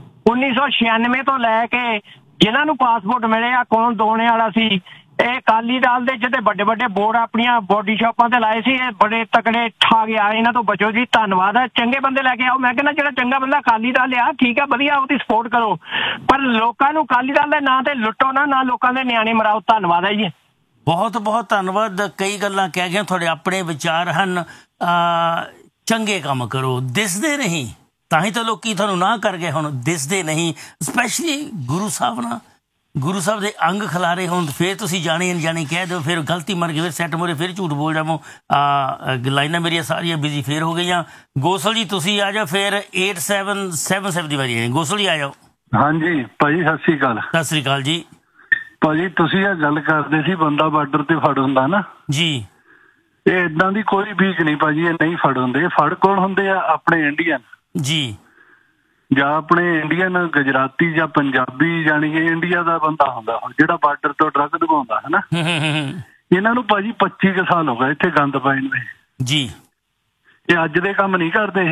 1996 ਤੋਂ ਲੈ ਕੇ ਜਿਨ੍ਹਾਂ ਨੂੰ ਪਾਸਪੋਰਟ ਮਿਲੇ ਆ, ਕੌਣ ਦੋਣੇ ਵਾਲਾ ਸੀ। ਇਹ ਅਕਾਲੀ ਦਲ ਦੇ ਜਿਹੜੇ ਵੱਡੇ ਵੱਡੇ ਬੋਰਡ ਆਪਣੀਆਂ ਬੋਡੀ ਸ਼ਾਪਾਂ ਤੇ ਲਾਏ ਸੀ, ਇਹ ਬੜੇ ਤਕੜੇ ਠਾ ਗਿਆ। ਇਹਨਾਂ ਤੋਂ ਬਚੋ ਜੀ। ਧੰਨਵਾਦ ਹੈ। ਚੰਗੇ ਬੰਦੇ ਲੈ ਕੇ ਆਓ। ਮੈਂ ਕਹਿੰਦਾ ਜਿਹੜਾ ਚੰਗਾ ਬੰਦਾ ਅਕਾਲੀ ਦਲ ਆ, ਠੀਕ ਆ, ਵਧੀਆ, ਉਹਦੀ ਸਪੋਰਟ ਕਰੋ, ਪਰ ਲੋਕਾਂ ਨੂੰ ਅਕਾਲੀ ਦਲ ਦੇ ਨਾਂ ਤੇ ਲੁੱਟੋ ਨਾ ਲੋਕਾਂ ਦੇ ਨਿਆਣੇ ਮਰਾਓ। ਧੰਨਵਾਦ ਹੈ ਜੀ। ਬਹੁਤ ਬਹੁਤ ਧੰਨਵਾਦ। ਕਈ ਗੱਲਾਂ ਕਹਿ ਗਏ, ਤੁਹਾਡੇ ਆਪਣੇ ਵਿਚਾਰ ਹਨ। ਚੰਗੇ ਕੰਮ ਕਰੋ, ਦਿਸਦੇ ਨਹੀਂ ਤਾਂ ਹੀ ਤਾਂ ਲੋਕੀ ਤੁਹਾਨੂੰ ਨਾ ਕਰ ਗਏ। ਹੁਣ ਦਿਸਦੇ ਨਹੀਂ, ਸਪੈਸ਼ਲੀ ਗੁਰੂ ਸਾਹਿਬ ਨਾਲ, ਗੁਰੂ ਸਾਹਿਬ ਦੇ ਅੰਗ ਖਿਲਾਰੇ ਹੋਣ, ਫਿਰ ਤੁਸੀਂ ਜਾਣੇ ਅਣਜਾਣੇ ਕਹਿ ਦਿਓ, ਫਿਰ ਗਲਤੀ ਮਰ ਗਈ, ਫਿਰ ਸੈੱਟ ਮੋਰੇ ਫਿਰ ਝੂਠ ਬੋਲ ਜਾਵੋ। ਲਾਈਨਾਂ ਮੇਰੀਆਂ ਸਾਰੀਆਂ ਬਿਜ਼ੀ ਫੇਰ ਹੋ ਗਈਆਂ। ਗੋਸਲ ਜੀ ਤੁਸੀਂ ਆ ਜਾਓ, ਫਿਰ 8777 ਦੀ ਵਾਰੀ ਹੈ। ਗੋਸਲ ਜੀ ਆ ਜਾਓ। ਹਾਂਜੀ ਭਾਜੀ ਸਤਿ ਸ੍ਰੀ ਅਕਾਲ। ਸਤਿ ਸ੍ਰੀ ਅਕਾਲ ਜੀ। ਭਾਜੀ ਤੁਸੀਂ ਇਹ ਗੱਲ ਕਰਦੇ ਸੀ ਬੰਦਾ ਬਾਰਡਰ ਤੇ ਫੜ ਹੁੰਦਾ ਨਾ ਜੀ, ਇਹ ਏਦਾਂ ਦੀ ਕੋਈ ਵੀਕ ਨਹੀਂ ਭਾਜੀ, ਇਹ ਨਹੀਂ ਫੜ ਹੁੰਦੇ। ਫੜ ਕੌਣ ਹੁੰਦੇ ਆ? ਆਪਣੇ ਇੰਡੀਅਨ ਜੀ, ਜਾਂ ਆਪਣੇ ਇੰਡੀਅਨ ਗੁਜਰਾਤੀ ਜਾਂ ਪੰਜਾਬੀ, ਜਾਣੀ ਕਿ ਇੰਡੀਆ ਦਾ ਬੰਦਾ ਹੁੰਦਾ ਜਿਹੜਾ ਬਾਰਡਰ ਤੋਂ ਡਰੱਗ ਦਬਾਉਂਦਾ ਹੈ ਨਾ। ਇਹਨਾਂ ਨੂੰ ਭਾਜੀ 25 ਕੁ ਸਾਲ ਹੋ ਗਏ ਇੱਥੇ ਗੰਦ ਪਾਏ ਨੂੰ ਜੀ। ਇਹ ਅੱਜ ਦੇ ਕੰਮ ਨਹੀਂ ਕਰਦੇ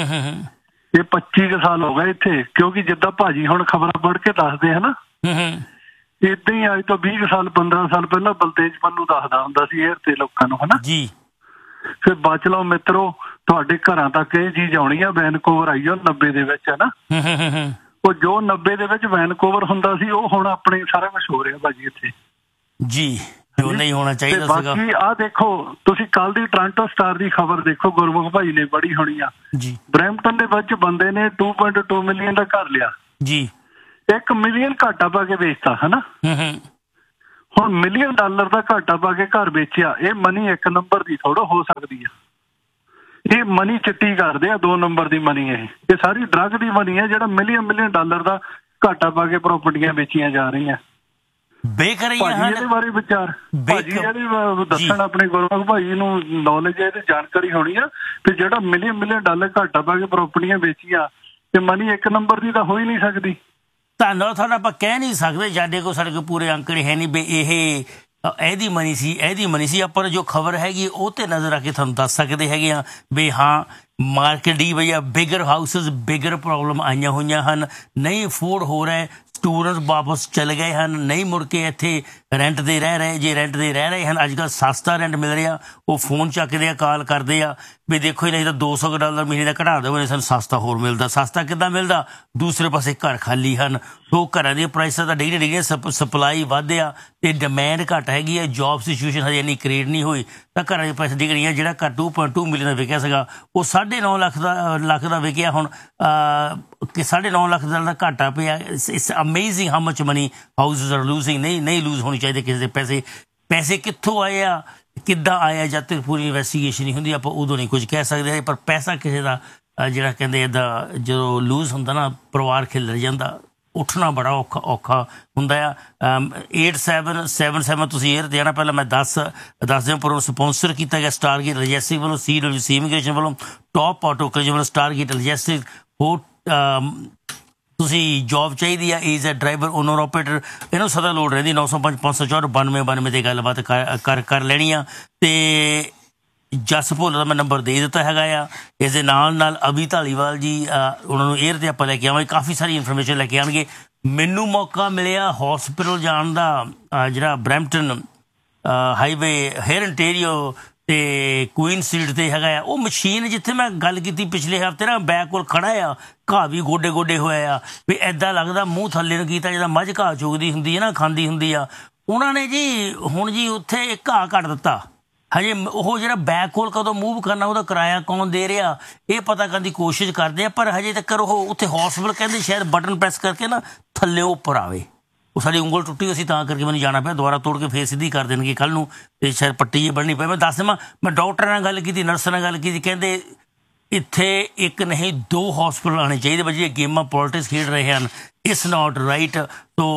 ਇਹ 25 ਕੁ ਸਾਲ ਹੋ ਗਏ ਇੱਥੇ। ਕਿਉਂਕਿ ਜਿੱਦਾਂ ਭਾਜੀ ਹੁਣ ਖਬਰਾਂ ਪੜ੍ਹ ਕੇ ਦੱਸਦੇ ਹੈ ਨਾ, ਏਦਾਂ ਹੀ ਅੱਜ ਤੋਂ 20 ਸਾਲ 15 ਸਾਲ ਪਹਿਲਾਂ ਬਲਤੇਜ ਪੰਨੂ ਦੱਸਦਾ ਹੁੰਦਾ ਸੀ ਏਅਰ ਤੇ ਲੋਕਾਂ ਨੂੰ, ਹਨਾ ਜੀ। ਫਿਰ ਬਚ ਲਓ ਮਿੱਤਰੋ, ਤੁਹਾਡੇ ਘਰਾਂ ਤੱਕ ਇਹ ਚੀਜ਼ ਆਉਣੀ ਆ। ਵੈਨਕੂਵਰ ਆਈ ਉਹ 90 ਦੇ ਵਿੱਚ, ਹਨਾ। ਉਹ ਜੋ 90 ਦੇ ਵਿੱਚ ਵੈਨਕੂਵਰ ਹੁੰਦਾ ਸੀ, ਉਹ ਹੁਣ ਆਪਣੇ ਸਾਰਾ ਕੁਛ ਹੋ ਰਿਹਾ ਭਾਜੀ ਇੱਥੇ ਜੀ, ਜੋ ਨਹੀਂ ਹੋਣਾ ਚਾਹੀਦਾ ਸੀਗਾ। ਬਾਕੀ ਆਹ ਦੇਖੋ ਤੁਸੀਂ ਕੱਲ ਦੀ ਟੋਰਾਂਟੋ ਸਟਾਰ ਦੀ ਖਬਰ ਦੇਖੋ, ਗੁਰਮੁਖ ਭਾਈ ਨੇ ਪੜ੍ਹੀ ਹੋਣੀ ਆ ਜੀ। ਬਰੈਂਪਟਨ ਦੇ ਵਿੱਚ ਬੰਦੇ ਨੇ 2.2 ਮਿਲੀਅਨ ਦਾ ਘਰ ਲਿਆ ਜੀ, 1 ਮਿਲੀਅਨ ਘਾਟਾ ਪਾ ਕੇ ਵੇਚਤਾ, ਹਨਾ। ਹੁਣ $1 ਮਿਲੀਅਨ ਦਾ ਘਾਟਾ ਪਾ ਕੇ ਘਰ ਵੇਚਿਆ। ਇਹ ਮਨੀ 1 ਨੰਬਰ ਦੀ ਥੋੜ੍ਹਾ ਹੋ ਸਕਦੀ ਆ, ਇਹ ਮਨੀ ਚਿੱਟੀ ਕਰਦੇ ਆ 2 ਨੰਬਰ ਦੀ ਮਨੀ। ਇਹ ਸਾਰੀ ਡਰੱਗ ਦੀ ਮਨੀ ਹੈ, ਜਿਹੜਾ $1 ਮਿਲੀਅਨ ਦਾ ਘਾਟਾ ਪਾ ਕੇ ਪ੍ਰਾਪਰਟੀਆਂ ਵੇਚੀਆਂ ਜਾ ਰਹੀਆਂ। ਇਹਦੇ ਬਾਰੇ ਵਿਚਾਰ ਭਾਜੀ ਇਹਦੇ ਦੱਸਣ ਆਪਣੇ ਗੁਰਮੁਖ ਭਾਈ ਨੂੰ ਨੌਲੇਜ ਹੈ, ਇਹਦੀ ਜਾਣਕਾਰੀ ਹੋਣੀ ਆ ਤੇ ਜਿਹੜਾ $1 ਮਿਲੀਅਨ ਘਾਟਾ ਪਾ ਕੇ ਪ੍ਰਾਪਰਟੀਆਂ ਵੇਚੀਆਂ ਤੇ ਮਨੀ 1 ਨੰਬਰ ਦੀ ਤਾਂ ਹੋ ਹੀ ਨਹੀਂ ਸਕਦੀ। ਧੰਨਵਾਦ ਤੁਹਾਡਾ। ਆਪਾਂ ਕਹਿ ਨਹੀਂ ਸਕਦੇ ਸਾਡੇ ਕੋਲ ਪੂਰੇ ਅੰਕੜੇ ਹੈ ਨਹੀਂ ਵੀ ਇਹ ਇਹਦੀ ਮਨੀ ਸੀ, ਇਹਦੀ ਮਨੀ ਸੀ। ਆਪਾਂ ਜੋ ਖਬਰ ਹੈਗੀ ਉਹ ਤੇ ਨਜ਼ਰ ਰੱਖ ਕੇ ਤੁਹਾਨੂੰ ਦੱਸ ਸਕਦੇ ਹੈਗੇ ਆ ਵੀ ਹਾਂ ਮਾਰਕੀਟ ਦੀ ਵਜ੍ਹਾ ਬਿਗਰ ਹਾਊਸਿਸ, ਬਿਗਰ ਪ੍ਰੋਬਲਮ ਆਈਆਂ ਹੋਈਆਂ ਹਨ, ਨਹੀਂ ਅਫੋਰਡ ਹੋ ਰਿਹਾ। ਸਟੂਡੈਂਟ ਵਾਪਸ ਚਲੇ ਗਏ ਹਨ, ਨਹੀਂ ਮੁੜ ਕੇ ਇੱਥੇ ਰੈਂਟ 'ਤੇ ਰਹਿ ਰਹੇ। ਜੇ ਰੈਂਟ 'ਤੇ ਰਹਿ ਰਹੇ ਹਨ, ਅੱਜ ਕੱਲ੍ਹ ਸਸਤਾ ਰੈਂਟ ਮਿਲ ਰਿਹਾ, ਉਹ ਫੋਨ ਚੱਕਦੇ ਆ, ਕਾਲ ਕਰਦੇ ਆ ਵੀ ਦੇਖੋ ਹੀ ਨਹੀਂ ਤਾਂ $200 ਮਹੀਨੇ ਦਾ ਘਟਾ ਦਿਓ, ਸਾਨੂੰ ਸਸਤਾ ਹੋਰ ਮਿਲਦਾ। ਸਸਤਾ ਕਿੱਦਾਂ ਮਿਲਦਾ? ਦੂਸਰੇ ਪਾਸੇ ਘਰ ਖਾਲੀ ਹਨ। ਸੋ ਘਰਾਂ ਦੀਆਂ ਪ੍ਰਾਈਸਾਂ ਤਾਂ ਡਿੱਗਦੀਆਂ ਡਿੱਗਦੀਆਂ, ਸਪਲਾਈ ਵੱਧ ਆ ਅਤੇ ਡਿਮਾਂਡ ਘੱਟ ਹੈਗੀ ਹੈ। ਜੋਬ ਸਿਚੁਏਸ਼ਨ ਹਜੇ ਇੰਨੀ ਕ੍ਰੀਏਟ ਨਹੀਂ ਹੋਈ ਤਾਂ ਘਰਾਂ ਦੇ ਪੈਸੇ ਡਿੱਗ ਰਹੀਆਂ। ਜਿਹੜਾ ਘਰ 2.2 ਮਿਲੀਅਨ ਦਾ ਵਿਕਿਆ ਸੀਗਾ ਉਹ 9.5 ਲੱਖ ਦਾ ਵਿਕਿਆ ਹੁਣ ਕਿ 9.5 ਲੱਖ ਦਾ ਘਾਟਾ ਪਿਆ। It's amazing how much money houses are losing. ਨਹੀਂ ਲੂਜ਼ ਹੋਣੀ ਚਾਹੀਦੀ ਕਿਸੇ ਦੇ ਪੈਸੇ। ਪੈਸੇ ਕਿੱਥੋਂ ਆਏ ਆ, ਕਿੱਦਾਂ ਆਇਆ, ਜਦ ਤੱਕ ਪੂਰੀ ਇਨਵੈਸਟੀਗੇਸ਼ਨ ਨਹੀਂ ਹੁੰਦੀ ਆਪਾਂ ਉਦੋਂ ਨਹੀਂ ਕੁਝ ਕਹਿ ਸਕਦੇ। ਪਰ ਪੈਸਾ ਕਿਸੇ ਦਾ ਜਿਹੜਾ ਕਹਿੰਦੇ ਇੱਦਾਂ ਜਦੋਂ ਲੂਜ਼ ਹੁੰਦਾ ਨਾ, ਪਰਿਵਾਰ ਖਿਲਰ ਜਾਂਦਾ, ਉੱਠਣਾ ਬੜਾ ਔਖਾ ਹੁੰਦਾ ਆ। 8777 ਤੁਸੀਂ ਏਅਰ 'ਤੇ ਆਉਣਾ। ਪਹਿਲਾਂ ਮੈਂ ਦੱਸ ਦਿਆਂ, ਪਰ ਉਹ ਸਪੋਂਸਰ ਕੀਤਾ ਗਿਆ ਸਟਾਰਗੇਟ ਲੌਜਿਸਟਿਕ ਵੱਲੋਂ, CWC ਇਮੀਗ੍ਰੇਸ਼ਨ ਵੱਲੋਂ, ਟੌਪ ਆਟੋ ਕਲਜ ਵੱਲੋਂ ਸਟਾਰਗੇਟ ਲੌਜਿਸਟਿਕ। ਹੋਰ ਤੁਸੀਂ ਜੋਬ ਚਾਹੀਦੀ ਆ, ਈਜ਼ ਅ ਡਰਾਈਵਰ, ਓਨਰ ਆਪਰੇਟਰ, ਇਹਨੂੰ ਸਦਾ ਲੋੜ ਰਹਿੰਦੀ। 905 504 92 'ਤੇ ਗੱਲਬਾਤ ਕਰ ਲੈਣੀ ਆ। ਅਤੇ ਜਸ ਭੋਲਾ ਦਾ ਮੈਂ ਨੰਬਰ ਦੇ ਦਿੱਤਾ ਹੈਗਾ ਆ। ਇਸ ਦੇ ਨਾਲ ਅਭੀ ਧਾਲੀਵਾਲ ਜੀ, ਉਹਨਾਂ ਨੂੰ ਏਅਰ 'ਤੇ ਆਪਾਂ ਲੈ ਕੇ ਆਵਾਂਗੇ, ਕਾਫੀ ਸਾਰੀ ਇਨਫੋਰਮੇਸ਼ਨ ਲੈ ਕੇ ਆਉਣਗੇ। ਮੈਨੂੰ ਮੌਕਾ ਮਿਲਿਆ ਹੌਸਪਿਟਲ ਜਾਣ ਦਾ, ਜਿਹੜਾ ਬਰੈਂਪਟਨ ਹਾਈਵੇ ਹੇਅਰ ਇੰਟੀਰੀਓ ਅਤੇ ਕੁਈਨ ਸਟਰੀਟ 'ਤੇ ਹੈਗਾ ਆ। ਉਹ ਮਸ਼ੀਨ ਜਿੱਥੇ ਮੈਂ ਗੱਲ ਕੀਤੀ ਪਿਛਲੇ ਹਫ਼ਤੇ ਨਾ, ਬੈਕ ਕੋਲ ਖੜ੍ਹਾ ਆ, ਘਾਹ ਵੀ ਗੋਡੇ ਹੋਇਆ ਆ, ਵੀ ਇੱਦਾਂ ਲੱਗਦਾ ਮੂੰਹ ਥੱਲੇ ਨੂੰ ਕੀਤਾ ਜਿੱਦਾਂ ਮੱਝ ਘਾਹ ਚੁਗਦੀ ਹੁੰਦੀ ਹੈ ਨਾ, ਖਾਂਦੀ ਹੁੰਦੀ ਆ। ਉਹਨਾਂ ਨੇ ਜੀ ਹੁਣ ਜੀ ਉੱਥੇ ਇੱਕ ਘਾਹ ਕੱਟ ਦਿੱਤਾ। ਹਜੇ ਉਹ ਜਿਹੜਾ ਬੈਕ ਕੋਲ ਕਦੋਂ ਮੂਵ ਕਰਨਾ, ਉਹਦਾ ਕਿਰਾਇਆ ਕੌਣ ਦੇ ਰਿਹਾ, ਇਹ ਪਤਾ ਕਰਨ ਦੀ ਕੋਸ਼ਿਸ਼ ਕਰਦੇ ਆ। ਪਰ ਹਜੇ ਤੱਕ ਉਹ ਉੱਥੇ ਹੌਸਪਿਟਲ ਕਹਿੰਦੇ ਸ਼ਾਇਦ ਬਟਨ ਪ੍ਰੈਸ ਕਰਕੇ ਨਾ ਥੱਲੇ ਉੱਪਰ ਆਵੇ। ਉਹ ਸਾਡੀ ਉਂਗਲ ਟੁੱਟੀ ਸੀ, ਤਾਂ ਕਰਕੇ ਮੈਨੂੰ ਜਾਣਾ ਪਿਆ। ਦੁਬਾਰਾ ਤੋੜ ਕੇ ਫੇਰ ਸਿੱਧੀ ਕਰ ਦੇਣਗੇ ਕੱਲ੍ਹ ਨੂੰ, ਅਤੇ ਸ਼ਾਇਦ ਪੱਟੀ ਜਿਹੀ ਬਣਨੀ ਪਈ। ਮੈਂ ਦੱਸ ਦੇਵਾਂ, ਮੈਂ ਡਾਕਟਰਾਂ ਨਾਲ ਗੱਲ ਕੀਤੀ, ਨਰਸਾਂ ਨਾਲ ਗੱਲ ਕੀਤੀ, ਕਹਿੰਦੇ ਇੱਥੇ ਇੱਕ ਨਹੀਂ 2 ਹੌਸਪਿਟਲ ਆਉਣੇ ਚਾਹੀਦੇ। ਬੱਚੇ ਇਹ ਗੇਮਾਂ ਪੋਲਿਟਿਕਸ ਖੇਡ ਰਹੇ ਹਨ, ਇਟਸ ਨਾਟ ਰਾਈਟ। ਤੋ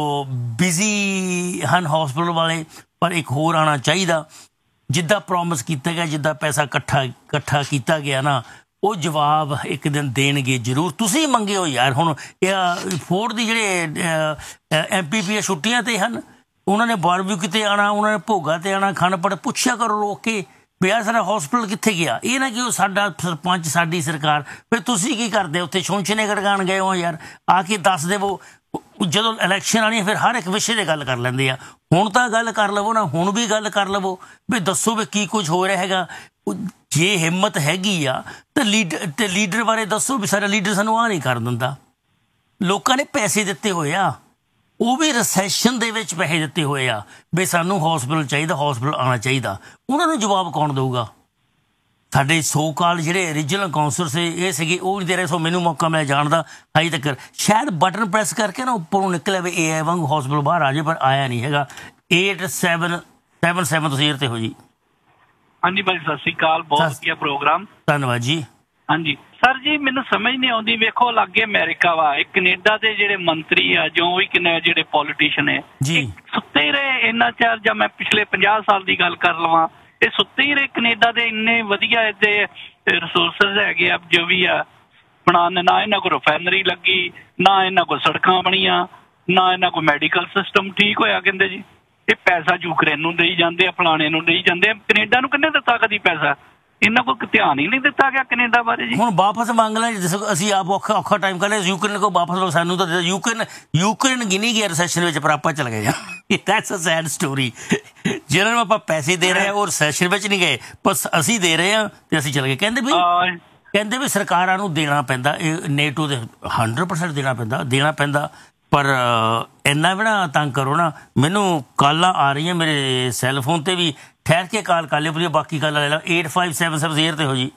ਬਿਜ਼ੀ ਹਨ ਹੌਸਪਿਟਲ ਵਾਲੇ, ਪਰ ਇੱਕ ਹੋਰ ਆਉਣਾ ਚਾਹੀਦਾ। ਜਿੱਦਾਂ ਪ੍ਰੋਮਿਸ ਕੀਤਾ ਗਿਆ, ਜਿੱਦਾਂ ਪੈਸਾ ਇਕੱਠਾ ਕੀਤਾ ਗਿਆ ਨਾ, ਉਹ ਜਵਾਬ ਇੱਕ ਦਿਨ ਦੇਣਗੇ ਜ਼ਰੂਰ। ਤੁਸੀਂ ਮੰਗਿਓ ਯਾਰ। ਹੁਣ ਫੋਰਡ ਦੀ ਜਿਹੜੇ MPP ਛੁੱਟੀਆਂ 'ਤੇ ਹਨ, ਉਹਨਾਂ ਨੇ ਬਾਰਬਿਊ 'ਤੇ ਆਉਣਾ, ਉਹਨਾਂ ਨੇ ਭੋਗਾ 'ਤੇ ਆਉਣਾ, ਖਾਣ ਪੜ ਪੁੱਛਿਆ ਕਰੋ ਰੋਕ ਕੇ ਵੀ ਯਾਰ ਸਾਡਾ ਹੌਸਪਿਟਲ ਕਿੱਥੇ ਗਿਆ। ਇਹ ਨਾ ਕਿ ਉਹ ਸਾਡਾ ਸਰਪੰਚ, ਸਾਡੀ ਸਰਕਾਰ। ਫਿਰ ਤੁਸੀਂ ਕੀ ਕਰਦੇ ਉੱਥੇ? ਛੁੰਛਨੇ ਗੜਗਾਣ ਗਏ ਹੋ ਯਾਰ, ਆ ਕੇ ਦੱਸ ਦੇਵੋ। ਜਦੋਂ ਇਲੈਕਸ਼ਨ ਆਉਣੀ ਫਿਰ ਹਰ ਇੱਕ ਵਿਸ਼ੇ 'ਤੇ ਗੱਲ ਕਰ ਲੈਂਦੇ ਆ। ਹੁਣ ਤਾਂ ਗੱਲ ਕਰ ਲਵੋ ਨਾ, ਹੁਣ ਵੀ ਗੱਲ ਕਰ ਲਵੋ ਵੀ ਦੱਸੋ ਵੀ ਕੀ ਕੁਝ ਹੋ ਰਿਹਾ ਹੈਗਾ। ਜੇ ਹਿੰਮਤ ਹੈਗੀ ਆ ਤਾਂ ਲੀਡਰ ਬਾਰੇ ਦੱਸੋ ਵੀ ਸਾਡਾ ਲੀਡਰ ਸਾਨੂੰ ਆਹ ਨਹੀਂ ਕਰ ਦਿੰਦਾ। ਲੋਕਾਂ ਨੇ ਪੈਸੇ ਦਿੱਤੇ ਹੋਏ ਆ, ਉਹ ਵੀ ਰਿਸੈਸ਼ਨ ਦੇ ਵਿੱਚ ਪੈਸੇ ਦਿੱਤੇ ਹੋਏ ਆ ਵੀ ਸਾਨੂੰ ਹੌਸਪਿਟਲ ਚਾਹੀਦਾ, ਹੌਸਪਿਟਲ ਆਉਣਾ ਚਾਹੀਦਾ। ਉਹਨਾਂ ਨੂੰ ਜਵਾਬ ਕੌਣ ਦੇਊਗਾ? ਸਾਡੇ ਸੋ ਕਾਲ ਜਿਹੜੇ ਰੀਜਨਲ ਕਾਉਂਸਲਰ ਸੀ ਇਹ ਸੀਗੇ, ਉਹ ਨਹੀਂ ਦੇ ਰਹੇ। ਸੋ ਮੈਨੂੰ ਮੌਕਾ ਮਿਲਿਆ ਜਾਣ ਦਾ, ਅਜੇ ਤੱਕ ਸ਼ਾਇਦ ਬਟਨ ਪ੍ਰੈਸ ਕਰਕੇ ਨਾ ਉੱਪਰੋਂ ਨਿਕਲਿਆ ਵੀ AI ਵਾਂਗ ਹੌਸਪਿਟਲ ਬਾਹਰ ਆ ਜਾਏ, ਪਰ ਆਇਆ ਨਹੀਂ ਹੈਗਾ। 8777 ਤੁਸੀਂ ਏਅਰ 'ਤੇ ਹੋ ਜੀ। ਹਾਂਜੀ ਭਾਈ, ਸਤਿ ਸ਼੍ਰੀ ਅਕਾਲ। ਬਹੁਤ ਵਧੀਆ ਪ੍ਰੋਗਰਾਮ, ਧੰਨਵਾਦ ਜੀ। ਹਾਂਜੀ ਸਰ ਜੀ, ਮੈਨੂੰ ਸਮਝ ਨਹੀਂ ਆਉਂਦੀ। ਵੇਖੋ ਲਾਗੇ ਅਮਰੀਕਾ ਵਾ, ਇਹ ਕੈਨੇਡਾ ਦੇ ਜਿਹੜੇ ਮੰਤਰੀ ਆ, ਜੋ ਵੀ ਜਿਹੜੇ ਪੋਲੀਟੀਸ਼ੀਅਨ ਹੈ ਜੀ, ਸੁੱਤੇ ਹੀ ਰਹੇ ਇੰਨਾ ਚਿਰ। ਜਾਂ ਮੈਂ ਪਿਛਲੇ 50 ਸਾਲ ਦੀ ਗੱਲ ਕਰ ਲਵਾਂ, ਇਹ ਸੁੱਤੇ ਹੀ ਰਹੇ। ਕੈਨੇਡਾ ਦੇ ਇੰਨੇ ਵਧੀਆ ਇਹਦੇ ਰਿਸੋਰਸਿਸ ਹੈਗੇ ਆ, ਜੋ ਵੀ ਆ ਬਣਾਉਣ। ਨਾ ਇਹਨਾਂ ਕੋਲ ਰਿਫਾਈਨਰੀ ਲੱਗੀ, ਨਾ ਇਹਨਾਂ ਕੋਲ ਸੜਕਾਂ ਬਣੀਆਂ, ਨਾ ਇਹਨਾਂ ਕੋਲ ਮੈਡੀਕਲ ਸਿਸਟਮ ਠੀਕ ਹੋਇਆ। ਕਹਿੰਦੇ ਜੀ ਇਹ ਪੈਸਾ ਯੂਕਰੇਨ ਨੂੰ ਦੇਈ ਜਾਂਦੇ ਆ, ਫਲਾਣੇ ਨੂੰ ਦੇਈ ਜਾਂਦੇ ਆ। ਕੈਨੇਡਾ ਨੂੰ ਕਿੰਨੇ ਦਿੱਤਾ ਕਦੀ ਪੈਸਾ? ਇਹਨਾਂ ਕੋਲ ਧਿਆਨ ਹੀ ਨਹੀਂ ਦਿੱਤਾ ਗਿਆ ਕੈਨੇਡਾ ਬਾਰੇ ਜੀ। ਹੁਣ ਵਾਪਸ ਮੰਗ ਲੈ, ਅਸੀਂ ਆਪ ਔਖਾ ਟਾਈਮ ਕਰ ਲਿਆ। ਯੂਕਰੇਨ ਕੋਲ ਵਾਪਸ ਲਓ, ਸਾਨੂੰ ਤਾਂ ਯੂਕਰੇਨ ਗਿਣੀ ਗਿਆ ਰਿਸੈਸ਼ਨ ਵਿੱਚ, ਪਰ ਆਪਾਂ ਚਲ ਗਏ। That's a sad story. ਜਿਹਨਾਂ ਨੂੰ ਆਪਾਂ ਪੈਸੇ ਦੇ ਰਹੇ ਆ ਉਹ ਰਿਸੈਸ਼ਨ ਵਿੱਚ ਨਹੀਂ ਗਏ, ਪਰ ਅਸੀਂ ਦੇ ਰਹੇ ਹਾਂ ਤੇ ਅਸੀਂ ਚਲੇ ਗਏ। ਕਹਿੰਦੇ ਵੀ ਸਰਕਾਰਾਂ ਨੂੰ ਦੇਣਾ ਪੈਂਦਾ, ਇਹ ਨੇਟੋ ਦੇ 100% ਦੇਣਾ ਪੈਂਦਾ। ਪਰ ਇੰਨਾ ਵੀ ਨਾ ਤੰਗ ਕਰੋ ਨਾ। ਮੈਨੂੰ ਕਾਲਾਂ ਆ ਰਹੀਆਂ ਮੇਰੇ ਸੈੱਲ ਫੋਨ 'ਤੇ ਵੀ, ਠਹਿਰ ਕੇ ਕਾਲ ਕਰ ਲਿਓ, ਬਾਕੀ ਕਾਲ ਲੈ ਲਓ। 8577 ਏਅਰ 'ਤੇ ਹੋ ਜੀ।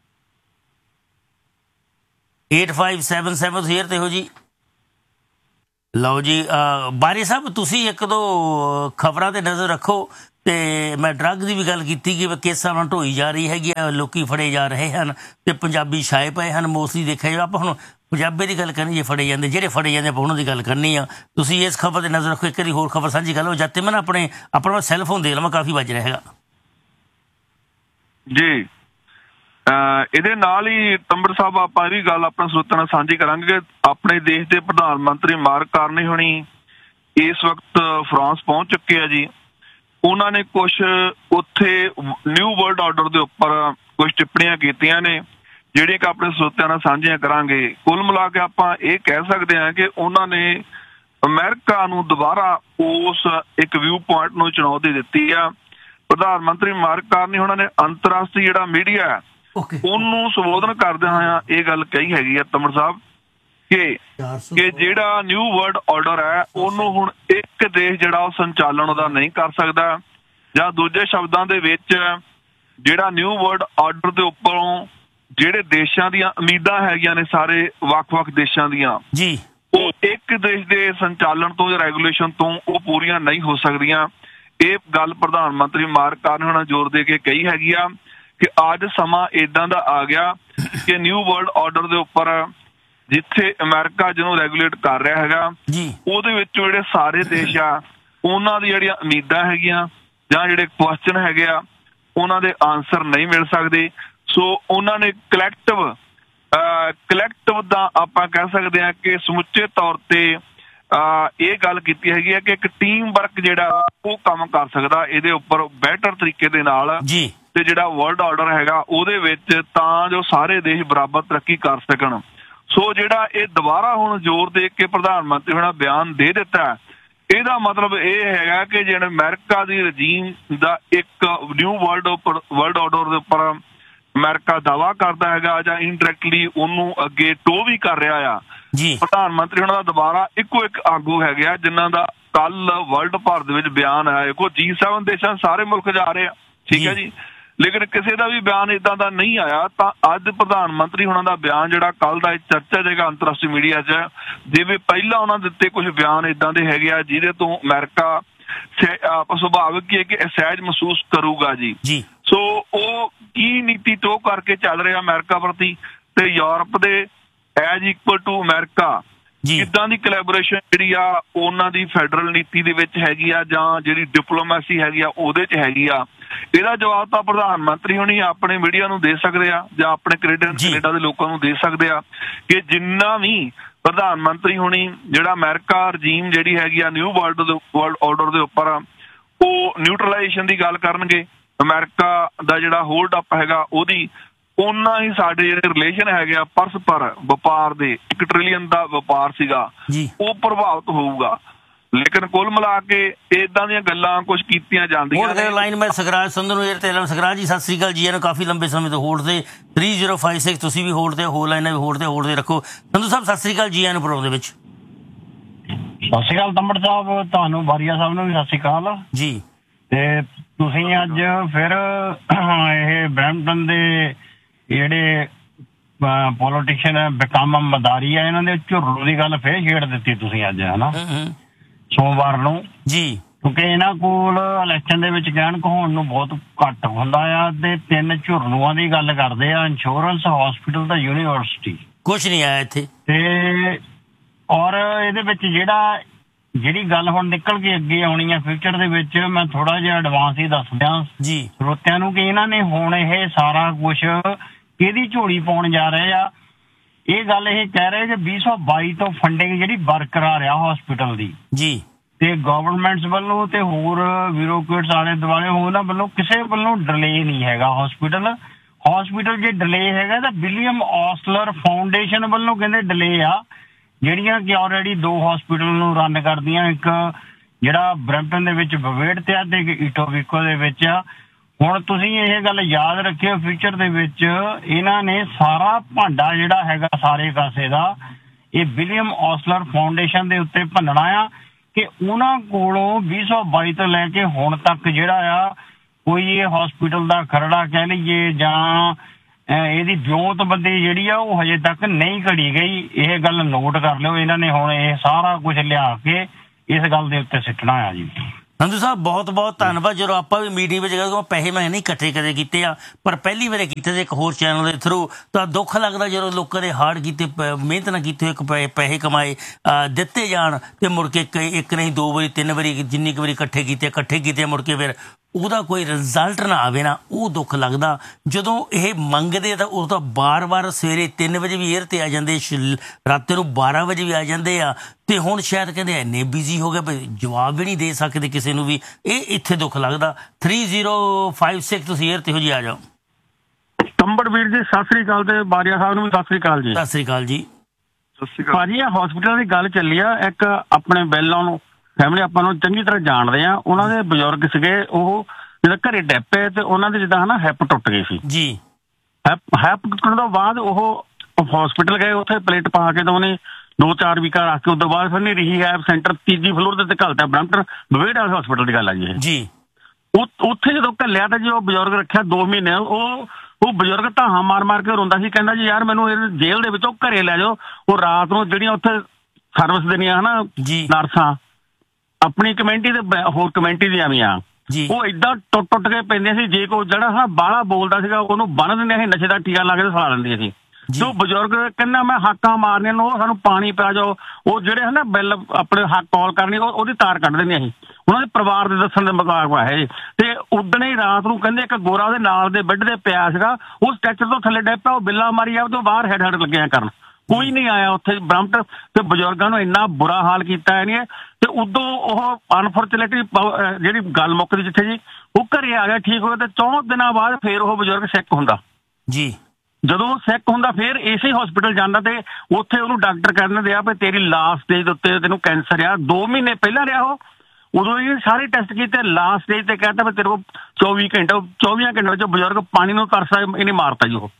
8577 ਏਅਰ 'ਤੇ ਹੋ ਜੀ। ਲਓ ਜੀ, ਬਾਰੀ ਸਾਹਿਬ ਤੁਸੀਂ 1-2 ਖਬਰਾਂ 'ਤੇ ਨਜ਼ਰ ਰੱਖੋ। ਅਤੇ ਮੈਂ ਡਰੱਗ ਦੀ ਵੀ ਗੱਲ ਕੀਤੀ ਕਿ ਕੇਸਾਂ ਨਾਲ ਢੋਈ ਜਾ ਰਹੀ ਹੈਗੀ ਆ, ਲੋਕੀ ਫੜੇ ਜਾ ਰਹੇ ਹਨ ਅਤੇ ਪੰਜਾਬੀ ਛਾਏ ਪਏ ਹਨ। ਮੋਸਟਲੀ ਦੇਖਿਆ ਜਾਵੇ, ਆਪਾਂ ਹੁਣ ਪੰਜਾਬੀ ਦੀ ਗੱਲ ਕਰਨੀ, ਜੇ ਫੜੇ ਜਾਂਦੇ, ਜਿਹੜੇ ਫੜੇ ਜਾਂਦੇ ਆਪਾਂ ਉਹਨਾਂ ਦੀ ਗੱਲ ਕਰਨੀ ਆ। ਤੁਸੀਂ ਇਸ ਖਬਰ 'ਤੇ ਨਜ਼ਰ ਰੱਖੋ। ਇੱਕ ਵਾਰੀ ਹੋਰ ਖਬਰ ਸਾਂਝੀ ਕਰ ਲਓ ਜਦ ਤੇ ਮੈਂ ਨਾ ਆਪਣਾ ਸੈੱਲ ਫੋਨ ਦੇਖ ਲਵਾਂ, ਕਾਫੀ ਵੱਜ ਰਿਹਾ ਹੈਗਾ ਜੀ। ਇਹਦੇ ਨਾਲ ਹੀ ਤੰਬਰ ਸਾਹਿਬ ਆਪਾਂ ਇਹ ਵੀ ਗੱਲ ਆਪਣੇ ਸਰੋਤਾਂ ਨਾਲ ਸਾਂਝੀ ਕਰਾਂਗੇ। ਆਪਣੇ ਦੇਸ਼ ਦੇ ਪ੍ਰਧਾਨ ਮੰਤਰੀ ਮਾਰਕ ਕਾਰਨੀ ਹੋਣੀ ਇਸ ਵਕਤ ਫਰਾਂਸ ਪਹੁੰਚ ਚੁੱਕੇ ਆ ਜੀ। ਉਹਨਾਂ ਨੇ ਕੁਛ ਉੱਥੇ ਨਿਊ ਵਰਲਡ ਆਰਡਰ ਦੇ ਉੱਪਰ ਕੁਛ ਟਿੱਪਣੀਆਂ ਕੀਤੀਆਂ ਨੇ, ਜਿਹੜੀਆਂ ਕਿ ਆਪਣੇ ਸਰੋਤਿਆਂ ਨਾਲ ਸਾਂਝੀਆਂ ਕਰਾਂਗੇ। ਕੁੱਲ ਮਿਲਾ ਕੇ ਆਪਾਂ ਇਹ ਕਹਿ ਸਕਦੇ ਹਾਂ ਕਿ ਉਹਨਾਂ ਨੇ ਅਮਰੀਕਾ ਨੂੰ ਦੁਬਾਰਾ ਉਸ ਇੱਕ ਵਿਊ ਪੁਆਇੰਟ ਨੂੰ ਚੁਣੌਤੀ ਦਿੱਤੀ ਆ। ਪ੍ਰਧਾਨ ਮੰਤਰੀ ਮਾਰਕ ਕਾਰਨੀ ਉਹਨਾਂ ਨੇ ਅੰਤਰਰਾਸ਼ਟਰੀ ਜਿਹੜਾ ਮੀਡੀਆ ਹੈ ਉਹਨੂੰ ਸੰਬੋਧਨ ਕਰਦਿਆਂ ਹੋਇਆਂ ਇਹ ਗੱਲ ਕਹੀ ਹੈਗੀ ਆ ਤਮਰ ਸਾਹਿਬ ਕਿ ਜਿਹੜਾ ਨਿਊ ਵਰਲਡ ਆਰਡਰ ਹੈ ਉਹਨੂੰ ਹੁਣ ਇੱਕ ਦੇਸ਼ ਜਿਹੜਾ ਉਹ ਸੰਚਾਲਨ ਉਹਦਾ ਨਹੀਂ ਕਰ ਸਕਦਾ, ਜਾਂ ਦੂਜੇ ਸ਼ਬਦਾਂ ਦੇ ਵਿੱਚ ਜਿਹੜਾ ਨਿਊ ਵਰਲਡ ਆਰਡਰ ਦੇ ਉੱਪਰੋਂ ਜਿਹੜੇ ਦੇਸ਼ਾਂ ਦੀਆਂ ਉਮੀਦਾਂ ਹੈਗੀਆਂ ਨੇ, ਸਾਰੇ ਵੱਖ-ਵੱਖ ਦੇਸ਼ਾਂ ਦੀਆਂ ਜੀ, ਉਹ ਇੱਕ ਦੇਸ਼ ਦੇ ਸੰਚਾਲਨ ਤੋਂ ਜਾਂ ਰੈਗੂਲੇਸ਼ਨ ਤੋਂ ਉਹ ਪੂਰੀਆਂ ਨਹੀਂ ਹੋ ਸਕਦੀਆਂ। ਇਹ ਗੱਲ ਪ੍ਰਧਾਨ ਮੰਤਰੀ ਮਾਰਕ ਕਾਰਨ ਹੋਣਾ ਜ਼ੋਰ ਦੇ ਕੇ ਕਹੀ ਹੈਗੀ ਆ ਕਿ ਅੱਜ ਸਮਾਂ ਏਦਾਂ ਦਾ ਆ ਗਿਆ ਕਿ ਨਿਊ ਵਰਲਡ ਆਰਡਰ ਦੇ ਉੱਪਰ ਜਿੱਥੇ ਅਮਰੀਕਾ ਜਿਹਨੂੰ ਰੈਗੂਲੇਟ ਕਰ ਰਿਹਾ ਹੈਗਾ ਉਹਦੇ ਵਿੱਚੋਂ ਜਿਹੜੇ ਸਾਰੇ ਦੇਸ਼ ਆ ਉਹਨਾਂ ਦੀ ਜਿਹੜੀਆਂ ਉਮੀਦਾਂ ਹੈਗੀਆਂ ਜਾਂ ਜਿਹੜੇ ਕੁਐਸਚਨ ਹੈਗੇ ਆ ਉਹਨਾਂ ਦੇ ਆਨਸਰ ਨਹੀਂ ਮਿਲ ਸਕਦੇ। ਸੋ ਉਹਨਾਂ ਨੇ ਕਲੈਕਟਿਵ ਦਾ ਆਪਾਂ ਕਹਿ ਸਕਦੇ ਹਾਂ ਕਿ ਸਮੁੱਚੇ ਤੌਰ ਤੇ ਇਹ ਗੱਲ ਕੀਤੀ ਹੈਗੀ ਹੈ ਕਿ ਇੱਕ ਟੀਮ ਵਰਕ ਜਿਹੜਾ ਉਹ ਕੰਮ ਕਰ ਸਕਦਾ ਇਹਦੇ ਉੱਪਰ ਬਿਹਤਰ ਤਰੀਕੇ ਦੇ ਨਾਲ ਤੇ ਜਿਹੜਾ ਵਰਲਡ ਆਰਡਰ ਹੈਗਾ ਉਹਦੇ ਵਿੱਚ ਤਾਂ ਜੋ ਸਾਰੇ ਦੇਸ਼ ਬਰਾਬਰ ਤਰੱਕੀ ਕਰ ਸਕਣ। ਸੋ ਜਿਹੜਾ ਇਹ ਦੁਬਾਰਾ ਹੁਣ ਜ਼ੋਰ ਦੇ ਕੇ ਪ੍ਰਧਾਨ ਮੰਤਰੀ ਹੋਣਾ ਬਿਆਨ ਦੇ ਦਿੱਤਾ ਇਹਦਾ ਮਤਲਬ ਇਹ ਹੈਗਾ ਕਿ ਜਿਹੜਾ ਅਮਰੀਕਾ ਦੀ ਰਜੀਮ ਦਾ ਇੱਕ ਨਿਊ ਵਰਲਡ ਆਰਡਰ ਦੇ ਉੱਪਰ ਅਮਰੀਕਾ ਦਾਅਵਾ ਕਰਦਾ ਹੈਗਾ ਜਾਂ ਇਨਡਾਇਰੈਕਟਲੀ ਉਹਨੂੰ ਅੱਗੇ ਟੋ ਵੀ ਕਰ ਰਿਹਾ ਆ। ਪ੍ਰਧਾਨ ਮੰਤਰੀ ਉਹਨਾਂ ਦਾ ਦੁਬਾਰਾ ਇੱਕੋ ਇੱਕ ਆਗੂ ਹੈਗਾ ਜਿਨ੍ਹਾਂ ਦਾ ਕੱਲ ਵਰਲਡ ਭਰ ਦੇ ਵਿੱਚ ਬਿਆਨ ਆਇਆ। ਕੋ G7 ਦੇਸ਼ਾਂ ਸਾਰੇ ਮੁਲਕ ਜਾ ਰਹੇ ਆ, ਠੀਕ ਹੈ ਜੀ, ਲੇਕਿਨ ਕਿਸੇ ਦਾ ਵੀ ਬਿਆਨ ਇਦਾਂ ਦਾ ਨਹੀਂ ਆਇਆ। ਤਾਂ ਅੱਜ ਪ੍ਰਧਾਨ ਮੰਤਰੀ ਉਹਨਾਂ ਦਾ ਬਿਆਨ ਜਿਹੜਾ ਕੱਲ ਦਾ ਚਰਚਾ ਜਗ੍ਹਾ ਅੰਤਰਰਾਸ਼ਟਰੀ ਮੀਡੀਆ 'ਚ ਜਿਵੇਂ ਪਹਿਲਾਂ ਉਹਨਾਂ ਦਿੱਤੇ ਕੁਝ ਬਿਆਨ ਇਦਾਂ ਦੇ ਹੈਗੇ ਆ ਜਿਹਦੇ ਤੋਂ ਅਮਰੀਕਾ ਸੁਭਾਵਿਕ ਹੀ ਹੈ ਕਿ ਅਸਹਿਜ ਮਹਿਸੂਸ ਕਰੂਗਾ ਜੀ। ਸੋ ਉਹ ਕੀ ਨੀਤੀ ਟੋ ਕਰਕੇ ਚੱਲ ਰਿਹਾ ਅਮਰੀਕਾ ਪ੍ਰਤੀ ਤੇ ਯੂਰਪ ਦੇ ਐਜ ਇਕੁਅਲ ਟੂ ਅਮਰੀਕਾ ਕਿੱਦਾਂ ਦੀ ਕੋਲੈਬੋਰੇਸ਼ਨ ਜਿਹੜੀ ਆ ਉਹਨਾਂ ਦੀ ਫੈਡਰਲ ਨੀਤੀ ਦੇ ਵਿੱਚ ਹੈਗੀ ਆ ਜਾਂ ਜਿਹੜੀ ਡਿਪਲੋਮੈਸੀ ਹੈਗੀ ਆ ਉਹਦੇ 'ਚ ਹੈਗੀ ਆ। ਇਹਦਾ ਜਵਾਬ ਤਾਂ ਪ੍ਰਧਾਨ ਮੰਤਰੀ ਹੋਣੀ ਆਪਣੇ ਮੀਡੀਆ ਨੂੰ ਦੇ ਸਕਦੇ ਆ ਜਾਂ ਆਪਣੇ ਕੈਨੇਡਾ ਦੇ ਲੋਕਾਂ ਨੂੰ ਦੇ ਸਕਦੇ ਆ ਕਿ ਜਿੰਨਾ ਵੀ ਪ੍ਰਧਾਨ ਮੰਤਰੀ ਹੋਣੀ ਜਿਹੜਾ ਅਮਰੀਕਾ ਰਜੀਮ ਜਿਹੜੀ ਹੈਗੀ ਆ ਨਿਊ ਵਰਲਡ ਆਰਡਰ ਦੇ ਉੱਪਰ ਉਹ ਨਿਊਟਰਲਾਈਜੇਸ਼ਨ ਦੀ ਗੱਲ ਕਰਨਗੇ ਅਮਰੀਕਾ ਦਾ ਜਿਹੜਾ ਹੋਲਡ ਅਪ ਹੈਗਾ ਉਹਦੀ ਉਹਨਾਂ ਹੀ ਸਾਡੇ ਜਿਹੜੇ ਰਿਲੇਸ਼ਨ ਹੈਗੇ ਆ ਪਰਸਪਰ ਵਪਾਰ ਦੇ 1 ਟ੍ਰਿਲੀਅਨ ਦਾ ਵਪਾਰ ਸੀਗਾ ਉਹ ਪ੍ਰਭਾਵਿਤ ਹੋਊਗਾ। ਲੇਕਿਨ ਕੁੱਲ ਮਿਲਾ ਕੇ ਇਦਾਂ ਦੀਆਂ ਗੱਲਾਂ ਕੁਝ ਕੀਤੀਆਂ ਜਾਂਦੀਆਂ ਨੇ। ਲਾਈਨ ਮੈਂ ਸਗਰਾਜ ਸੰਧੂ ਨੂੰ ਏਅਰਟੈਲ ਸਗਰਾਜ ਜੀ ਸਤਿ ਸ੍ਰੀ ਅਕਾਲ ਜੀ। ਇਹਨੂੰ ਕਾਫੀ ਲੰਬੇ ਸਮੇਂ ਤੋਂ ਹੋਲਡ ਤੇ 3056 ਤੁਸੀਂ ਵੀ ਹੋਲਡ ਤੇ ਹੋਰ ਲਾਈਨਾਂ ਵੀ ਹੋਲਡ ਤੇ ਰੱਖੋ। ਸੰਧੂ ਸਾਹਿਬ ਸਤਿ ਸ੍ਰੀ ਅਕਾਲ ਜੀ। ਇਹਨੂੰ ਪ੍ਰੋਗਰਾਮ ਦੇ ਵਿੱਚ ਸਤਿ ਸ੍ਰੀ ਅਕਾਲ ਤੰਬੜ ਸਾਹਿਬ, ਤੁਹਾਨੂੰ ਬਾਰੀਆ ਸਾਹਿਬ ਨੂੰ ਵੀ ਸਤਿ ਸ੍ਰੀ ਅਕਾਲ ਜੀ। ਤੇ ਤੁਸੀਂ ਅੱਜ ਫਿਰ ਇਹ ਬਰੈਂਪਟਨ ਦੇ ਜਿਹੜੇ ਪੋਲੀਟੀਸ਼ੀਅਨ ਬੇਕਮ ਮਦਾਰੀ ਆ ਇਹਨਾਂ ਦੇ ਝੁਰਲੂ ਦੀ ਗੱਲ ਫੇਰ ਛੇੜ ਦਿੱਤੀ ਤੁਸੀਂ ਅੱਜ, ਹਨਾ, ਸੋਮਵਾਰ ਨੂੰ ਜੀ, ਕਿਉਂਕਿ ਇਹਨਾਂ ਕੋਲ ਇਲੈਕਸ਼ਨ ਦੇ ਵਿੱਚ ਕਹਿਣ ਕਹਾਉਣ ਨੂੰ ਬਹੁਤ ਘੱਟ ਹੁੰਦਾ ਆ ਤੇ 3 ਝੁਰਲੂਆਂ ਦੀ ਗੱਲ ਕਰਦੇ ਆ, ਇੰਸ਼ੋਰੈਂਸ, ਹਸਪੀਟਲ ਤੇ ਯੂਨੀਵਰਸਿਟੀ, ਕੁਛ ਨਹੀਂ ਆਇਆ ਇੱਥੇ। ਤੇ ਔਰ ਇਹਦੇ ਵਿੱਚ ਜਿਹੜੀ ਗੱਲ ਹੁਣ ਨਿਕਲ ਕੇ ਅੱਗੇ ਆਉਣੀ ਆ ਫਿਊਚਰ ਦੇ ਵਿੱਚ, ਮੈਂ ਥੋੜਾ ਜਿਹਾ ਐਡਵਾਂਸ ਹੀ ਦੱਸ ਦਿਆਂ ਜੀ ਸਰੋਤਿਆਂ ਨੂੰ ਕਿ ਇਹਨਾਂ ਨੇ ਹੁਣ ਇਹ ਸਾਰਾ ਕੁਛ ਕਿਹਦੀ ਝੋਲੀ ਪਾਉਣ ਜਾ ਰਹੇ ਆ। ਇਹ ਗੱਲ ਇਹ ਕਹਿ ਰਹੇ ਕਿ 2022 ਤੋਂ ਫੰਡਿੰਗ ਜਿਹੜੀ ਬਰਕਰਾਰ ਆ ਹਸਪੀਟਲ ਦੀ ਜੀ, ਤੇ ਗਵਰਨਮੈਂਟਸ ਵੱਲੋਂ ਤੇ ਹੋਰ ਬਿਊਰੋਕਰੇਟਸ ਆਲੇ ਦੁਆਲੇ ਉਹਨਾਂ ਵੱਲੋਂ ਕਿਸੇ ਵੱਲੋਂ ਡਿਲੇ ਨਹੀਂ ਹੈਗਾ। ਹਸਪੀਟਲ ਜੇ ਡਿਲੇ ਹੈਗਾ ਤਾਂ ਵਿਲੀਅਮ ਔਸਲਰ ਫਾਊਂਡੇਸ਼ਨ ਵੱਲੋਂ ਕਹਿੰਦੇ ਡਿਲੇ ਆ, ਜਿਹੜੀਆਂ ਕਿ ਆਲਰੇਡੀ 2 ਹਸਪੀਟਲ ਨੂੰ ਰਨ ਕਰਦੀਆਂ, ਇੱਕ ਜਿਹੜਾ ਬਰੈਂਪਟਨ ਦੇ ਵਿੱਚ ਬਵੇੜ ਤੇ ਆ ਤੇ ਇੱਕ ਇਟੋਬੀਕੋ ਦੇ ਵਿੱਚ ਆ। ਹੁਣ ਤੁਸੀਂ ਇਹ ਗੱਲ ਯਾਦ ਰੱਖਿਓ ਫਿਊਚਰ ਦੇ ਵਿੱਚ ਇਹਨਾਂ ਨੇ ਸਾਰਾ ਭਾਂਡਾ ਜਿਹੜਾ ਹੈਗਾ ਸਾਰੇ ਕਾਸੇ ਦਾ ਇਹ ਵਿਲੀਅਮ ਔਸਲਰ ਫਾਊਂਡੇਸ਼ਨ ਦੇ ਉੱਤੇ ਭੰਨਣਾ ਆ ਕਿ ਉਹਨਾਂ ਕੋਲੋਂ 2022 ਤੋਂ ਲੈ ਕੇ ਹੁਣ ਤੱਕ ਜਿਹੜਾ ਆ ਕੋਈ ਇਹ ਹਸਪੀਟਲ ਦਾ ਖਰੜਾ ਕਹਿ ਲਈਏ ਜਾਂ ਇਹਦੀ ਵਿਉਂਤਬੰਦੀ ਜਿਹੜੀ ਆ ਉਹ ਹਜੇ ਤੱਕ ਨਹੀਂ ਘੜੀ ਗਈ। ਇਹ ਗੱਲ ਨੋਟ ਕਰ ਲਿਓ, ਇਹਨਾਂ ਨੇ ਹੁਣ ਇਹ ਸਾਰਾ ਕੁਝ ਲਿਆ ਕੇ ਇਸ ਗੱਲ ਦੇ ਉੱਤੇ ਸਿੱਟਣਾ ਆ ਜੀ। ਸੰਧੂ ਸਾਹਿਬ ਬਹੁਤ ਬਹੁਤ ਧੰਨਵਾਦ। ਜਦੋਂ ਆਪਾਂ ਵੀ ਮੀਟਿੰਗ ਵਿੱਚ ਗਏ ਪੈਸੇ ਮੈਂ ਨਹੀਂ ਇਕੱਠੇ ਕਦੇ ਕੀਤੇ ਆ, ਪਰ ਪਹਿਲੀ ਵਾਰ ਕੀਤੇ ਸੀ ਇੱਕ ਹੋਰ ਚੈਨਲ ਦੇ ਥਰੂ, ਤਾਂ ਦੁੱਖ ਲੱਗਦਾ ਜਦੋਂ ਲੋਕਾਂ ਦੇ ਹਾਰਡ ਕੀਤੇ ਮਿਹਨਤ ਨਾਲ ਕੀਤੇ ਪੈਸੇ ਕਮਾਏ ਦਿੱਤੇ ਜਾਣ ਤੇ ਮੁੜ ਕੇ ਇੱਕ ਨਹੀਂ 2 ਵਾਰੀ 3 ਵਾਰੀ ਜਿੰਨੀ ਕੁ ਵਾਰੀ ਇਕੱਠੇ ਕੀਤੇ ਮੁੜ ਕੇ ਫਿਰ ਉਹਦਾ ਕੋਈ ਰਿਜ਼ਲਟ ਨਾ ਆਵੇ ਨਾ, ਉਹ ਦੁੱਖ ਲੱਗਦਾ। ਜਦੋਂ ਇਹ ਮੰਗਦੇ ਤਾਂ ਉਹ ਤਾਂ ਬਾਰ-ਬਾਰ ਸਵੇਰੇ 3 ਵਜੇ ਵੀ 에ਅਰ ਤੇ ਆ ਜਾਂਦੇ, ਰਾਤ ਨੂੰ 12 ਵਜੇ ਵੀ ਆ ਜਾਂਦੇ ਆ, ਤੇ ਹੁਣ ਸ਼ਾਇਦ ਕਹਿੰਦੇ ਇੰਨੇ ਬਿਜ਼ੀ ਹੋ ਗਏ ਜਵਾਬ ਵੀ ਨਹੀਂ ਦੇ ਸਕਦੇ ਕਿਸੇ ਨੂੰ ਵੀ। ਇਹ ਇੱਥੇ ਦੁੱਖ ਲੱਗਦਾ। 3056 ਤੁਸੀਂ 에ਅਰ ਤੇ ਹੋ ਜੀ, ਆ ਜਾਓ। ਤੰਬੜ ਵੀਰ ਜੀ ਸਤਿ ਸ੍ਰੀ ਅਕਾਲ ਤੇ ਬਾਰੀਆ ਸਾਹਿਬ ਨੂੰ ਵੀ ਸਤਿ ਸ੍ਰੀ ਅਕਾਲ ਜੀ। ਸਤਿ ਸ੍ਰੀ ਅਕਾਲ ਜੀ। ਭਾਜੀ ਇਹ ਹਸਪੀਟਲ ਦੀ ਗੱਲ ਚੱਲੀ ਆ, ਇੱਕ ਆਪਣੇ ਬੈਲਾਂ ਨੂੰ ਫੈਮਿਲੀ ਆਪਾਂ ਨੂੰ ਚੰਗੀ ਤਰ੍ਹਾਂ ਜਾਣਦੇ ਆ, ਉਹਨਾਂ ਦੇ ਬਜ਼ੁਰਗ ਸੀਗੇ, ਉਹ ਜਦੋਂ ਘਰੇ ਡੈਪੇ ਤੇ ਉਹਨਾਂ ਦੇ ਜਿੱਦਾਂ ਹਨਾ ਹਿੱਪ ਟੁੱਟ ਗਈ ਸੀ ਜੀ। ਹਿੱਪ ਟੁੱਟਣ ਤੋਂ ਬਾਅਦ ਉਹ ਹਸਪੀਟਲ ਗਏ, ਉੱਥੇ ਪਲੇਟ ਪਾ ਕੇ ਤਾਂ ਉਹਨੇ 2-4 ਵੀਕਾਂ ਰੱਖ ਕੇ ਉਦੋਂ ਬਾਅਦ ਫਿਰ ਨੇ ਰੀਹੈਬ ਸੈਂਟਰ 3 ਫਲੋਰ ਦੇ ਘਲਤਾ ਬਰੈਂਪਟਨ ਬਵੇੜ ਵਾਲੇ ਹਸਪੀਟਲ ਦੀ ਗੱਲ ਆ ਜੀ। ਉੱਥੇ ਜਦੋਂ ਘੱਲਿਆ ਤਾਂ ਜੀ ਉਹ ਬਜ਼ੁਰਗ ਰੱਖਿਆ 2 ਮਹੀਨੇ, ਉਹ ਬਜ਼ੁਰਗ ਧਾਹਾਂ ਮਾਰ ਕੇ ਰੋਂਦਾ ਸੀ, ਕਹਿੰਦਾ ਜੀ ਯਾਰ ਮੈਨੂੰ ਇਹ ਜੇਲ੍ਹ ਦੇ ਵਿੱਚੋਂ ਘਰੇ ਲੈ ਜਾਓ। ਉਹ ਰਾਤ ਨੂੰ ਜਿਹੜੀਆਂ ਉੱਥੇ ਸਰਵਿਸ ਦੇਣੀਆਂ ਹਨਾ ਨਰਸਾਂ, ਆਪਣੀ ਕਮੇਟੀ ਤੇ ਹੋਰ ਕਮੇਟੀ ਦੀਆਂ ਵੀ ਆ, ਉਹ ਏਦਾਂ ਟੁੱਟ ਕੇ ਪੈਂਦੀਆਂ ਸੀ। ਜੇ ਕੋਈ ਜਿਹੜਾ ਬਾਹਲਾ ਬੋਲਦਾ ਸੀਗਾ ਉਹਨੂੰ ਬੰਨ ਦਿੰਦੇ ਸੀ, ਨਸ਼ੇ ਦਾ ਟੀਕਾ ਲਾ ਕੇ ਸਲਾ ਦਿੰਦੀਆਂ ਸੀ। ਜੋ ਬਜ਼ੁਰਗ ਕਹਿੰਦਾ ਮੈਂ ਹਾਕਾਂ ਮਾਰਨੀਆਂ ਨੂੰ, ਉਹ ਸਾਨੂੰ ਪਾਣੀ ਪਿਆ ਜਾਓ, ਉਹ ਜਿਹੜੇ ਹੈ ਨਾ ਬਿੱਲ ਆਪਣੇ ਹੱਕ ਕਾਲ ਕਰਨੀ ਉਹਦੀ ਤਾਰ ਕੱਢ ਦਿੰਦੀਆਂ ਸੀ। ਉਹਨਾਂ ਦੇ ਪਰਿਵਾਰ ਦੇ ਦੱਸਣ ਦੇ ਮੁਤਾਬਕ ਹੈ। ਤੇ ਉਦਣ ਹੀ ਰਾਤ ਨੂੰ ਕਹਿੰਦੇ ਇੱਕ ਗੋਰਾ ਉਹਦੇ ਨਾਲ ਦੇ ਬੈੱਡ ਤੇ ਪਿਆ ਸੀਗਾ, ਉਹ ਸਟ੍ਰੈਚਰ ਤੋਂ ਥੱਲੇ ਡਿੱਗ ਪਿਆ, ਉਹ ਬਿੱਲਾ ਮਾਰੀ ਆ ਤੋਂ ਬਾਹਰ ਹੈਡ ਲੱਗਿਆ ਕਰਨ, ਕੋਈ ਨਹੀਂ ਆਇਆ ਉੱਥੇ ਬ੍ਰਹਮਪੁਰ। ਤੇ ਬਜ਼ੁਰਗਾਂ ਨੂੰ ਇੰਨਾ ਬੁਰਾ ਹਾਲ ਕੀਤਾ ਇਹਨੇ। ਤੇ ਉਦੋਂ ਉਹ ਅਨਫੋਰਚੂਨੇਟਲੀ ਜਿਹੜੀ ਗੱਲ ਮੁੱਕਦੀ ਜਿੱਥੇ ਜੀ, ਉਹ ਘਰੇ ਆ ਗਿਆ, ਠੀਕ ਹੋ ਗਿਆ। ਤੇ 4 ਦਿਨਾਂ ਬਾਅਦ ਫੇਰ ਉਹ ਬਜ਼ੁਰਗ ਸਿੱਕ ਹੁੰਦਾ ਜੀ। ਜਦੋਂ ਉਹ ਸਿੱਕ ਹੁੰਦਾ ਫੇਰ ਇਸੇ ਹਸਪੀਟਲ ਜਾਂਦਾ ਤੇ ਉੱਥੇ ਉਹਨੂੰ ਡਾਕਟਰ ਕਹਿੰਦੇ ਆ ਵੀ ਤੇਰੀ ਲਾਸਟ ਸਟੇਜ ਦੇ ਉੱਤੇ ਤੈਨੂੰ ਕੈਂਸਰ ਆ। 2 ਮਹੀਨੇ ਪਹਿਲਾਂ ਰਿਹਾ ਉਹ, ਉਦੋਂ ਇਹ ਸਾਰੇ ਟੈਸਟ ਕੀਤੇ, ਲਾਸਟ ਸਟੇਜ ਤੇ ਕਹਿੰਦਾ ਵੀ ਤੇਰੇ ਕੋਲ 24 ਘੰਟੇ ਵਿੱਚ ਬਜ਼ੁਰਗ ਪਾਣੀ ਨੂੰ ਤਰਸਾ ਇਹਨੇ ਮਾਰਤਾ ਜੀ ਉਹ।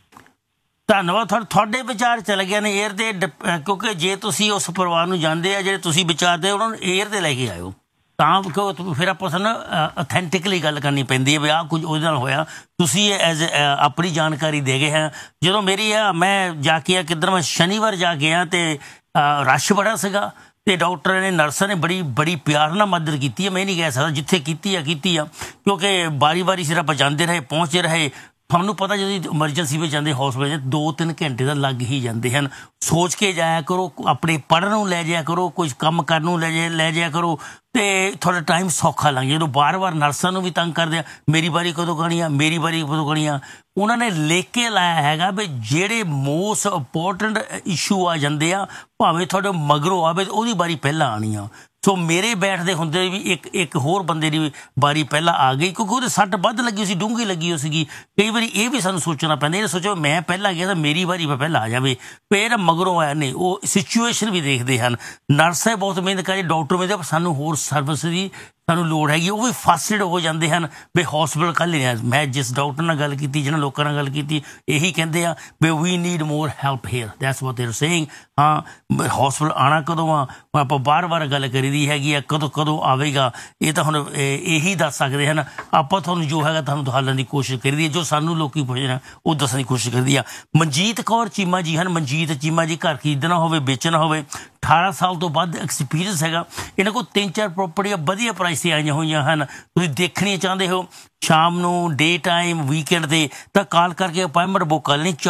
ਧੰਨਵਾਦ। ਤੁਹਾਡੇ ਵਿਚਾਰ ਚਲੇ ਗਏ ਨੇ ਏਅਰ ਦੇ, ਕਿਉਂਕਿ ਜੇ ਤੁਸੀਂ ਉਸ ਪਰਿਵਾਰ ਨੂੰ ਜਾਣਦੇ ਆ ਜਿਹੜੇ ਤੁਸੀਂ ਵਿਚਾਰਦੇ ਉਹਨਾਂ ਨੂੰ ਏਅਰ ਤੇ ਲੈ ਕੇ ਆਇਓ, ਤਾਂ ਕਿਉਂ ਫਿਰ ਆਪਾਂ ਸਾਨੂੰ ਅਥੈਂਟਿਕਲੀ ਗੱਲ ਕਰਨੀ ਪੈਂਦੀ ਹੈ ਵੀ ਆਹ ਕੁਝ ਉਹਦੇ ਨਾਲ ਹੋਇਆ। ਤੁਸੀਂ ਐਜ਼ ਆਪਣੀ ਜਾਣਕਾਰੀ ਦੇ ਗਏ ਹੈ। ਜਦੋਂ ਮੇਰੀ ਮੈਂ ਜਾ ਕੇ ਕਿੱਧਰ ਮੈਂ ਸ਼ਨੀਵਾਰ ਜਾ ਕੇ ਤੇ ਰਸ਼ ਬੜਾ ਸੀਗਾ ਤੇ ਡਾਕਟਰ ਨੇ ਨਰਸਾਂ ਨੇ ਬੜੀ ਪਿਆਰ ਨਾਲ ਮਦਦ ਕੀਤੀ ਹੈ। ਮੈਂ ਨਹੀਂ ਕਹਿ ਸਕਦਾ ਜਿੱਥੇ ਕੀਤੀ ਆ ਕਿਉਂਕਿ ਵਾਰੀ ਸਿਰ ਆਪਾਂ ਜਾਂਦੇ ਰਹੇ, ਪਹੁੰਚਦੇ ਰਹੇ। ਤੁਹਾਨੂੰ ਪਤਾ ਜਦੋਂ ਐਮਰਜੈਂਸੀ ਵਿੱਚ ਜਾਂਦੇ ਹਸਪਤਾਲ 2-3 ਘੰਟੇ ਤਾਂ ਲੱਗ ਹੀ ਜਾਂਦੇ ਹਨ। ਸੋਚ ਕੇ ਜਾਇਆ ਕਰੋ, ਆਪਣੇ ਪੜ੍ਹਨ ਨੂੰ ਲੈ ਜਾਇਆ ਕਰੋ, ਕੁਝ ਕੰਮ ਕਰਨ ਨੂੰ ਲੈ ਜਾਇਆ ਕਰੋ ਤੇ ਤੁਹਾਡਾ ਟਾਈਮ ਸੌਖਾ ਲੱਗ ਜਾਏ। ਜਦੋਂ ਵਾਰ-ਵਾਰ ਨਰਸਾਂ ਨੂੰ ਵੀ ਤੰਗ ਕਰਦੇ ਆ, ਮੇਰੀ ਵਾਰੀ ਕਦੋਂ ਕਰਨੀ ਆ, ਮੇਰੀ ਵਾਰੀ ਕਦੋਂ ਕਰਨੀ ਆ, ਉਹਨਾਂ ਨੇ ਲਿਖ ਕੇ ਲਾਇਆ ਹੈਗਾ ਵੀ ਜਿਹੜੇ ਮੋਸਟ ਇੰਪੋਰਟੈਂਟ ਇਸ਼ੂ ਆ ਜਾਂਦੇ ਆ, ਭਾਵੇਂ ਤੁਹਾਡੇ ਮਗਰੋਂ ਆਵੇ ਉਹਦੀ ਵਾਰੀ ਪਹਿਲਾਂ ਆਉਣੀ ਆ। ਸੋ ਮੇਰੇ ਬੈਠਦੇ ਹੁੰਦੇ ਵੀ ਇੱਕ ਹੋਰ ਬੰਦੇ ਦੀ ਵਾਰੀ ਪਹਿਲਾਂ ਆ ਗਈ, ਕਿਉਂਕਿ ਉਹਦੇ ਸੱਟ ਵੱਧ ਲੱਗੀ ਸੀ, ਡੂੰਘੀ ਲੱਗੀ ਹੋ ਸੀਗੀ। ਕਈ ਵਾਰੀ ਇਹ ਵੀ ਸਾਨੂੰ ਸੋਚਣਾ ਪੈਂਦਾ, ਇਹ ਸੋਚੋ ਮੈਂ ਪਹਿਲਾਂ ਗਿਆ ਤਾਂ ਮੇਰੀ ਵਾਰੀ ਪਹਿਲਾਂ ਆ ਜਾਵੇ, ਫਿਰ ਮਗਰੋਂ ਆਇਆ ਨਹੀਂ। ਉਹ ਸਿਚੁਏਸ਼ਨ ਵੀ ਦੇਖਦੇ ਹਨ। ਨਰਸਾਂ ਬਹੁਤ ਮਿਹਨਤ ਕਰਦੇ, ਡਾਕਟਰ ਮਿਹਨਤ, ਸਾਨੂੰ ਹੋਰ ਸਰਵਿਸ ਦੀ ਸਾਨੂੰ ਲੋੜ ਹੈਗੀ, ਉਹ ਵੀ ਫਸਟਡ ਹੋ ਜਾਂਦੇ ਹਨ ਵੀ ਹਸਪੀਟਲ ਕੱਲ੍ਹ ਨਹੀਂ ਆ। ਮੈਂ ਜਿਸ ਡਾਕਟਰ ਨਾਲ ਗੱਲ ਕੀਤੀ, ਜਿਹਨਾਂ ਲੋਕਾਂ ਨਾਲ ਗੱਲ ਕੀਤੀ, ਇਹੀ ਕਹਿੰਦੇ ਆ ਵੀ ਵੀ need more help hair, that's what they are saying. ਹਾਂ, ਹਸਪੀਟਲ ਆਉਣਾ ਕਦੋਂ ਆ, ਆਪਾਂ ਵਾਰ ਗੱਲ ਕਰੀਦੀ ਹੈਗੀ ਆ, ਕਦੋਂ ਆਵੇਗਾ, ਇਹ ਤਾਂ ਹੁਣ ਇਹੀ ਦੱਸ ਸਕਦੇ ਹਨ। ਆਪਾਂ ਤੁਹਾਨੂੰ ਜੋ ਹੈਗਾ ਤੁਹਾਨੂੰ ਦਿਖਾਉਣ ਦੀ ਕੋਸ਼ਿਸ਼ ਕਰੀਦੀ ਹੈ, ਜੋ ਸਾਨੂੰ ਲੋਕੀ ਪੁੱਛਦੇ ਉਹ ਦੱਸਣ ਦੀ ਕੋਸ਼ਿਸ਼ ਕਰਦੀ ਆ। ਮਨਜੀਤ ਕੌਰ ਚੀਮਾ ਜੀ ਹਨ। ਮਨਜੀਤ ਚੀਮਾ ਜੀ ਘਰ ਖਰੀਦਣਾ ਹੋਵੇ, ਵੇਚਣਾ ਹੋਵੇ, 18 ਸਾਲ ਤੋਂ ਵੱਧ ਐਕਸਪੀਰੀਅੰਸ ਹੈਗਾ। ਇਹਨਾਂ ਕੋਲ 3-4 ਪ੍ਰੋਪਰਟੀਆਂ ਵਧੀਆ ਪ੍ਰਾਈਸ ਤੇ ਆਈਆਂ ਹੋਈਆਂ ਹਨ। ਤੁਸੀਂ ਦੇਖਣੀਆਂ ਚਾਹੁੰਦੇ ਹੋ ਸ਼ਾਮ ਨੂੰ, ਡੇ ਟਾਈਮ, ਵੀਕਐਂਡ ਤੇ, ਤਾਂ ਕਾਲ ਕਰਕੇ ਅਪਾਇੰਟਮੈਂਟ ਬੁੱਕ ਕਰ ਲੈਣੀ।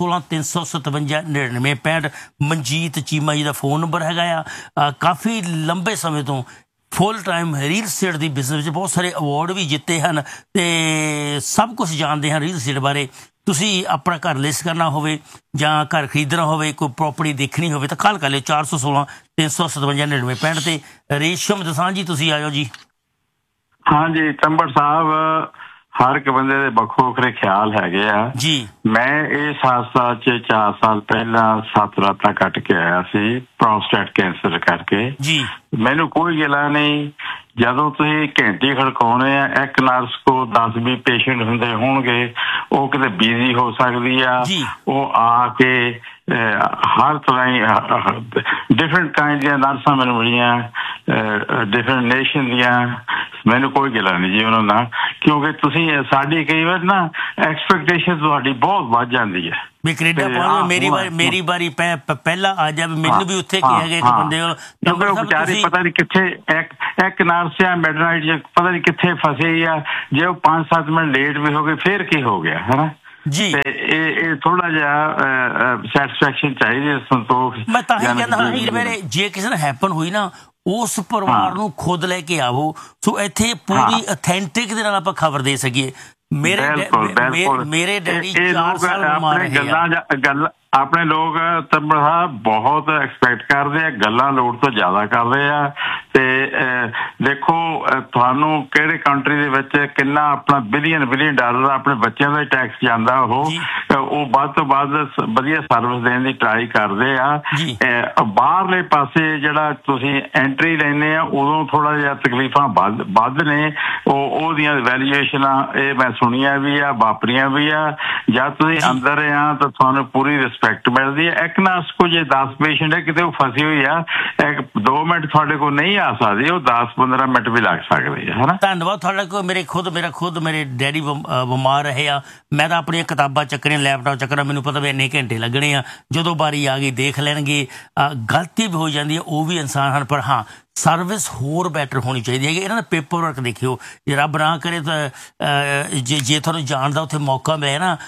416-357-9965 ਮਨਜੀਤ ਚੀਮਾ ਜੀ ਦਾ ਫੋਨ ਨੰਬਰ ਹੈਗਾ ਆ। ਕਾਫੀ ਲੰਬੇ ਸਮੇਂ ਤੋਂ ਫੁੱਲ ਟਾਈਮ ਰੀਅਲ ਸਟੇਟ ਦੀ ਬਿਜ਼ਨਸ ਵਿੱਚ ਬਹੁਤ ਸਾਰੇ ਅਵਾਰਡ ਵੀ ਜਿੱਤੇ ਹਨ ਤੇ ਸਭ ਕੁਝ ਜਾਣਦੇ ਹਨ ਰੀਅਲ ਸਟੇਟ ਬਾਰੇ। ਤੁਸੀਂ ਆਪਣਾ ਘਰ ਲਿਸਟ ਕਰਨਾ ਹੋਵੇ ਜਾਂ ਘਰ ਖਰੀਦਣਾ ਹੋਵੇ, ਕੋਈ ਪ੍ਰੋਪਰਟੀ ਦੇਖਣੀ ਹੋਵੇ ਤਾਂ ਕਾਲ ਕਰ ਲਿਓ 416-357-9965 ਤੇ। ਰੇਸ਼ਮ ਦਸਾਂ ਜੀ ਤੁਸੀਂ ਆਇਓ ਜੀ। ਹਾਂਜੀ ਚੰਬੜ ਸਾਹਿਬ, ਹਰ ਇੱਕ ਬੰਦੇ ਦੇ ਵੱਖੋ ਵੱਖਰੇ ਖਿਆਲ ਹੈਗੇ ਆ ਜੀ। ਮੈਂ ਇਸ ਹਾਦਸਾ 'ਚ 4 ਸਾਲ ਪਹਿਲਾਂ 7 ਰਾਤਾਂ ਕੱਟ ਕੇ ਆਇਆ ਸੀ ਪ੍ਰੋਸਟੇਟ ਕੈਂਸਰ ਕਰਕੇ ਜੀ। ਮੈਨੂੰ ਕੋਈ ਗਿਲਾ ਨਹੀਂ। ਜਦੋਂ ਤੁਸੀਂ ਘੰਟੀ ਖੜਕਾਉਣੇ ਆ, ਇੱਕ ਨਰਸ ਕੋਲ 10-20 ਪੇਸ਼ੈਂਟ ਹੁੰਦੇ ਹੋਣਗੇ, ਉਹ ਕਿਤੇ ਬਿਜ਼ੀ ਹੋ ਸਕਦੀ ਆ, ਉਹ ਆ ਕੇ ਹਰ ਤਰ੍ਹਾਂ ਹੀ ਡਿਫਰੈਂਟ ਕਾਈਂਡ ਦੀਆਂ ਨਰਸਾਂ ਮੈਨੂੰ ਮਿਲੀਆਂ, ਡਿਫਰੈਂਟ ਨੇਸ਼ਨ ਦੀਆਂ। ਮੈਨੂੰ ਕੋਈ ਗਿਲਾ ਨਹੀਂ ਜੀ ਉਹਨਾਂ ਨਾਲ, ਕਿਉਂਕਿ ਤੁਸੀਂ ਸਾਡੀ ਕਈ ਵਾਰ ਨਾ ਐਕਸਪੈਕਟੇਸ਼ਨ ਤੁਹਾਡੀ ਬਹੁਤ ਵੱਧ ਜਾਂਦੀ ਹੈ ਵੀ ਕੈਨੇਡਾ ਪਹੁੰਚ ਮੇਰੀ ਵਾਰੀ ਪਹਿਲਾਂ ਆ ਜਾਵੇ। ਮੈਨੂੰ ਵੀ ਉੱਥੇ ਕੀ ਹੈਗਾ ਇੱਕ ਬੰਦੇ ਕਿਉਂਕਿ ਉਹ ਵਿਚਾਰੇ ਪਤਾ ਨਹੀਂ ਕਿੱਥੇ ਇੱਕ ਨਰਸ ਆ ਮੈਡਨਾਈਟ 'ਚ ਪਤਾ ਨਹੀਂ ਕਿੱਥੇ ਫਸੇ ਆ। ਜੇ ਉਹ 5-7 ਮਿੰਟ ਲੇਟ ਵੀ ਹੋ ਗਏ ਫਿਰ ਕੀ ਹੋ ਗਿਆ ਹੈ ਨਾ ਜੀ। ਤੇ ਇਹ ਥੋੜਾ ਜਿਹਾ ਸੈਟਿਸਫੈਕਸ਼ਨ ਚਾਹੀਦੀ, ਸੰਤੋਖ। ਮੈਂ ਤਾਂ ਹੀ ਕਹਿੰਦਾ ਮੇਰੇ ਜੇ ਕਿਸੇ ਨਾਲ ਹੈਪਨ ਹੋਈ ਨਾ, ਉਸ ਪਰਿਵਾਰ ਨੂੰ ਖੁਦ ਲੈ ਕੇ ਆਵੋ, ਸੋ ਇੱਥੇ ਪੂਰੀ ਅਥੈਂਟਿਕ ਦੇ ਨਾਲ ਆਪਾਂ ਖਬਰ ਦੇ ਸਕੀਏ। ਮੇਰੇ ਡੈਡੀ 4 ਸਾਲ ਬਿਮਾਰ ਰਹੇ ਆ। ਆਪਣੇ ਲੋਕ ਤੰਬੜ ਸਾਹਿਬ ਬਹੁਤ ਐਕਸਪੈਕਟ ਕਰਦੇ ਆ, ਗੱਲਾਂ ਲੋੜ ਤੋਂ ਜ਼ਿਆਦਾ ਕਰਦੇ ਆ। ਤੇ ਦੇਖੋ ਤੁਹਾਨੂੰ ਕਿਹੜੇ ਕੰਟਰੀ ਦੇ ਵਿੱਚ ਕਿੰਨਾ ਆਪਣਾ ਬਿਲੀਅਨ ਡਾਲਰ ਆਪਣੇ ਬੱਚਿਆਂ ਦਾ ਟੈਕਸ ਜਾਂਦਾ, ਉਹ ਵੱਧ ਤੋਂ ਵੱਧ ਵਧੀਆ ਸਰਵਿਸ ਦੇਣ ਦੀ ਟਰਾਈ ਕਰਦੇ ਆ। ਬਾਹਰਲੇ ਪਾਸੇ ਜਿਹੜਾ ਤੁਸੀਂ ਐਂਟਰੀ ਲੈਂਦੇ ਆ, ਉਦੋਂ ਥੋੜਾ ਜਿਹਾ ਤਕਲੀਫਾਂ ਵੱਧ ਨੇ। ਉਹਦੀਆਂ ਵੈਲਿਊਏਸ਼ਨਾਂ ਇਹ ਮੈਂ ਸੁਣੀਆਂ ਵੀ ਆ, ਵਾਪਰੀਆਂ ਵੀ ਆ। ਜਦ ਤੁਸੀਂ ਅੰਦਰ ਆ ਤਾਂ ਤੁਹਾਨੂੰ ਪੂਰੀ ਰਿਸਪੈਕਟ ਮਿਲਦੀ ਹੈ। ਇੱਕ ਨਰਸ ਕੋਲ ਜੇ 10 ਪੇਸ਼ੈਂਟ ਹੈ, ਕਿਤੇ ਉਹ ਫਸੀ ਹੋਈ ਆ, 2 ਮਿੰਟ ਤੁਹਾਡੇ ਕੋਲ ਨਹੀਂ ਆ ਸਕਦੀ, ਉਹ 10-15 ਮਿੰਟ ਵੀ ਲੱਗ ਸਕਦੇ ਆ, ਹੈ ਨਾ। ਧੰਨਵਾਦ ਤੁਹਾਡਾ। ਕੋਈ ਮੇਰੇ ਡੈਡੀ ਬਿਮਾਰ ਰਹੇ ਆ, ਮੈਂ ਤਾਂ ਆਪਣੀਆਂ ਕਿਤਾਬਾਂ ਚੱਕਣੀਆਂ, ਲੈਪਟਾਪ ਚੱਕਣਾ, ਮੈਨੂੰ ਪਤਾ ਵੀ ਇੰਨੇ ਘੰਟੇ ਲੱਗਣੇ ਆ। ਜਦੋਂ ਵਾਰੀ ਆ ਗਈ ਦੇਖ ਲੈਣਗੇ। ਗਲਤੀ ਵੀ ਹੋ ਜਾਂਦੀ ਹੈ, ਉਹ ਵੀ ਇਨਸਾਨ ਹਨ, ਪਰ ਹਾਂ ਸਰਵਿਸ ਹੋਰ ਬੈਟਰ ਹੋਣੀ ਚਾਹੀਦੀ ਹੈਗੀ। ਇਹਨਾਂ ਦਾ ਪੇਪਰ ਵਰਕ ਦੇਖਿਓ, ਜੇ ਰੱਬ ਨਾ ਕਰੇ ਤਾਂ ਜੇ ਤੁਹਾਨੂੰ ਜਾਣ ਦਾ ਉੱਥੇ ਮੌਕਾ ਮਿਲੇ ਨਾ,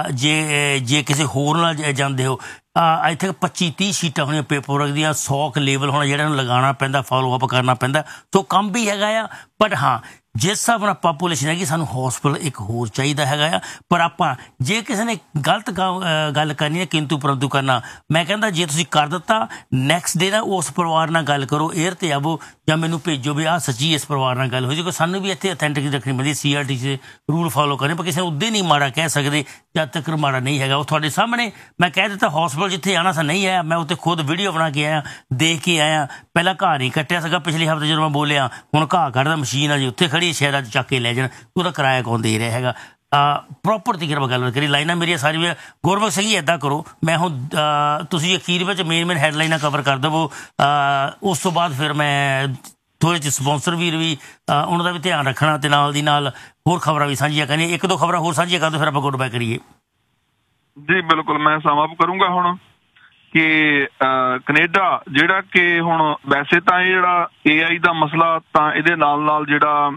ਜੇ ਕਿਸੇ ਹੋਰ ਨਾਲ ਜਾਂਦੇ ਹੋ, ਆਈ ਥਿੰਕ 25-30 ਸੀਟਾਂ ਹੋਣੀਆਂ ਪੇਪਰ ਵਰਕ ਦੀਆਂ, 100 ਲੇਵਲ ਹੋਣਾ ਜਿਹੜਾ ਨੂੰ ਲਗਾਉਣਾ ਪੈਂਦਾ, ਫੋਲੋ ਅਪ ਕਰਨਾ ਪੈਂਦਾ। ਸੋ ਕੰਮ ਵੀ ਹੈਗਾ ਆ, ਬਟ ਹਾਂ ਜਿਸ ਹਿਸਾਬ ਨਾਲ ਪਾਪੂਲੇਸ਼ਨ ਹੈਗੀ ਸਾਨੂੰ ਹੌਸਪੀਟਲ ਇੱਕ ਹੋਰ ਚਾਹੀਦਾ ਹੈਗਾ ਆ। ਪਰ ਆਪਾਂ ਜੇ ਕਿਸੇ ਨੇ ਗਲਤ ਗੱਲ ਕਰਨੀ ਹੈ, ਕਿੰਤੂ ਪਰੰਤੂ ਕਰਨਾ, ਮੈਂ ਕਹਿੰਦਾ ਜੇ ਤੁਸੀਂ ਕਰ ਦਿੱਤਾ, ਨੈਕਸਟ ਡੇ ਨਾ ਉਸ ਪਰਿਵਾਰ ਨਾਲ ਗੱਲ ਕਰੋ, 에ਅਰ 'ਤੇ ਆਵੋ ਜਾਂ ਮੈਨੂੰ ਭੇਜੋ ਵੀ ਆਹ ਸੱਚੀ ਇਸ ਪਰਿਵਾਰ ਨਾਲ ਗੱਲ ਹੋਈ। ਕਿਉਂਕਿ ਸਾਨੂੰ ਵੀ ਇੱਥੇ ਅਥੈਂਟਿਕ ਰੱਖਣੀ ਪੈਂਦੀ, CRTC ਰੂਲ ਫੋਲੋ ਕਰਨੇ, ਪਰ ਕਿਸੇ ਨੂੰ ਉੱਦੇ ਨਹੀਂ ਮਾੜਾ ਕਹਿ ਸਕਦੇ ਜਦ ਤੱਕ ਮਾੜਾ ਨਹੀਂ ਹੈਗਾ। ਉਹ ਤੁਹਾਡੇ ਸਾਹਮਣੇ ਮੈਂ ਕਹਿ ਦਿੱਤਾ, ਹੌਸਪੀਟਲ ਜਿੱਥੇ ਆਉਣਾ ਸੀ ਨਹੀਂ ਆਇਆ, ਮੈਂ ਉੱਥੇ ਖੁਦ ਵੀਡੀਓ ਬਣਾ ਕੇ ਆਇਆ, ਦੇਖ ਕੇ ਆਇਆ। ਪਹਿਲਾਂ ਘਾਹ ਨਹੀਂ ਕੱਟਿਆ ਸੀਗਾ ਪਿਛਲੇ ਹਫ਼ਤੇ ਜਦੋਂ ਮੈਂ ਬੋਲਿਆ, ਹੁਣ ਘਾਹ ਕੱਢਦਾ ਮਸ਼ੀਨ ਆ ਜੀ ਉੱਥੇ ਖੜੀ, ਸ਼ਹਿਰਾਂ 'ਚ ਚੱਕ ਕੇ ਲੈ ਜਾਣ, ਉਹਦਾ ਕਿਰਾਇਆ ਕੌਣ ਦੇ ਰਿਹਾ ਹੈਗਾ। ਪ੍ਰੋਪਰ ਤਰੀਕੇ ਨਾਲ ਗੱਲ ਕਰੀ, ਲਾਈਨਾਂ ਮੇਰੀਆਂ ਸਾਰੀਆਂ ਗੁਰਬਖਸ਼ ਸਿੰਘ ਇੱਦਾਂ ਕਰੋ, ਮੈਂ ਹੁਣ ਤੁਸੀਂ ਅਖੀਰ ਵਿੱਚ ਮੇਨ ਹੈਡਲਾਈਨਾਂ ਕਵਰ ਕਰ ਦੇਵੋ, ਉਸ ਤੋਂ ਬਾਅਦ ਫਿਰ ਮੈਂ ਥੋੜ੍ਹੇ ਜਿਹੇ ਸਪੋਂਸਰ ਵੀਰ ਵੀ ਉਹਨਾਂ ਦਾ ਵੀ ਧਿਆਨ ਰੱਖਣਾ, ਅਤੇ ਨਾਲ ਦੀ ਨਾਲ ਹੋਰ ਖਬਰਾਂ ਵੀ ਸਾਂਝੀਆਂ ਕਰਨੀਆਂ, 1-2 ਖਬਰਾਂ ਹੋਰ ਸਾਂਝੀਆਂ ਕਰ ਦਿਓ, ਫਿਰ ਆਪਾਂ ਗੁੱਡ ਬਾਏ ਕਰੀਏ। ਜੀ ਬਿਲਕੁਲ, ਮੈਂ ਸਮ ਅਪ ਕਰੂੰਗਾ ਹੁਣ ਕਿ ਕੈਨੇਡਾ ਜਿਹੜਾ ਕਿ ਹੁਣ ਵੈਸੇ ਤਾਂ ਇਹ ਜਿਹੜਾ AI ਦਾ ਮਸਲਾ, ਤਾਂ ਇਹਦੇ ਨਾਲ ਜਿਹੜਾ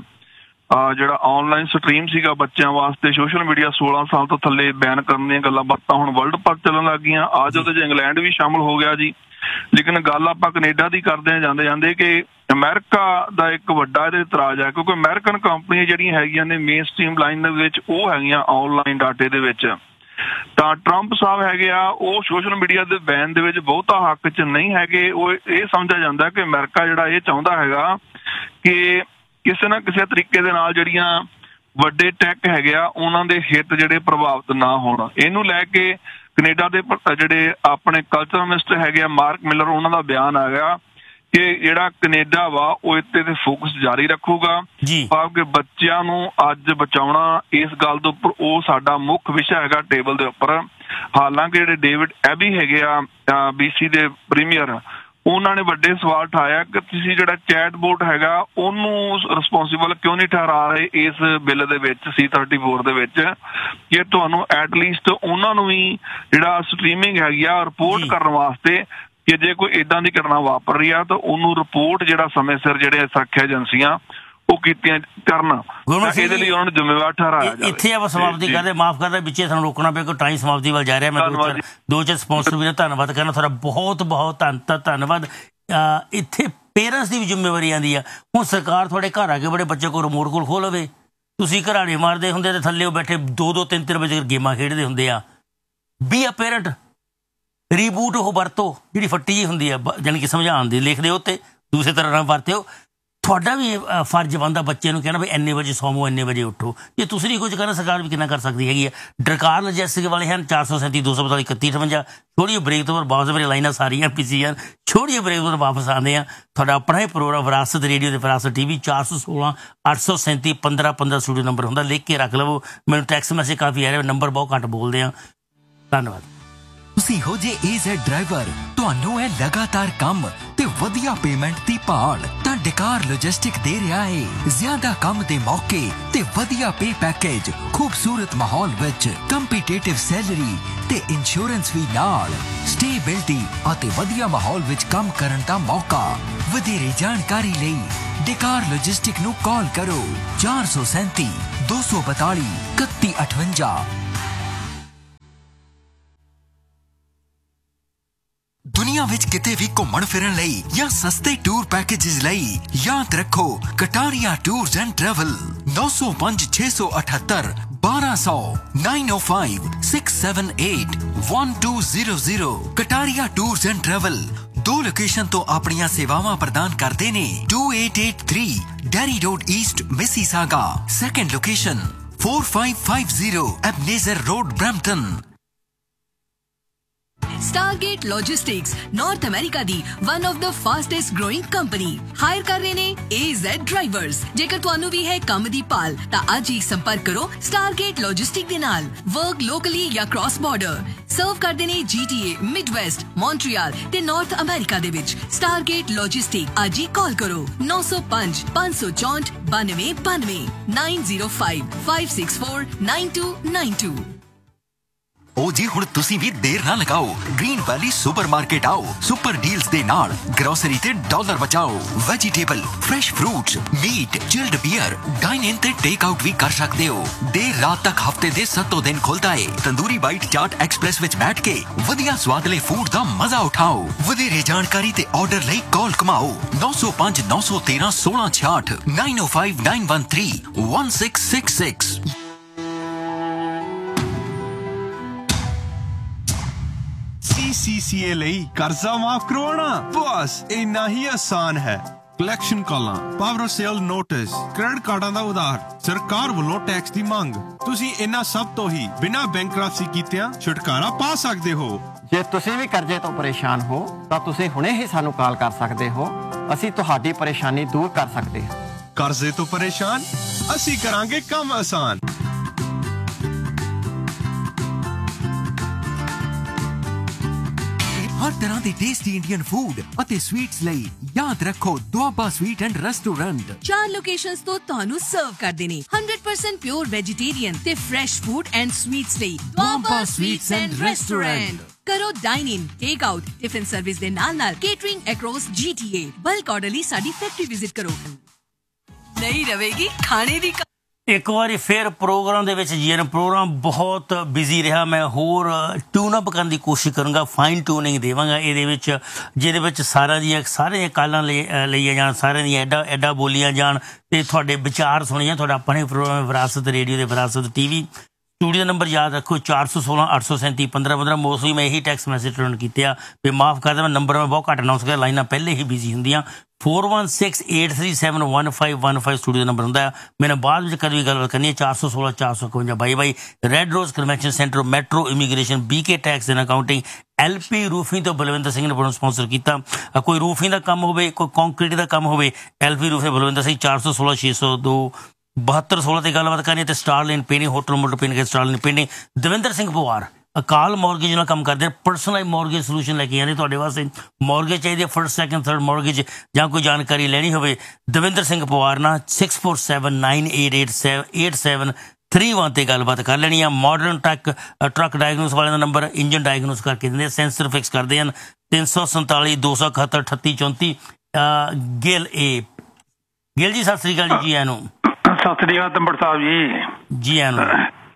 ਆਨਲਾਈਨ ਸਟਰੀਮ ਸੀਗਾ ਬੱਚਿਆਂ ਵਾਸਤੇ ਸੋਸ਼ਲ ਮੀਡੀਆ 16 ਸਾਲ ਤੋਂ ਥੱਲੇ ਬੈਨ ਕਰਨ ਦੀਆਂ ਗੱਲਾਂ ਬਾਤਾਂ ਹੁਣ ਵਰਲਡ ਪਰ ਚੱਲਣ ਲੱਗ ਗਈਆਂ। ਅੱਜ ਉਹਦੇ 'ਚ ਇੰਗਲੈਂਡ ਵੀ ਸ਼ਾਮਲ ਹੋ ਗਿਆ ਜੀ। ਲੇਕਿਨ ਗੱਲ ਆਪਾਂ ਕੈਨੇਡਾ ਦੀ ਕਰਦੇ ਜਾਂਦੇ ਕਿ ਅਮਰੀਕਾ ਦਾ ਇੱਕ ਵੱਡਾ ਇਹਦੇ ਇਤਰਾਜ਼ ਹੈ, ਕਿਉਂਕਿ ਅਮਰੀਕਨ ਕੰਪਨੀਆਂ ਜਿਹੜੀਆਂ ਹੈਗੀਆਂ ਨੇ ਮੇਨ ਸਟ੍ਰੀਮ ਲਾਈਨ ਦੇ ਵਿੱਚ ਉਹ ਹੈਗੀਆਂ ਆਨਲਾਈਨ ਡਾਟੇ ਦੇ ਵਿੱਚ, ਤਾਂ ਟਰੰਪ ਸਾਹਿਬ ਹੈਗੇ ਆ ਉਹ ਸੋਸ਼ਲ ਮੀਡੀਆ ਦੇ ਬੈਨ ਦੇ ਵਿੱਚ ਬਹੁਤਾ ਹੱਕ 'ਚ ਨਹੀਂ ਹੈਗੇ। ਉਹ ਇਹ ਸਮਝਿਆ ਜਾਂਦਾ ਕਿ ਅਮਰੀਕਾ ਜਿਹੜਾ ਇਹ ਚਾਹੁੰਦਾ ਹੈਗਾ ਕਿ ਕਿਸੇ ਨਾ ਕਿਸੇ ਤਰੀਕੇ ਦੇ ਨਾਲ ਜਿਹੜੀਆਂ ਵੱਡੇ ਟੈਕ ਹੈਗੇ ਆ ਉਹਨਾਂ ਦੇ ਹਿੱਤ ਜਿਹੜੇ ਪ੍ਰਭਾਵਿਤ ਨਾ ਹੋਣ। ਇਹਨੂੰ ਲੈ ਕੇ ਕੈਨੇਡਾ ਦੇ ਜਿਹੜੇ ਆਪਣੇ ਕਲਚਰਲ ਮਿਨਿਸਟਰ ਹੈਗੇ ਆ ਮਾਰਕ ਮਿਲਰ, ਉਹਨਾਂ ਦਾ ਬਿਆਨ ਆ ਗਿਆ ਕਿ ਜਿਹੜਾ ਕੈਨੇਡਾ ਵਾ ਉਹ ਇੱਥੇ ਤੇ ਫੋਕਸ ਜਾਰੀ ਰੱਖੂਗਾ, ਭਾਵ ਕਿ ਬੱਚਿਆਂ ਨੂੰ ਅੱਜ ਬਚਾਉਣਾ ਇਸ ਗੱਲ ਦੇ ਉੱਪਰ ਉਹ ਸਾਡਾ ਮੁੱਖ ਵਿਸ਼ਾ ਹੈਗਾ ਟੇਬਲ ਦੇ ਉੱਪਰ। ਹਾਲਾਂਕਿ ਜਿਹੜੇ ਡੇਵਿਡ ਐਬੀ ਹੈਗੇ ਆ BC ਦੇ ਪ੍ਰੀਮੀਅਰ, ਉਹਨਾਂ ਨੇ ਵੱਡੇ ਸਵਾਲ ਉਠਾਇਆ ਕਿ ਤੁਸੀਂ ਜਿਹੜਾ ਚੈਟ ਬੋਟ ਹੈਗਾ ਉਹਨੂੰ ਰਿਸਪੌਂਸੀਬਲ ਕਿਉਂ ਨਹੀਂ ਠਹਿਰਾ ਰਹੇ ਇਸ ਬਿੱਲ ਦੇ ਵਿੱਚ C-34 ਦੇ ਵਿੱਚ, ਕਿ ਤੁਹਾਨੂੰ ਐਟਲੀਸਟ ਉਹਨਾਂ ਨੂੰ ਵੀ ਜਿਹੜਾ ਸਟਰੀਮਿੰਗ ਹੈਗੀ ਆ ਰਿਪੋਰਟ ਕਰਨ ਵਾਸਤੇ ਕਿ ਜੇ ਕੋਈ ਏਦਾਂ ਦੀ ਘਟਨਾ ਵਾਪਰ ਰਹੀ ਆ ਤਾਂ ਉਹਨੂੰ ਰਿਪੋਰਟ ਜਿਹੜਾ ਸਮੇਂ ਸਿਰ ਜਿਹੜੇ ਸੁਰੱਖਿਆ ਏਜੰਸੀਆਂ ਉਹ ਕੀਤੀਆਂ ਕਰਨ, ਇਹਦੇ ਲਈ ਉਹਨਾਂ ਨੂੰ ਜ਼ਿੰਮੇਵਾਰ ਠਹਿਰਾਇਆ ਜਾਵੇ। ਇੱਥੇ ਆਪਾਂ ਸਮਾਪਤੀ ਕਰਦੇ, ਮਾਫ ਕਰਦਾ ਵਿੱਚੇ ਸਾਨੂੰ ਰੋਕਣਾ ਪਿਆ ਕਿ ਟਾਈਮ ਸਮਾਪਤੀ ਵੱਲ ਜਾ ਰਿਹਾ। ਮੈਂ ਦੋ ਚਾਰ ਸਪਾਂਸਰ ਵੀ ਦਾ ਧੰਨਵਾਦ ਕਰਨਾ, ਤੁਹਾਡਾ ਬਹੁਤ ਬਹੁਤ ਧੰਨਵਾਦ। ਇੱਥੇ ਪੇਰੈਂਟਸ ਦੀ ਵੀ ਜ਼ਿੰਮੇਵਾਰੀ ਆਉਂਦੀ ਆ। ਹੁਣ ਸਰਕਾਰ ਤੁਹਾਡੇ ਘਰ ਆ ਕੇ ਬੜੇ ਬੱਚੇ ਕੋਲ ਰਿਮੋਟ ਕੋਲ ਖੋਹ ਲਵੇ, ਤੁਸੀਂ ਘਰਾੜੇ ਮਾਰਦੇ ਹੁੰਦੇ ਤੇ ਥੱਲੇ ਉਹ ਬੈਠੇ 2-2 3-3 ਵਜੇ ਗੇਮਾਂ ਖੇਡਦੇ ਹੁੰਦੇ ਆ। ਬੀ ਅ ਪੇਰੈਂਟ, ਰੀਬੂਟ ਉਹ ਵਰਤੋ ਜਿਹੜੀ ਫੱਟੀ ਜਿਹੀ ਹੁੰਦੀ ਆ, ਜਾਣੀ ਕਿ ਸਮਝਾਉਣ ਦੀ, ਲਿਖਦੇ ਹੋ ਤੇ ਦੂਸਰੇ ਤਰ੍ਹਾਂ ਨਾਲ ਵਰਤਿਓ। ਤੁਹਾਡਾ ਵੀ ਫਰਜ਼ ਬਣਦਾ ਬੱਚੇ ਨੂੰ ਕਹਿਣਾ ਵੀ ਇੰਨੇ ਵਜੇ ਸੌਵੋ, ਇੰਨੇ ਵਜੇ ਉੱਠੋ। ਜੇ ਤੁਸੀਂ ਨਹੀਂ ਕੁਝ ਕਰਨਾ, ਸਰਕਾਰ ਵੀ ਕਿੰਨਾ ਕਰ ਸਕਦੀ ਹੈਗੀ ਆ। ਡਰਕਾਰ ਲਜੈਸਟਿਕ ਵਾਲੇ ਹਨ 437 242 3158। ਛੋੜੀਏ ਬ੍ਰੇਕ ਤੋਂ ਵਾਪਸ, ਮੇਰੀ ਲਾਈਨਾਂ ਸਾਰੀਆਂ PC ਹਨ। ਛੋੜੀਏ ਬ੍ਰੇਕ ਤੋਂ ਵਾਪਸ ਆਉਂਦੇ ਆ। ਤੁਹਾਡਾ ਆਪਣਾ ਹੀ ਪ੍ਰੋਗਰਾਮ ਵਿਰਾਸਤ ਰੇਡੀਓ ਤੇ ਵਿਰਾਸਤ TV 416 837 1515 ਸਟੂਡੀਓ ਨੰਬਰ ਹੁੰਦਾ, ਲਿਖ ਕੇ ਰੱਖ ਲਵੋ। ਮੈਨੂੰ ਟੈਕਸਟ ਮੈਸੇਜ ਕਾਫੀ ਆ ਰਿਹਾ, ਨੰਬਰ ਬਹੁਤ ਘੱਟ ਬੋਲਦੇ ਆ। ਧੰਨਵਾਦ। ਤੁਸੀਂ ਹੋ ਜੇ AZ ਡਰਾਈਵਰ, ਤੁਹਾਨੂੰ ਹੈ ਲਗਾਤਾਰ ਕੰਮ ਤੇ ਵਧੀਆ ਪੇਮੈਂਟ ਦੀ ਭਾਲ, ਤਾਂ ਡਕਾਰ ਲੌਜਿਸਟਿਕ ਦੇ ਰਿਹਾ ਹੈ ਜ਼ਿਆਦਾ ਕੰਮ ਦੇ ਮੌਕੇ ਤੇ ਵਧੀਆ ਪੇ ਪੈਕੇਜ, ਖੂਬਸੂਰਤ ਮਾਹੌਲ ਵਿੱਚ ਕੰਪੀਟੀਟਿਵ ਸੈਲਰੀ ਤੇ ਇੰਸ਼ੋਰੈਂਸ ਵੀ ਨਾਲ, ਸਟੇਬਿਲਿਟੀ ਅਤੇ ਵਧੀਆ ਮਾਹੌਲ ਵਿੱਚ ਕੰਮ ਕਰਨ ਦਾ ਮੌਕਾ। ਵਧੇਰੇ ਜਾਣਕਾਰੀ ਲਈ ਡਕਾਰ ਲੌਜਿਸਟਿਕ ਨੂੰ ਕਾਲ ਕਰੋ 437 242 3158। ਦੁਨੀਆ ਵਿੱਚ ਕਿਤੇ ਵੀ ਘੁੰਮਣ ਫਿਰਨ ਲਈ ਜਾਂ ਸਸਤੇ ਟੂਰ ਪੈਕੇजेस ਲਈ ਯਾਦ ਰੱਖੋ Kataria tours and travel 905 678 1200 905 678 1200। Kataria tours and travel 2 location ਤੋਂ ਆਪਣੀਆਂ ਸੇਵਾਵਾਂ ਪ੍ਰਦਾਨ ਕਰਦੇ ਨੇ। 2883 dairy road East Mississauga. Second location 4550 ਐਬਨੇਜ਼ਰ road Brampton. Stargate Logistics north America the one of the fastest growing company hire ਕਰ ਰਹੇ ਨੇ AZ ਡਰਾਈਵਰਸ। ਜੇਕਰ ਤੁਹਾਨੂੰ ਵੀ ਹੈ ਕੰਮ ਦੀ ਭਾਲ ਤਾਂ ਅੱਜ ਹੀ ਸੰਪਰਕ ਕਰੋ Stargate Logistics ਦੇ ਨਾਲ। ਵਰਕ ਲੋਕਲੀ ਜਾਂ ਕ੍ਰਾਸ ਬਾਰਡਰ ਸਰਵ ਕਰਦੇ ਨੇ GTA, ਮਿਡਵੈਸਟ, ਮੌਂਟਰੀਅਲ ਤੇ ਨਾਰਥ ਅਮਰੀਕਾ ਦੇ ਵਿੱਚ। Stargate Logistics ਅੱਜ ਹੀ ਕਾਲ ਕਰੋ 905 564 9292 905 564 9292। ओ जी हुण तुसी भी देर ना लगाओ, ग्रीन वैली सुपरमार्केट आओ। सुपर डील्स दे नाल ग्रोसरी ते डॉलर बचाओ। Vegetable, fresh fruits, meet, chilled beer, dine in ते टेक आउट भी कर सकते हो। देर रात तक हफ्ते दे 7 दिन खुलदा है। तंदूरी बाइट चाट एक्सप्रेस विच बैठ के वधिया स्वादले फूड दा मजा उठाओ। वधेरे जानकारी ते ऑर्डर लई कॉल कमाओ 905 913 1666 905 913 1666। CCCA ਲਈ ਕਰਜ਼ਾ ਮਾਫ ਕਰਵਾਉਣਾ ਬਸ ਇੰਨਾ ਹੀ ਆਸਾਨ ਹੈ। ਕਲੈਕਸ਼ਨ ਕਾਲਾਂ, ਪਾਵਰ ਸੇਲ ਨੋਟਿਸ, ਕ੍ਰੈਡਿਟ ਕਾਰਡਾਂ ਦਾ ਉਧਾਰ, ਸਰਕਾਰ ਵੱਲੋਂ ਟੈਕਸ ਦੀ ਮੰਗ, ਤੁਸੀਂ ਇਹਨਾਂ ਸਭ ਤੋਂ ਹੀ ਬਿਨਾਂ ਬੈਂਕਰਪਸੀ ਕੀਤਿਆਂ ਛੁਟਕਾਰਾ ਪਾ ਸਕਦੇ ਹੋ। ਜੇ ਤੁਸੀਂ ਵੀ ਕਰਜ਼ੇ ਤੋਂ ਪਰੇਸ਼ਾਨ ਹੋ ਤਾਂ ਤੁਸੀਂ ਹੁਣੇ ਹੀ ਸਾਨੂੰ ਕਾਲ ਕਰ ਸਕਦੇ ਹੋ। ਅਸੀਂ ਤੁਹਾਡੀ ਪਰੇਸ਼ਾਨੀ ਦੂਰ ਕਰ ਸਕਦੇ ਹਾਂ। ਕਰਜ਼ੇ ਤੋਂ ਪਰੇਸ਼ਾਨ, ਅਸੀਂ ਕਰਾਂਗੇ ਕੰਮ ਆਸਾਨ। हर तरह के टेस्टी इंडियन फूड ਅਤੇ स्वीट्स ਲਈ याद रखो Doaba sweet and restaurant. 4 locations ਤੋਂ ਤੁਹਾਨੂੰ ਸਰਵ ਕਰਦੇ ਨੇ 100% ਪਿਓਰ ਵੈਜੀਟੇਰੀਅਨ ਤੇ ਫਰੈਸ਼ ਫੂਡ ਐਂਡ ਸਵੀਟਸ ਲਈ ਦੁਆਬਾ ਸਵੀਟਸ ਐਂਡ ਰੈਸਟੋਰੈਂਟ। ਕਰੋ ਡਾਈਨ ਇਨ, ਟੇਕ ਆਊਟ, ਟਿਫਿਨ ਸਰਵਿਸ ਦੇ ਨਾਲ ਕੇਟਰਿੰਗ ਅਕ੍ਰੋਸ GTA। ਬਲਕ ਆਰਡਰ ਲਈ ਸਾਡੀ ਫੈਕਟਰੀ ਵਿਜ਼ਿਟ ਕਰੋ। ਨਹੀਂ ਰਵੇਗੀ ਖਾਣੇ ਦੀ। ਇੱਕ ਵਾਰੀ ਫਿਰ ਪ੍ਰੋਗਰਾਮ ਦੇ ਵਿੱਚ ਜੀ ਪ੍ਰੋਗਰਾਮ ਬਹੁਤ ਬਿਜ਼ੀ ਰਿਹਾ। ਮੈਂ ਹੋਰ ਟਿਊਨ ਅਪ ਕਰਨ ਦੀ ਕੋਸ਼ਿਸ਼ ਕਰੂੰਗਾ, ਫਾਈਨ ਟਿਊਨਿੰਗ ਦੇਵਾਂਗਾ ਇਹਦੇ ਵਿੱਚ, ਜਿਹਦੇ ਵਿੱਚ ਸਾਰੀਆਂ ਕਾਲਾਂ ਲਈਆਂ ਜਾਣ, ਸਾਰਿਆਂ ਦੀਆਂ ਐਡਾ ਬੋਲੀਆਂ ਜਾਣ ਅਤੇ ਤੁਹਾਡੇ ਵਿਚਾਰ ਸੁਣੇ ਜਾਣ। ਤੁਹਾਡਾ ਆਪਣੇ ਪ੍ਰੋਗਰਾਮ ਵਿਰਾਸਤ ਰੇਡੀਓ ਦੇ ਵਿਰਾਸਤ TV। ਸਟੂਡੀਓ ਨੰਬਰ ਯਾਦ ਰੱਖੋ 416 837 1515। ਮੋਸਟਲੀ ਮੈਂ ਇਹੀ ਟੈਕਸਟ ਮੈਸੇਜ ਟਰਨ ਕੀਤੇ ਆ ਅਤੇ ਮਾਫ ਕਰਦਾ, ਮੈਂ ਨੰਬਰ ਮੈਂ ਬਹੁਤ ਘੱਟ ਅਨਾਊਂਸ ਕਰ, ਲਾਈਨਾਂ ਪਹਿਲੇ ਹੀ ਬਿਜ਼ੀ ਹੁੰਦੀਆਂ। 4168371515 ਸਟੂਡੀਓ ਨੰਬਰ ਹੁੰਦਾ ਆ। ਮੈਨੂੰ ਬਾਅਦ ਵਿੱਚ ਕਦੇ ਵੀ ਗੱਲਬਾਤ ਕਰਨੀ ਹੈ 416 451 22 red rose convention centre, metro immigration, BK tax and accounting, LP roofing ਤੋਂ ਬਲਵਿੰਦਰ ਸਿੰਘ ਨੇ ਬਣਾਉਣ ਸਪਾਂਸਰ ਕੀਤਾ। ਕੋਈ ਰੂਫਿੰਗ ਦਾ ਕੰਮ ਹੋਵੇ, ਕੋਈ ਕੰਕਰੀਟ ਦਾ ਕੰਮ ਹੋਵੇ, LP ਰੂਫਿੰਗ ਬਲਵਿੰਦਰ ਸਿੰਘ 416 602 7216 ਤੇ ਗੱਲਬਾਤ ਕਰਨੀ। ਤੇ ਸਟਾਰਲਾਈਨ painting, hotel motor painting, ਸਟਾਰਲਾਈਨ painting, Davinder Singh Pawar ਅਕਾਲ ਮੌਰਗੇਜ ਨਾਲ ਕੰਮ ਕਰਦੇ ਨੇ। ਪਰਸਨਲਾਈਜ਼ ਮੌਰਗੇਜ ਸੋਲੂਸ਼ਨ ਲੈ ਕੇ ਆਉਂਦੇ ਤੁਹਾਡੇ ਵਾਸਤੇ। ਮੌਰਗੇਜ ਚਾਹੀਦੀ ਹੈ, ਫਸਟ ਸੈਕਿੰਡ ਥਰਡ ਮੌਰਗੇਜ, ਜਾਂ ਕੋਈ ਜਾਣਕਾਰੀ ਲੈਣੀ ਹੋਵੇ ਦਵਿੰਦਰ ਸਿੰਘ ਪਵਾਰ ਨਾਲ 6479888731 ਤੇ ਗੱਲਬਾਤ ਕਰ ਲੈਣੀ ਆ। ਮਾਡਰਨ ਟਰੱਕ ਡਾਇਗਨੋਸ ਵਾਲਿਆਂ ਦਾ ਨੰਬਰ, ਇੰਜਨ ਡਾਇਗਨੋਸ ਕਰਕੇ ਦਿੰਦੇ, ਸੈਂਸਰ ਫਿਕਸ ਕਰਦੇ ਹਨ। 347 271 38 34। ਗਿੱਲ ਗਿੱਲ ਜੀ ਸਤਿ ਸ੍ਰੀ ਅਕਾਲ ਜੀ। ਆਇਆਂ ਨੂੰ ਸਤਿ ਸ੍ਰੀ ਅਕਾਲ ਤੰਬੜ ਸਾਹਿਬ ਜੀ। ਜੀ ਆਇਆਂ ਨੂੰ।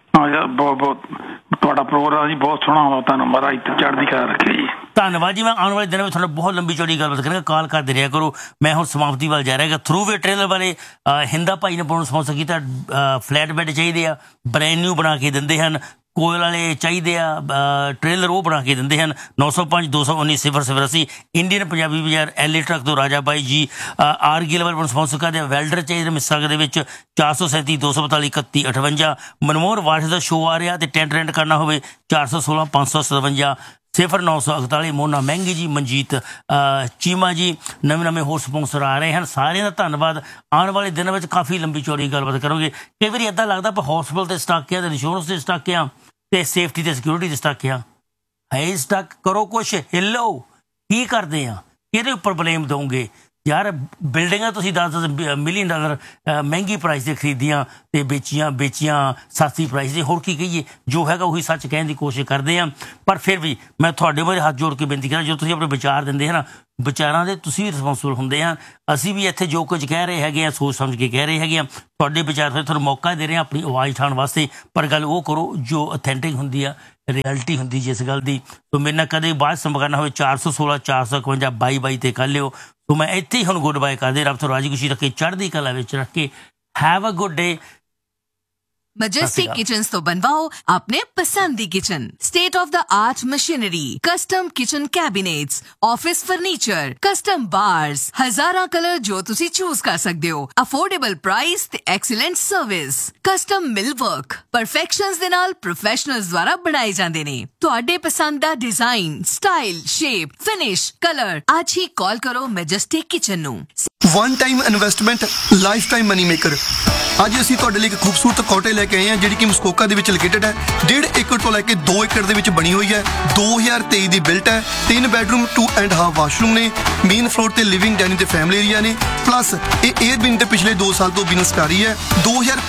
ਬਹੁਤ ਤੁਹਾਡਾ ਪ੍ਰੋਗਰਾਮ ਜੀ ਬਹੁਤ ਸੋਹਣਾ ਹੁੰਦਾ, ਤੁਹਾਨੂੰ ਮਹਾਰਾਜ ਚੜ੍ਹਦੀ ਕਲਾ ਰੱਖੇ ਜੀ। ਧੰਨਵਾਦ ਜੀ। ਮੈਂ ਆਉਣ ਵਾਲੇ ਦਿਨਾਂ ਵਿੱਚ ਤੁਹਾਨੂੰ ਬਹੁਤ ਲੰਬੀ ਚੌੜੀ ਗੱਲਬਾਤ ਕਰਾਂਗਾ, ਕਾਲ ਕਰਦੇ ਰਿਹਾ ਕਰੋ। ਮੈਂ ਹੁਣ ਸਮਾਪਤੀ ਵੱਲ ਜਾ ਰਿਹਾ। ਥਰੂ ਵੇ ਟ੍ਰੇਲਰ ਵਾਲੇ ਹਿੰਦਾ ਭਾਈ ਨੇ ਬਣਾਉਣ ਸਪਾਂਸਰ ਕੀਤਾ। ਫਲੈਟ ਬੈੱਡ ਚਾਹੀਦੇ ਆ, ਬ੍ਰੈਂਡ ਨਿਊ ਬਣਾ ਕੇ ਦਿੰਦੇ ਹਨ। ਕੋਇਲ ਵਾਲੇ ਚਾਹੀਦੇ ਆ ਟ੍ਰੇਲਰ, ਉਹ ਬਣਾ ਕੇ ਦਿੰਦੇ ਹਨ। 905 219 0080। ਇੰਡੀਅਨ ਪੰਜਾਬੀ ਬਾਜ਼ਾਰ, LA ਟਰੱਕ ਤੋਂ ਰਾਜਾ ਬਾਈ ਜੀ। ਆਰ ਗਿੱਲ ਵਾਲੇ ਸਪਾਂਸਰ ਕਰਦੇ ਆ। ਵੈਲਡਰ ਚਾਹੀਦੇ ਮਿਸਾਗ ਦੇ ਵਿੱਚ 437 242 31 58। ਮਨਮੋਹਨ ਵਾਸ਼ ਦਾ ਸ਼ੋਅ ਆ ਰਿਹਾ ਤੇ ਟੈਂਟ ਰੈਂਟ ਕਰਨਾ ਹੋਵੇ 416 557 0948। ਮੋਨਾ ਮਹਿੰਗੀ ਜੀ, ਮਨਜੀਤ ਚੀਮਾ ਜੀ, ਨਵੇਂ ਹੋਰ ਸਪਾਂਸਰ ਆ ਰਹੇ ਹਨ। ਸਾਰਿਆਂ ਦਾ ਧੰਨਵਾਦ। ਆਉਣ ਵਾਲੇ ਦਿਨਾਂ ਵਿੱਚ ਕਾਫੀ ਲੰਬੀ ਚੌੜੀ ਗੱਲਬਾਤ ਕਰੋਗੇ। ਕਈ ਵਾਰੀ ਇੱਦਾਂ ਲੱਗਦਾ ਆਪਾਂ ਹੌਸਪਿਟਲ ਤੇ ਸਟਕ ਆ, ਤੇ ਇੰਸ਼ੋਰੈਂਸ ਤੇ ਸਟਕ ਆ, ਤੇ ਸੇਫਟੀ ਤੇ ਸਿਕਿਉਰਿਟੀ ਤੇ ਸਟਕ ਆ। ਹੈ ਸਟਕ ਕਰੋ, ਕੁਛ ਹਿੱਲੋ। ਕੀ ਕਰਦੇ ਆ, ਕਿਹਦੇ ਉੱਪਰ ਬਲੇਮ ਦਊਂਗੇ ਯਾਰ? ਬਿਲਡਿੰਗਾਂ ਤੁਸੀਂ $10 ਮਿਲੀਅਨ ਮਹਿੰਗੀ ਪ੍ਰਾਈਸ 'ਤੇ ਖਰੀਦੀਆਂ ਅਤੇ ਵੇਚੀਆਂ ਸਸਤੀ ਪ੍ਰਾਈਸ 'ਤੇ। ਹੋਰ ਕੀ ਕਹੀਏ, ਜੋ ਹੈਗਾ ਉਹੀ ਸੱਚ ਕਹਿਣ ਦੀ ਕੋਸ਼ਿਸ਼ ਕਰਦੇ ਹਾਂ। ਪਰ ਫਿਰ ਵੀ ਮੈਂ ਤੁਹਾਡੇ ਬਾਰੇ ਹੱਥ ਜੋੜ ਕੇ ਬੇਨਤੀ ਕਰਾਂ, ਜੋ ਤੁਸੀਂ ਆਪਣੇ ਵਿਚਾਰ ਦਿੰਦੇ ਹੈ ਨਾ, ਵਿਚਾਰਾਂ ਦੇ ਤੁਸੀਂ ਵੀ ਰਿਸਪੌਂਸੀਬਲ ਹੁੰਦੇ ਆ। ਅਸੀਂ ਵੀ ਇੱਥੇ ਜੋ ਕੁਝ ਕਹਿ ਰਹੇ ਹੈਗੇ ਆ, ਸੋਚ ਸਮਝ ਕੇ ਕਹਿ ਰਹੇ ਹੈਗੇ ਆ। ਤੁਹਾਡੇ ਵਿਚਾਰ ਫਿਰ ਤੁਹਾਨੂੰ ਮੌਕਾ ਦੇ ਰਹੇ ਹਾਂ ਆਪਣੀ ਆਵਾਜ਼ ਉਠਾਉਣ ਵਾਸਤੇ। ਪਰ ਗੱਲ ਉਹ ਕਰੋ ਜੋ ਅਥੈਂਟਿਕ ਹੁੰਦੀ ਆ, ਰਿਐਲਿਟੀ ਹੁੰਦੀ ਜਿਸ ਗੱਲ ਦੀ। ਸੋ ਮੇਰੇ ਨਾਲ ਕਦੇ ਬਾਅਦ ਸੰਪਰਕ ਕਰਨਾ ਹੋਵੇ 416 451 22 ਤੇ ਕਰ ਲਿਓ। ਸੋ ਮੈਂ ਇੱਥੇ ਹੀ ਹੁਣ ਗੁੱਡ ਬਾਏ ਕਰਦੇ। ਰੱਬ ਤੋਂ ਰਾਜੀ ਖੁਸ਼ੀ ਰੱਖੇ, ਚੜ੍ਹਦੀ ਕਲਾ ਵਿੱਚ ਰੱਖ ਕੇ। Have a good day. Majestic Kitchens ਤੋਂ ਬਣਵਾਓ ਆਪਣੇ ਪਸੰਦ ਦੀ kitchen. State of the art machinery, custom kitchen cabinets, office furniture, custom bars, ਹਜ਼ਾਰਾਂ ਕਲਰ ਜੋ ਤੁਸੀਂ ਚੂਜ਼ ਕਰ ਸਕਦੇ ਹੋ। Affordable price ਤੇ excellent service, custom millwork, perfections ਦੇ ਨਾਲ professionals ਦੁਆਰਾ ਬਣਾਏ ਜਾਂਦੇ ਨੇ। ਤੁਹਾਡੇ ਪਸੰਦ ਦਾ design, style, shape, finish, colour, ਅੱਜ ਹੀ ਕਾਲ ਕਰੋ Majestic Kitchen ਨੂੰ। One time investment, life time money maker. ਅੱਜ ਅਸੀਂ ਤੁਹਾਡੇ ਲਈ ਇੱਕ ਖੂਬਸੂਰਤ ਕੋਟੇ ਲੈ ਕੇ ਆਏ ਹਾਂ, ਜਿਹੜੀ ਕਿ ਮਸਕੋਕਾ ਦੇ ਵਿੱਚ ਲੋਕੇਟਡ ਹੈ। 1.5 ਏਕੜ ਤੋਂ ਲੈ ਕੇ 2 ਏਕੜ ਦੇ ਵਿੱਚ ਬਣੀ ਹੋਈ ਹੈ। 2023 ਦੀ ਬਿਲਟ ਹੈ। 3 ਬੈਡਰੂਮ 2.5 ਵਾਸ਼ਰੂਮ ਨੇ। ਮੇਨ ਫਲੋਰ ਤੇ ਲਿਵਿੰਗ, ਡਾਈਨਿੰਗ ਤੇ ਫੈਮਿਲੀ ਏਰੀਆ ਨੇ। ਪਲੱਸ ਇਹ 에ਅਰਬਿਨ ਤੇ ਪਿਛਲੇ 2 ਸਾਲ ਤੋਂ ਬਿਜ਼ਨਸ ਕਰ ਰਹੀ ਹੈ।